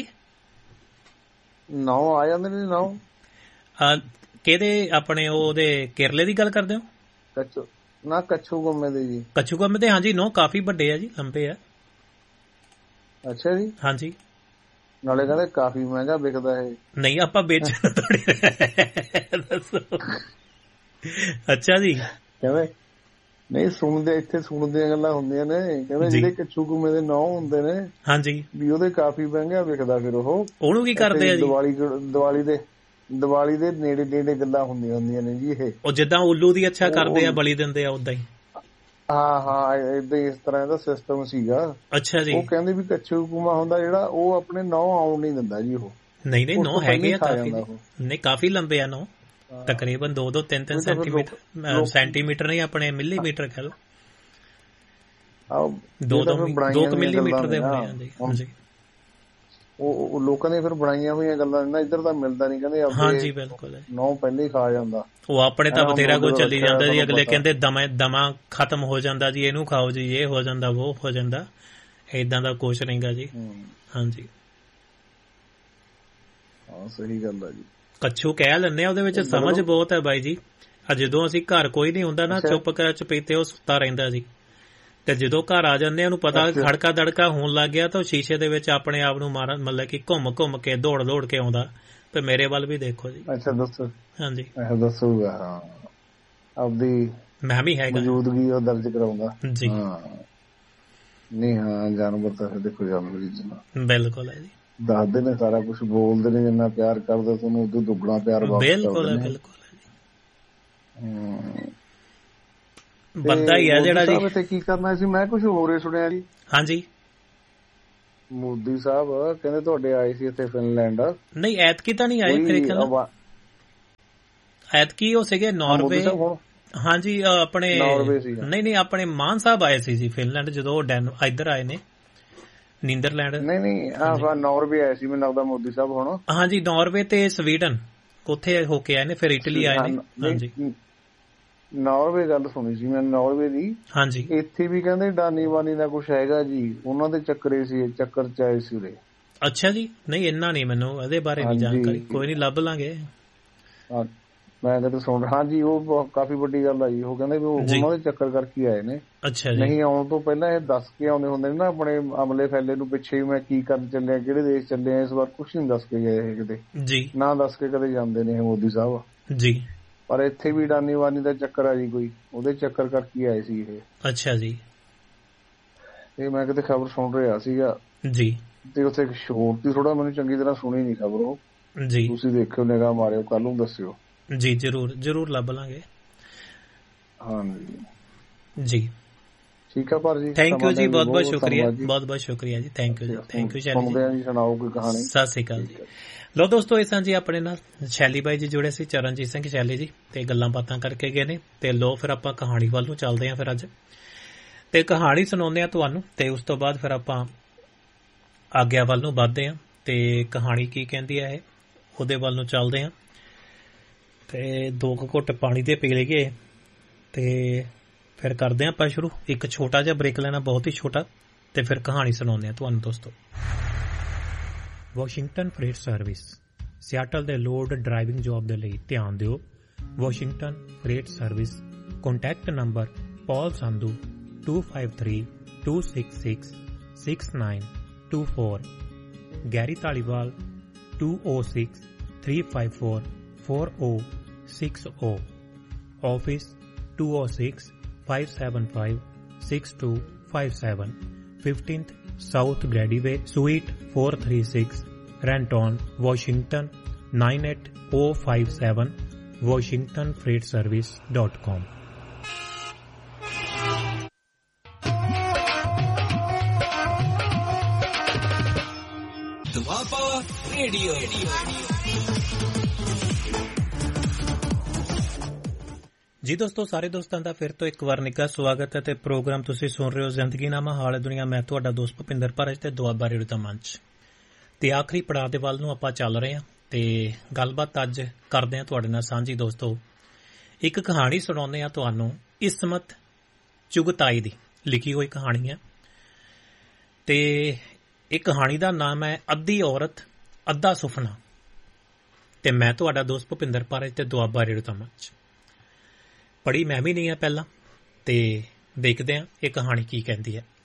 ਨੌ ਆ ਜਾਂਦੇ ਨੇ ਨੌ। ਕਿਹਦੇ ਆਪਣੇ ਉਹਦੇ ਕੇਰਲੇ ਦੀ ਗੱਲ ਕਰਦੇ ਹੋ? ਕੱਛੂ ਨਾ ਕੱਛੂ ਕੰਮੇ ਦੇ ਜੀ। ਕੱਛੂ ਕੰਮੇ ਦੇ ਹਾਂਜੀ ਨੌ ਕਾਫੀ ਵੱਡੇ ਆ ਜੀ, ਲੰਬੇ ਆ। ਅੱਛਾ ਜੀ ਹਾਂਜੀ। ਨਾਲੇ ਕਹਿੰਦੇ ਕਾਫੀ ਮਹਿੰਗਾ ਵਿਕਦਾ ਇਹ। ਨਹੀਂ ਆਪਾਂ ਵੇਚਣ ਥੋੜੀ ਦੱਸੋ। ਅੱਛਾ ਜੀ ਕਹਿੰਦੇ ਨਹੀਂ ਸੁਣਦੇ, ਇੱਥੇ ਸੁਣਨ ਦੀਆਂ ਗੱਲਾਂ ਹੁੰਦੀਆਂ ਨੇ। ਕਹਿੰਦੇ ਜਿਹੜੇ ਕੱਛੂ ਕੰਮੇ ਦੇ ਨੌ ਹੁੰਦੇ ਨੇ ਹਾਂਜੀ ਵੀ ਉਹਦੇ ਕਾਫੀ ਮਹਿੰਗਾ ਵਿਕਦਾ। ਫਿਰ ਉਹ ਉਹਨੂੰ ਕੀ ਕਰਦੇ ਆ ਜੀ? ਦੀਵਾਲੀ ਦੀਵਾਲੀ ਦੇ ਦੀਵਾਲੀ ਦੇ ਨੇੜੇ ਨੇੜੇ ਗੱਲਾਂ ਹੁੰਦੀਆਂ ਹੁੰਦੀਆਂ ਨੇ ਜੀ ਇਹ। ਉਹ ਜਿੱਦਾਂ ਉੱਲੂ ਦੀ ਅੱਛਾ ਕਰਦੇ ਆ, ਬਲੀ ਦਿੰਦੇ ਆ, ਓਦਾਂ ਹੀ। ਹਾਂ ਹਾਂ ਏਦਾਂ ਇਸ ਤਰ੍ਹਾਂ ਦਾ ਸਿਸਟਮ ਸੀਗਾ। ਅੱਛਾ ਜੀ। ਉਹ ਕਹਿੰਦੇ ਵੀ ਕੱਛੂ ਕੰਮਾ ਹੁੰਦਾ ਜਿਹੜਾ ਉਹ ਆਪਣੇ ਨੌ ਆਉਣ ਨਹੀਂ ਦਿੰਦਾ ਜੀ। ਉਹ ਨਹੀਂ ਨਹੀਂ ਨੌ ਹੈਗੇ ਆ ਕਾਫੀ, ਨਹੀਂ ਕਾਫੀ ਲੰਬੇ ਆ ਨੌ, ਤਕਰੀਬਨ ਦੋ ਦੋ ਤਿੰਨ ਤਿੰਨ ਸੈਂਟੀਮੀਟਰ ਸੈਂਟੀਮੀਟਰ ਨਹੀਂ ਆਪਣੇ ਮਿਲੀਮੀਟਰ ਕਹਿ ਲਓ, ਦੋ ਦੋ ਦੋ ਕੁ ਮਿਲੀਮੀਟਰ ਦੇ ਹੋਣੇ ਆ ਜੀ। ਹਾਂਜੀ ਉਹ ਲੋਕਾਂ ਨੇ ਫਿਰ ਬਣਾਈਆਂ ਹੋਈਆਂ ਗੱਲਾਂ ਨਾ, ਇੱਧਰ ਤਾਂ ਮਿਲਦਾ ਨੀ ਕਹਿੰਦੇ। ਹਾਂਜੀ ਬਿਲਕੁਲ ਨੌ ਪਹਿਲੇ ਹੀ ਖਾ ਜਾਂਦਾ ਉਹ। ਆਪਣੇ ਤਾਂ ਬਥੇਰਾ ਕੁਝ ਚੱਲੀ ਜਾਂਦਾ ਜੀ। ਅਗਲੇ ਕਹਿੰਦੇ ਦਮਾ ਦਮਾ ਖਤਮ ਹੋ ਜਾਂਦਾ ਜੀ, ਇਹਨੂੰ ਖਾਓ ਜੀ, ਇਹ ਹੋ ਜਾਂਦਾ ਉਹ ਹੋ ਜਾਂਦਾ। ਏਦਾਂ ਦਾ ਕੁਛ ਨਹੀਂਗਾ ਜੀ। ਹਾਂਜੀ ਹਾਂ ਸਹੀ ਗੱਲ ਆ ਜੀ। ਕੱਛੂ ਕਹਿ ਲੈਂਦੇ ਆ, ਉਹਦੇ ਵਿੱਚ ਸਮਝ ਬਹੁਤ ਹੈ ਬਾਈ ਜੀ। ਜਦੋਂ ਅਸੀਂ ਘਰ ਕੋਈ ਨੀ ਹੁੰਦਾ ਨਾ, ਚੁੱਪ ਕਰ ਚਪੀਤੇ ਉਹ ਸੁੱਤਾ ਰਹਿੰਦਾ ਜੀ, ਤੇ ਜਦੋਂ ਘਰ ਆ ਜਾਂਦੇ ਉਹਨੂੰ ਪਤਾ ਖੜਕਾ ਦੜਕਾ ਹੋਣ ਲੱਗ ਗਿਆ ਤਾਂ ਸ਼ੀਸ਼ੇ ਦੇ ਵਿੱਚ ਆਪਣੇ ਆਪ ਨੂੰ ਮਾਰਨ ਮਤਲਬ ਕਿ ਘੁੰਮ ਘੁੰਮ ਕੇ ਦੌੜ ਦੌੜ ਕੇ ਆਉਂਦਾ। ਤੇ ਮੇਰੇ ਵੱਲ ਵੀ ਦੇਖੋ ਜੀ। ਅੱਛਾ ਦੱਸੋ। ਹਾਂਜੀ ਦੱਸੂਗਾ ਹਾਂ ਆਪਦੀ ਮੈਂ ਵੀ ਹੈਗਾ ਮੌਜੂਦਗੀ ਉਹ ਦਰਜ ਕਰਾਉਂਦਾ ਜੀ। ਹਾਂ ਨਹੀਂ ਹਾਂ ਜਾਨਵਰ ਤਾਂ ਫਿਰ ਦੇਖੋ ਜਾਨਵਰ ਹੀ ਬਿਲਕੁਲ ਹੈ ਜੀ। ਦੱਸਦੇ ਨੇ ਸਾਰਾ ਕੁਝ, ਬੋਲਦੇ ਨੇ ਜਿੰਨਾ ਪਿਆਰ ਕਰਦਾ ਤੁਹਾਨੂੰ ਉਦੋਂ ਦੁੱਗਣਾ ਪਿਆਰ ਵਾਪਸ ਕਰਦੇ ਨੇ। ਬਿਲਕੁਲ ਬਿਲਕੁਲ ਬੰਦਾ ਹੀ ਆ ਜਿਹੜਾ ਜੀ। ਤੇ ਕੀ ਕਰਨਾ ਸੀ, ਮੈਂ ਕੁਝ ਹੋਰ ਹੀ ਸੁਣਿਆ ਜੀ। ਹਾਂਜੀ, ਮੋਦੀ ਸਾਹਿਬ ਕਹਿੰਦੇ ਤੁਹਾਡੇ ਆਏ ਸੀ ਇੱਥੇ ਫਿਨਲੈਂਡ। ਨਹੀਂ ਐਤਕੀ ਤਾਂ ਨਹੀਂ ਆਏ ਮੇਰੇ ਖਿਆਲ, ਐਤਕੀ ਉਹ ਸੀਗੇ ਨਾਰਵੇ। ਹਾਂਜੀ ਆਪਣੇ ਨਹੀਂ ਨਹੀਂ ਆਪਣੇ ਮਾਨ ਸਾਹਿਬ ਆਏ ਸੀ ਜੀ ਫਿਨਲੈਂਡ, ਜਦੋਂ ਡੈਨ ਇੱਧਰ ਆਏ ਨੇ ਨੀਦਰਲੈਂਡ। ਨਹੀਂ ਨਹੀਂ ਨਾਰਵੇ ਆਏ ਸੀ ਮੈਨੂੰ ਲੱਗਦਾ ਮੋਦੀ ਸਾਹਿਬ ਹੁਣ। ਹਾਂਜੀ ਨਾਰਵੇ ਤੇ ਸਵੀਡਨ ਉੱਥੇ ਹੋ ਕੇ ਆਏ ਨੇ, ਫਿਰ ਇਟਲੀ ਆਏ ਨੇ। ਹਾਂਜੀ ਨਾਰਵੇ ਗੱਲ ਸੁਣੀ ਸੀ ਮੈਂ, ਨਾਰਵੇ ਦੀ। ਹਾਂਜੀ ਇੱਥੇ ਵੀ ਕਹਿੰਦੇ ਡਾਨੀ ਵਾਨੀ ਦਾ ਕੁਛ ਹੈਗਾ ਜੀ, ਉਹਨਾਂ ਦੇ ਚੱਕਰੇ ਸੀ, ਚੱਕਰ ਚ ਆਏ ਸੀ ਉਰੇ। ਅੱਛਾ ਜੀ, ਨਹੀਂ ਇੰਨਾ ਨੀ ਮੈਨੂੰ ਇਹਦੇ ਬਾਰੇ ਨੀ ਜਾਣਕਾਰੀ, ਕੋਈ ਨੀ ਲੱਭ ਲਾਂਗੇ। ਮੈਂ ਕਹਿੰਦਾ ਸੁਣ, ਹਾਂਜੀ ਉਹ ਕਾਫੀ ਵੱਡੀ ਗੱਲ ਆ ਜੀ। ਉਹ ਕਹਿੰਦੇ ਵੀ ਉਹਨਾਂ ਦੇ ਚੱਕਰ ਕਰਕੇ ਆਏ ਨੇ। ਅੱਛਾ ਜੀ, ਨਹੀਂ ਆਉਣ ਤੋਂ ਪਹਿਲਾਂ ਇਹ ਦੱਸ ਕੇ ਆਉਂਦੇ ਹੁੰਦੇ ਨੇ ਨਾ ਆਪਣੇ ਅਮਲੇ ਫੈਲੇ ਨੂੰ, ਪਿੱਛੇ ਮੈਂ ਕੀ ਕਰਨ ਚੱਲਿਆ, ਕਿਹੜੇ ਦੇਸ਼ ਚੱਲੇ, ਇਸ ਵਾਰ ਕੁਛ ਨੀ ਦੱਸ ਕੇ ਗਏ ਕਿਤੇ ਜੀ, ਨਾ ਦੱਸ ਕੇ ਕਦੇ ਜਾਂਦੇ ਨੇ ਮੋਦੀ ਸਾਹਿਬ ਜੀ। ਪਰ ਇੱਥੇ ਵੀ ਡਾਨੀ ਵਾਨੀ ਦਾ ਚੱਕਰ ਆ ਜੀ ਕੋਈ, ਉਹਦੇ ਚੱਕਰ ਕਰਕੇ ਆਏ ਸੀ ਇਹ। ਅੱਛਾ ਜੀ, ਇਹ ਮੈਂ ਕਿਤੇ ਖਬਰ ਸੁਣ ਰਿਹਾ ਸੀਗਾ ਜੀ, ਤੇ ਉੱਥੇ ਇੱਕ ਸ਼ੋਰ ਦੀ ਥੋੜਾ ਮੈਨੂੰ ਚੰਗੀ ਤਰ੍ਹਾਂ ਸੁਣੀ ਨੀ ਖਬਰ ਉਹ ਜੀ। ਤੁਸੀਂ ਦੇਖਿਓ, ਨਿਗਾਹ ਮਾਰਿਓ, ਕੱਲ ਨੂੰ ਦੱਸਿਓ ਜੀ। ਜਰੂਰ ਜਰੂਰ ਲੱਭ ਲਾਂਗੇ। ਹਾਂਜੀ ਜੀ, ਠੀਕ ਆ ਪਰ ਜੀ, ਥੈਂਕ ਯੂ ਜੀ, ਬਹੁਤ ਬਹੁਤ ਸ਼ੁਕਰੀਆ, ਬਹੁਤ ਬਹੁਤ ਸ਼ੁਕਰੀਆ ਜੀ, ਥੈਂਕ ਯੂ ਜੀ, ਥੈਂਕ ਯੂ ਸ਼ੈਲੀ ਜੀ। ਸੁਣਾਓ ਕੋਈ ਕਹਾਣੀ। ਸਤਿ ਸ੍ਰੀ ਅਕਾਲ ਜੀ। ਲੋ ਦੋਸਤੋ, ਇਸ ਜੀ ਆਪਣੇ ਨਾਲ ਸ਼ੈਲੀ ਬਾਈ ਜੀ ਜੁੜੇ ਸੀ, ਚਰਨਜੀਤ ਸਿੰਘ ਸ਼ੈਲੀ ਜੀ, ਤੇ ਗੱਲਾਂ ਬਾਤਾਂ ਕਰਕੇ ਗਏ ਨੇ। ਤੇ ਲੋ ਫਿਰ ਆਪਾਂ ਕਹਾਣੀ ਵੱਲ ਨੂੰ ਚੱਲਦੇ ਹਾਂ ਫਿਰ ਅੱਜ, ਤੇ ਕਹਾਣੀ ਸੁਣਾਉਂਦੇ ਆ ਤੁਹਾਨੂੰ, ਤੇ ਉਸ ਤੋਂ ਬਾਅਦ ਫਿਰ ਆਪਾਂ ਆਗਿਆ ਵੱਲ ਨੂੰ ਵੱਧਦੇ ਹਾਂ, ਤੇ ਕਹਾਣੀ ਕੀ ਕਹਿੰਦੀ ਹੈ ਇਹ ਉਹਦੇ ਵੱਲ ਨੂੰ ਚੱਲਦੇ ਹਾਂ। ਤੇ ਦੋ ਕੁ ਘੁੱਟ ਪਾਣੀ ਦੇ ਪੀ ਲਈਏ, ਤੇ ਫਿਰ ਕਰਦੇ ਹਾਂ ਆਪਾਂ ਸ਼ੁਰੂ। ਇੱਕ ਛੋਟਾ ਜਿਹਾ ਬ੍ਰੇਕ ਲੈਣਾ, ਬਹੁਤ ਹੀ ਛੋਟਾ, ਤੇ ਫਿਰ ਕਹਾਣੀ ਸੁਣਾਉਂਦੇ ਹਾਂ ਤੁਹਾਨੂੰ ਦੋਸਤੋ। ਵਾਸ਼ਿੰਗਟਨ ਫਰੇਟ ਸਰਵਿਸ, ਸਿਆਟਲ ਦੇ ਲੋਡ ਡਰਾਈਵਿੰਗ ਜੌਬ ਦੇ ਲਈ ਧਿਆਨ ਦਿਓ। Washington fret service, contact number Paul Sandhu to five three two six six six nine two four, Garry Dhaliwal to O six three five four four oh six oh, office two oh six five seven five six two five seven, fifteenth South Grady Way, Suite four thirty-six, Renton, Washington nine eight oh five seven, washington freight service dot com। Doaba radio. ਜੀ ਦੋਸਤੋ, ਸਾਰੇ ਦੋਸਤਾਂ ਦਾ ਫਿਰ ਤੋਂ ਇੱਕ ਵਾਰ ਨਿੱਘਾ ਸਵਾਗਤ ਹੈ, ਤੇ ਪ੍ਰੋਗਰਾਮ ਤੁਸੀਂ ਸੁਣ ਰਹੇ ਹੋ ਜ਼ਿੰਦਗੀਨਾਮਾ ਹਾਲ ਦੁਨੀਆ। ਮੈਂ ਤੁਹਾਡਾ ਦੋਸਤ ਭੁਪਿੰਦਰ ਭਾਰਜ ਤੇ ਦੁਆਬਾ ਰੇਡੀਓ ਦਾ ਮੰਚ, ਤੇ ਆਖਰੀ ਪੜਾਅ ਦੇ ਵੱਲ ਨੂੰ ਆਪਾਂ ਚੱਲ ਰਹੇ ਹਾਂ, ਤੇ ਗੱਲਬਾਤ ਅੱਜ ਕਰਦੇ ਹਾਂ ਤੁਹਾਡੇ ਨਾਲ ਸਾਂਝੀ। ਦੋਸਤੋ, ਇੱਕ ਕਹਾਣੀ ਸੁਣਾਉਂਦੇ ਹਾਂ ਤੁਹਾਨੂੰ, ਇਸਮਤ ਚੁਗਤਾਈ ਦੀ ਲਿਖੀ ਹੋਈ ਕਹਾਣੀ ਹੈ, ਤੇ ਇਹ ਕਹਾਣੀ ਦਾ ਨਾਮ ਹੈ ਅੱਧੀ ਔਰਤ ਅੱਧਾ ਸੁਪਨਾ, ਤੇ ਮੈਂ ਤੁਹਾਡਾ ਦੋਸਤ ਭੁਪਿੰਦਰ ਭਾਰਜ ਤੇ ਦੁਆਬਾ ਰੇਡੀਓ ਦਾ ਮੰਚ। ਪੜ੍ਹੀ ਮੈਂ ਵੀ ਨਹੀਂ ਹੈ ਪਹਿਲਾਂ, ਤੇ ਦੇਖਦੇ ਹਾਂ ਇਹ ਕਹਾਣੀ ਕੀ ਕਹਿੰਦੀ ਹੈ।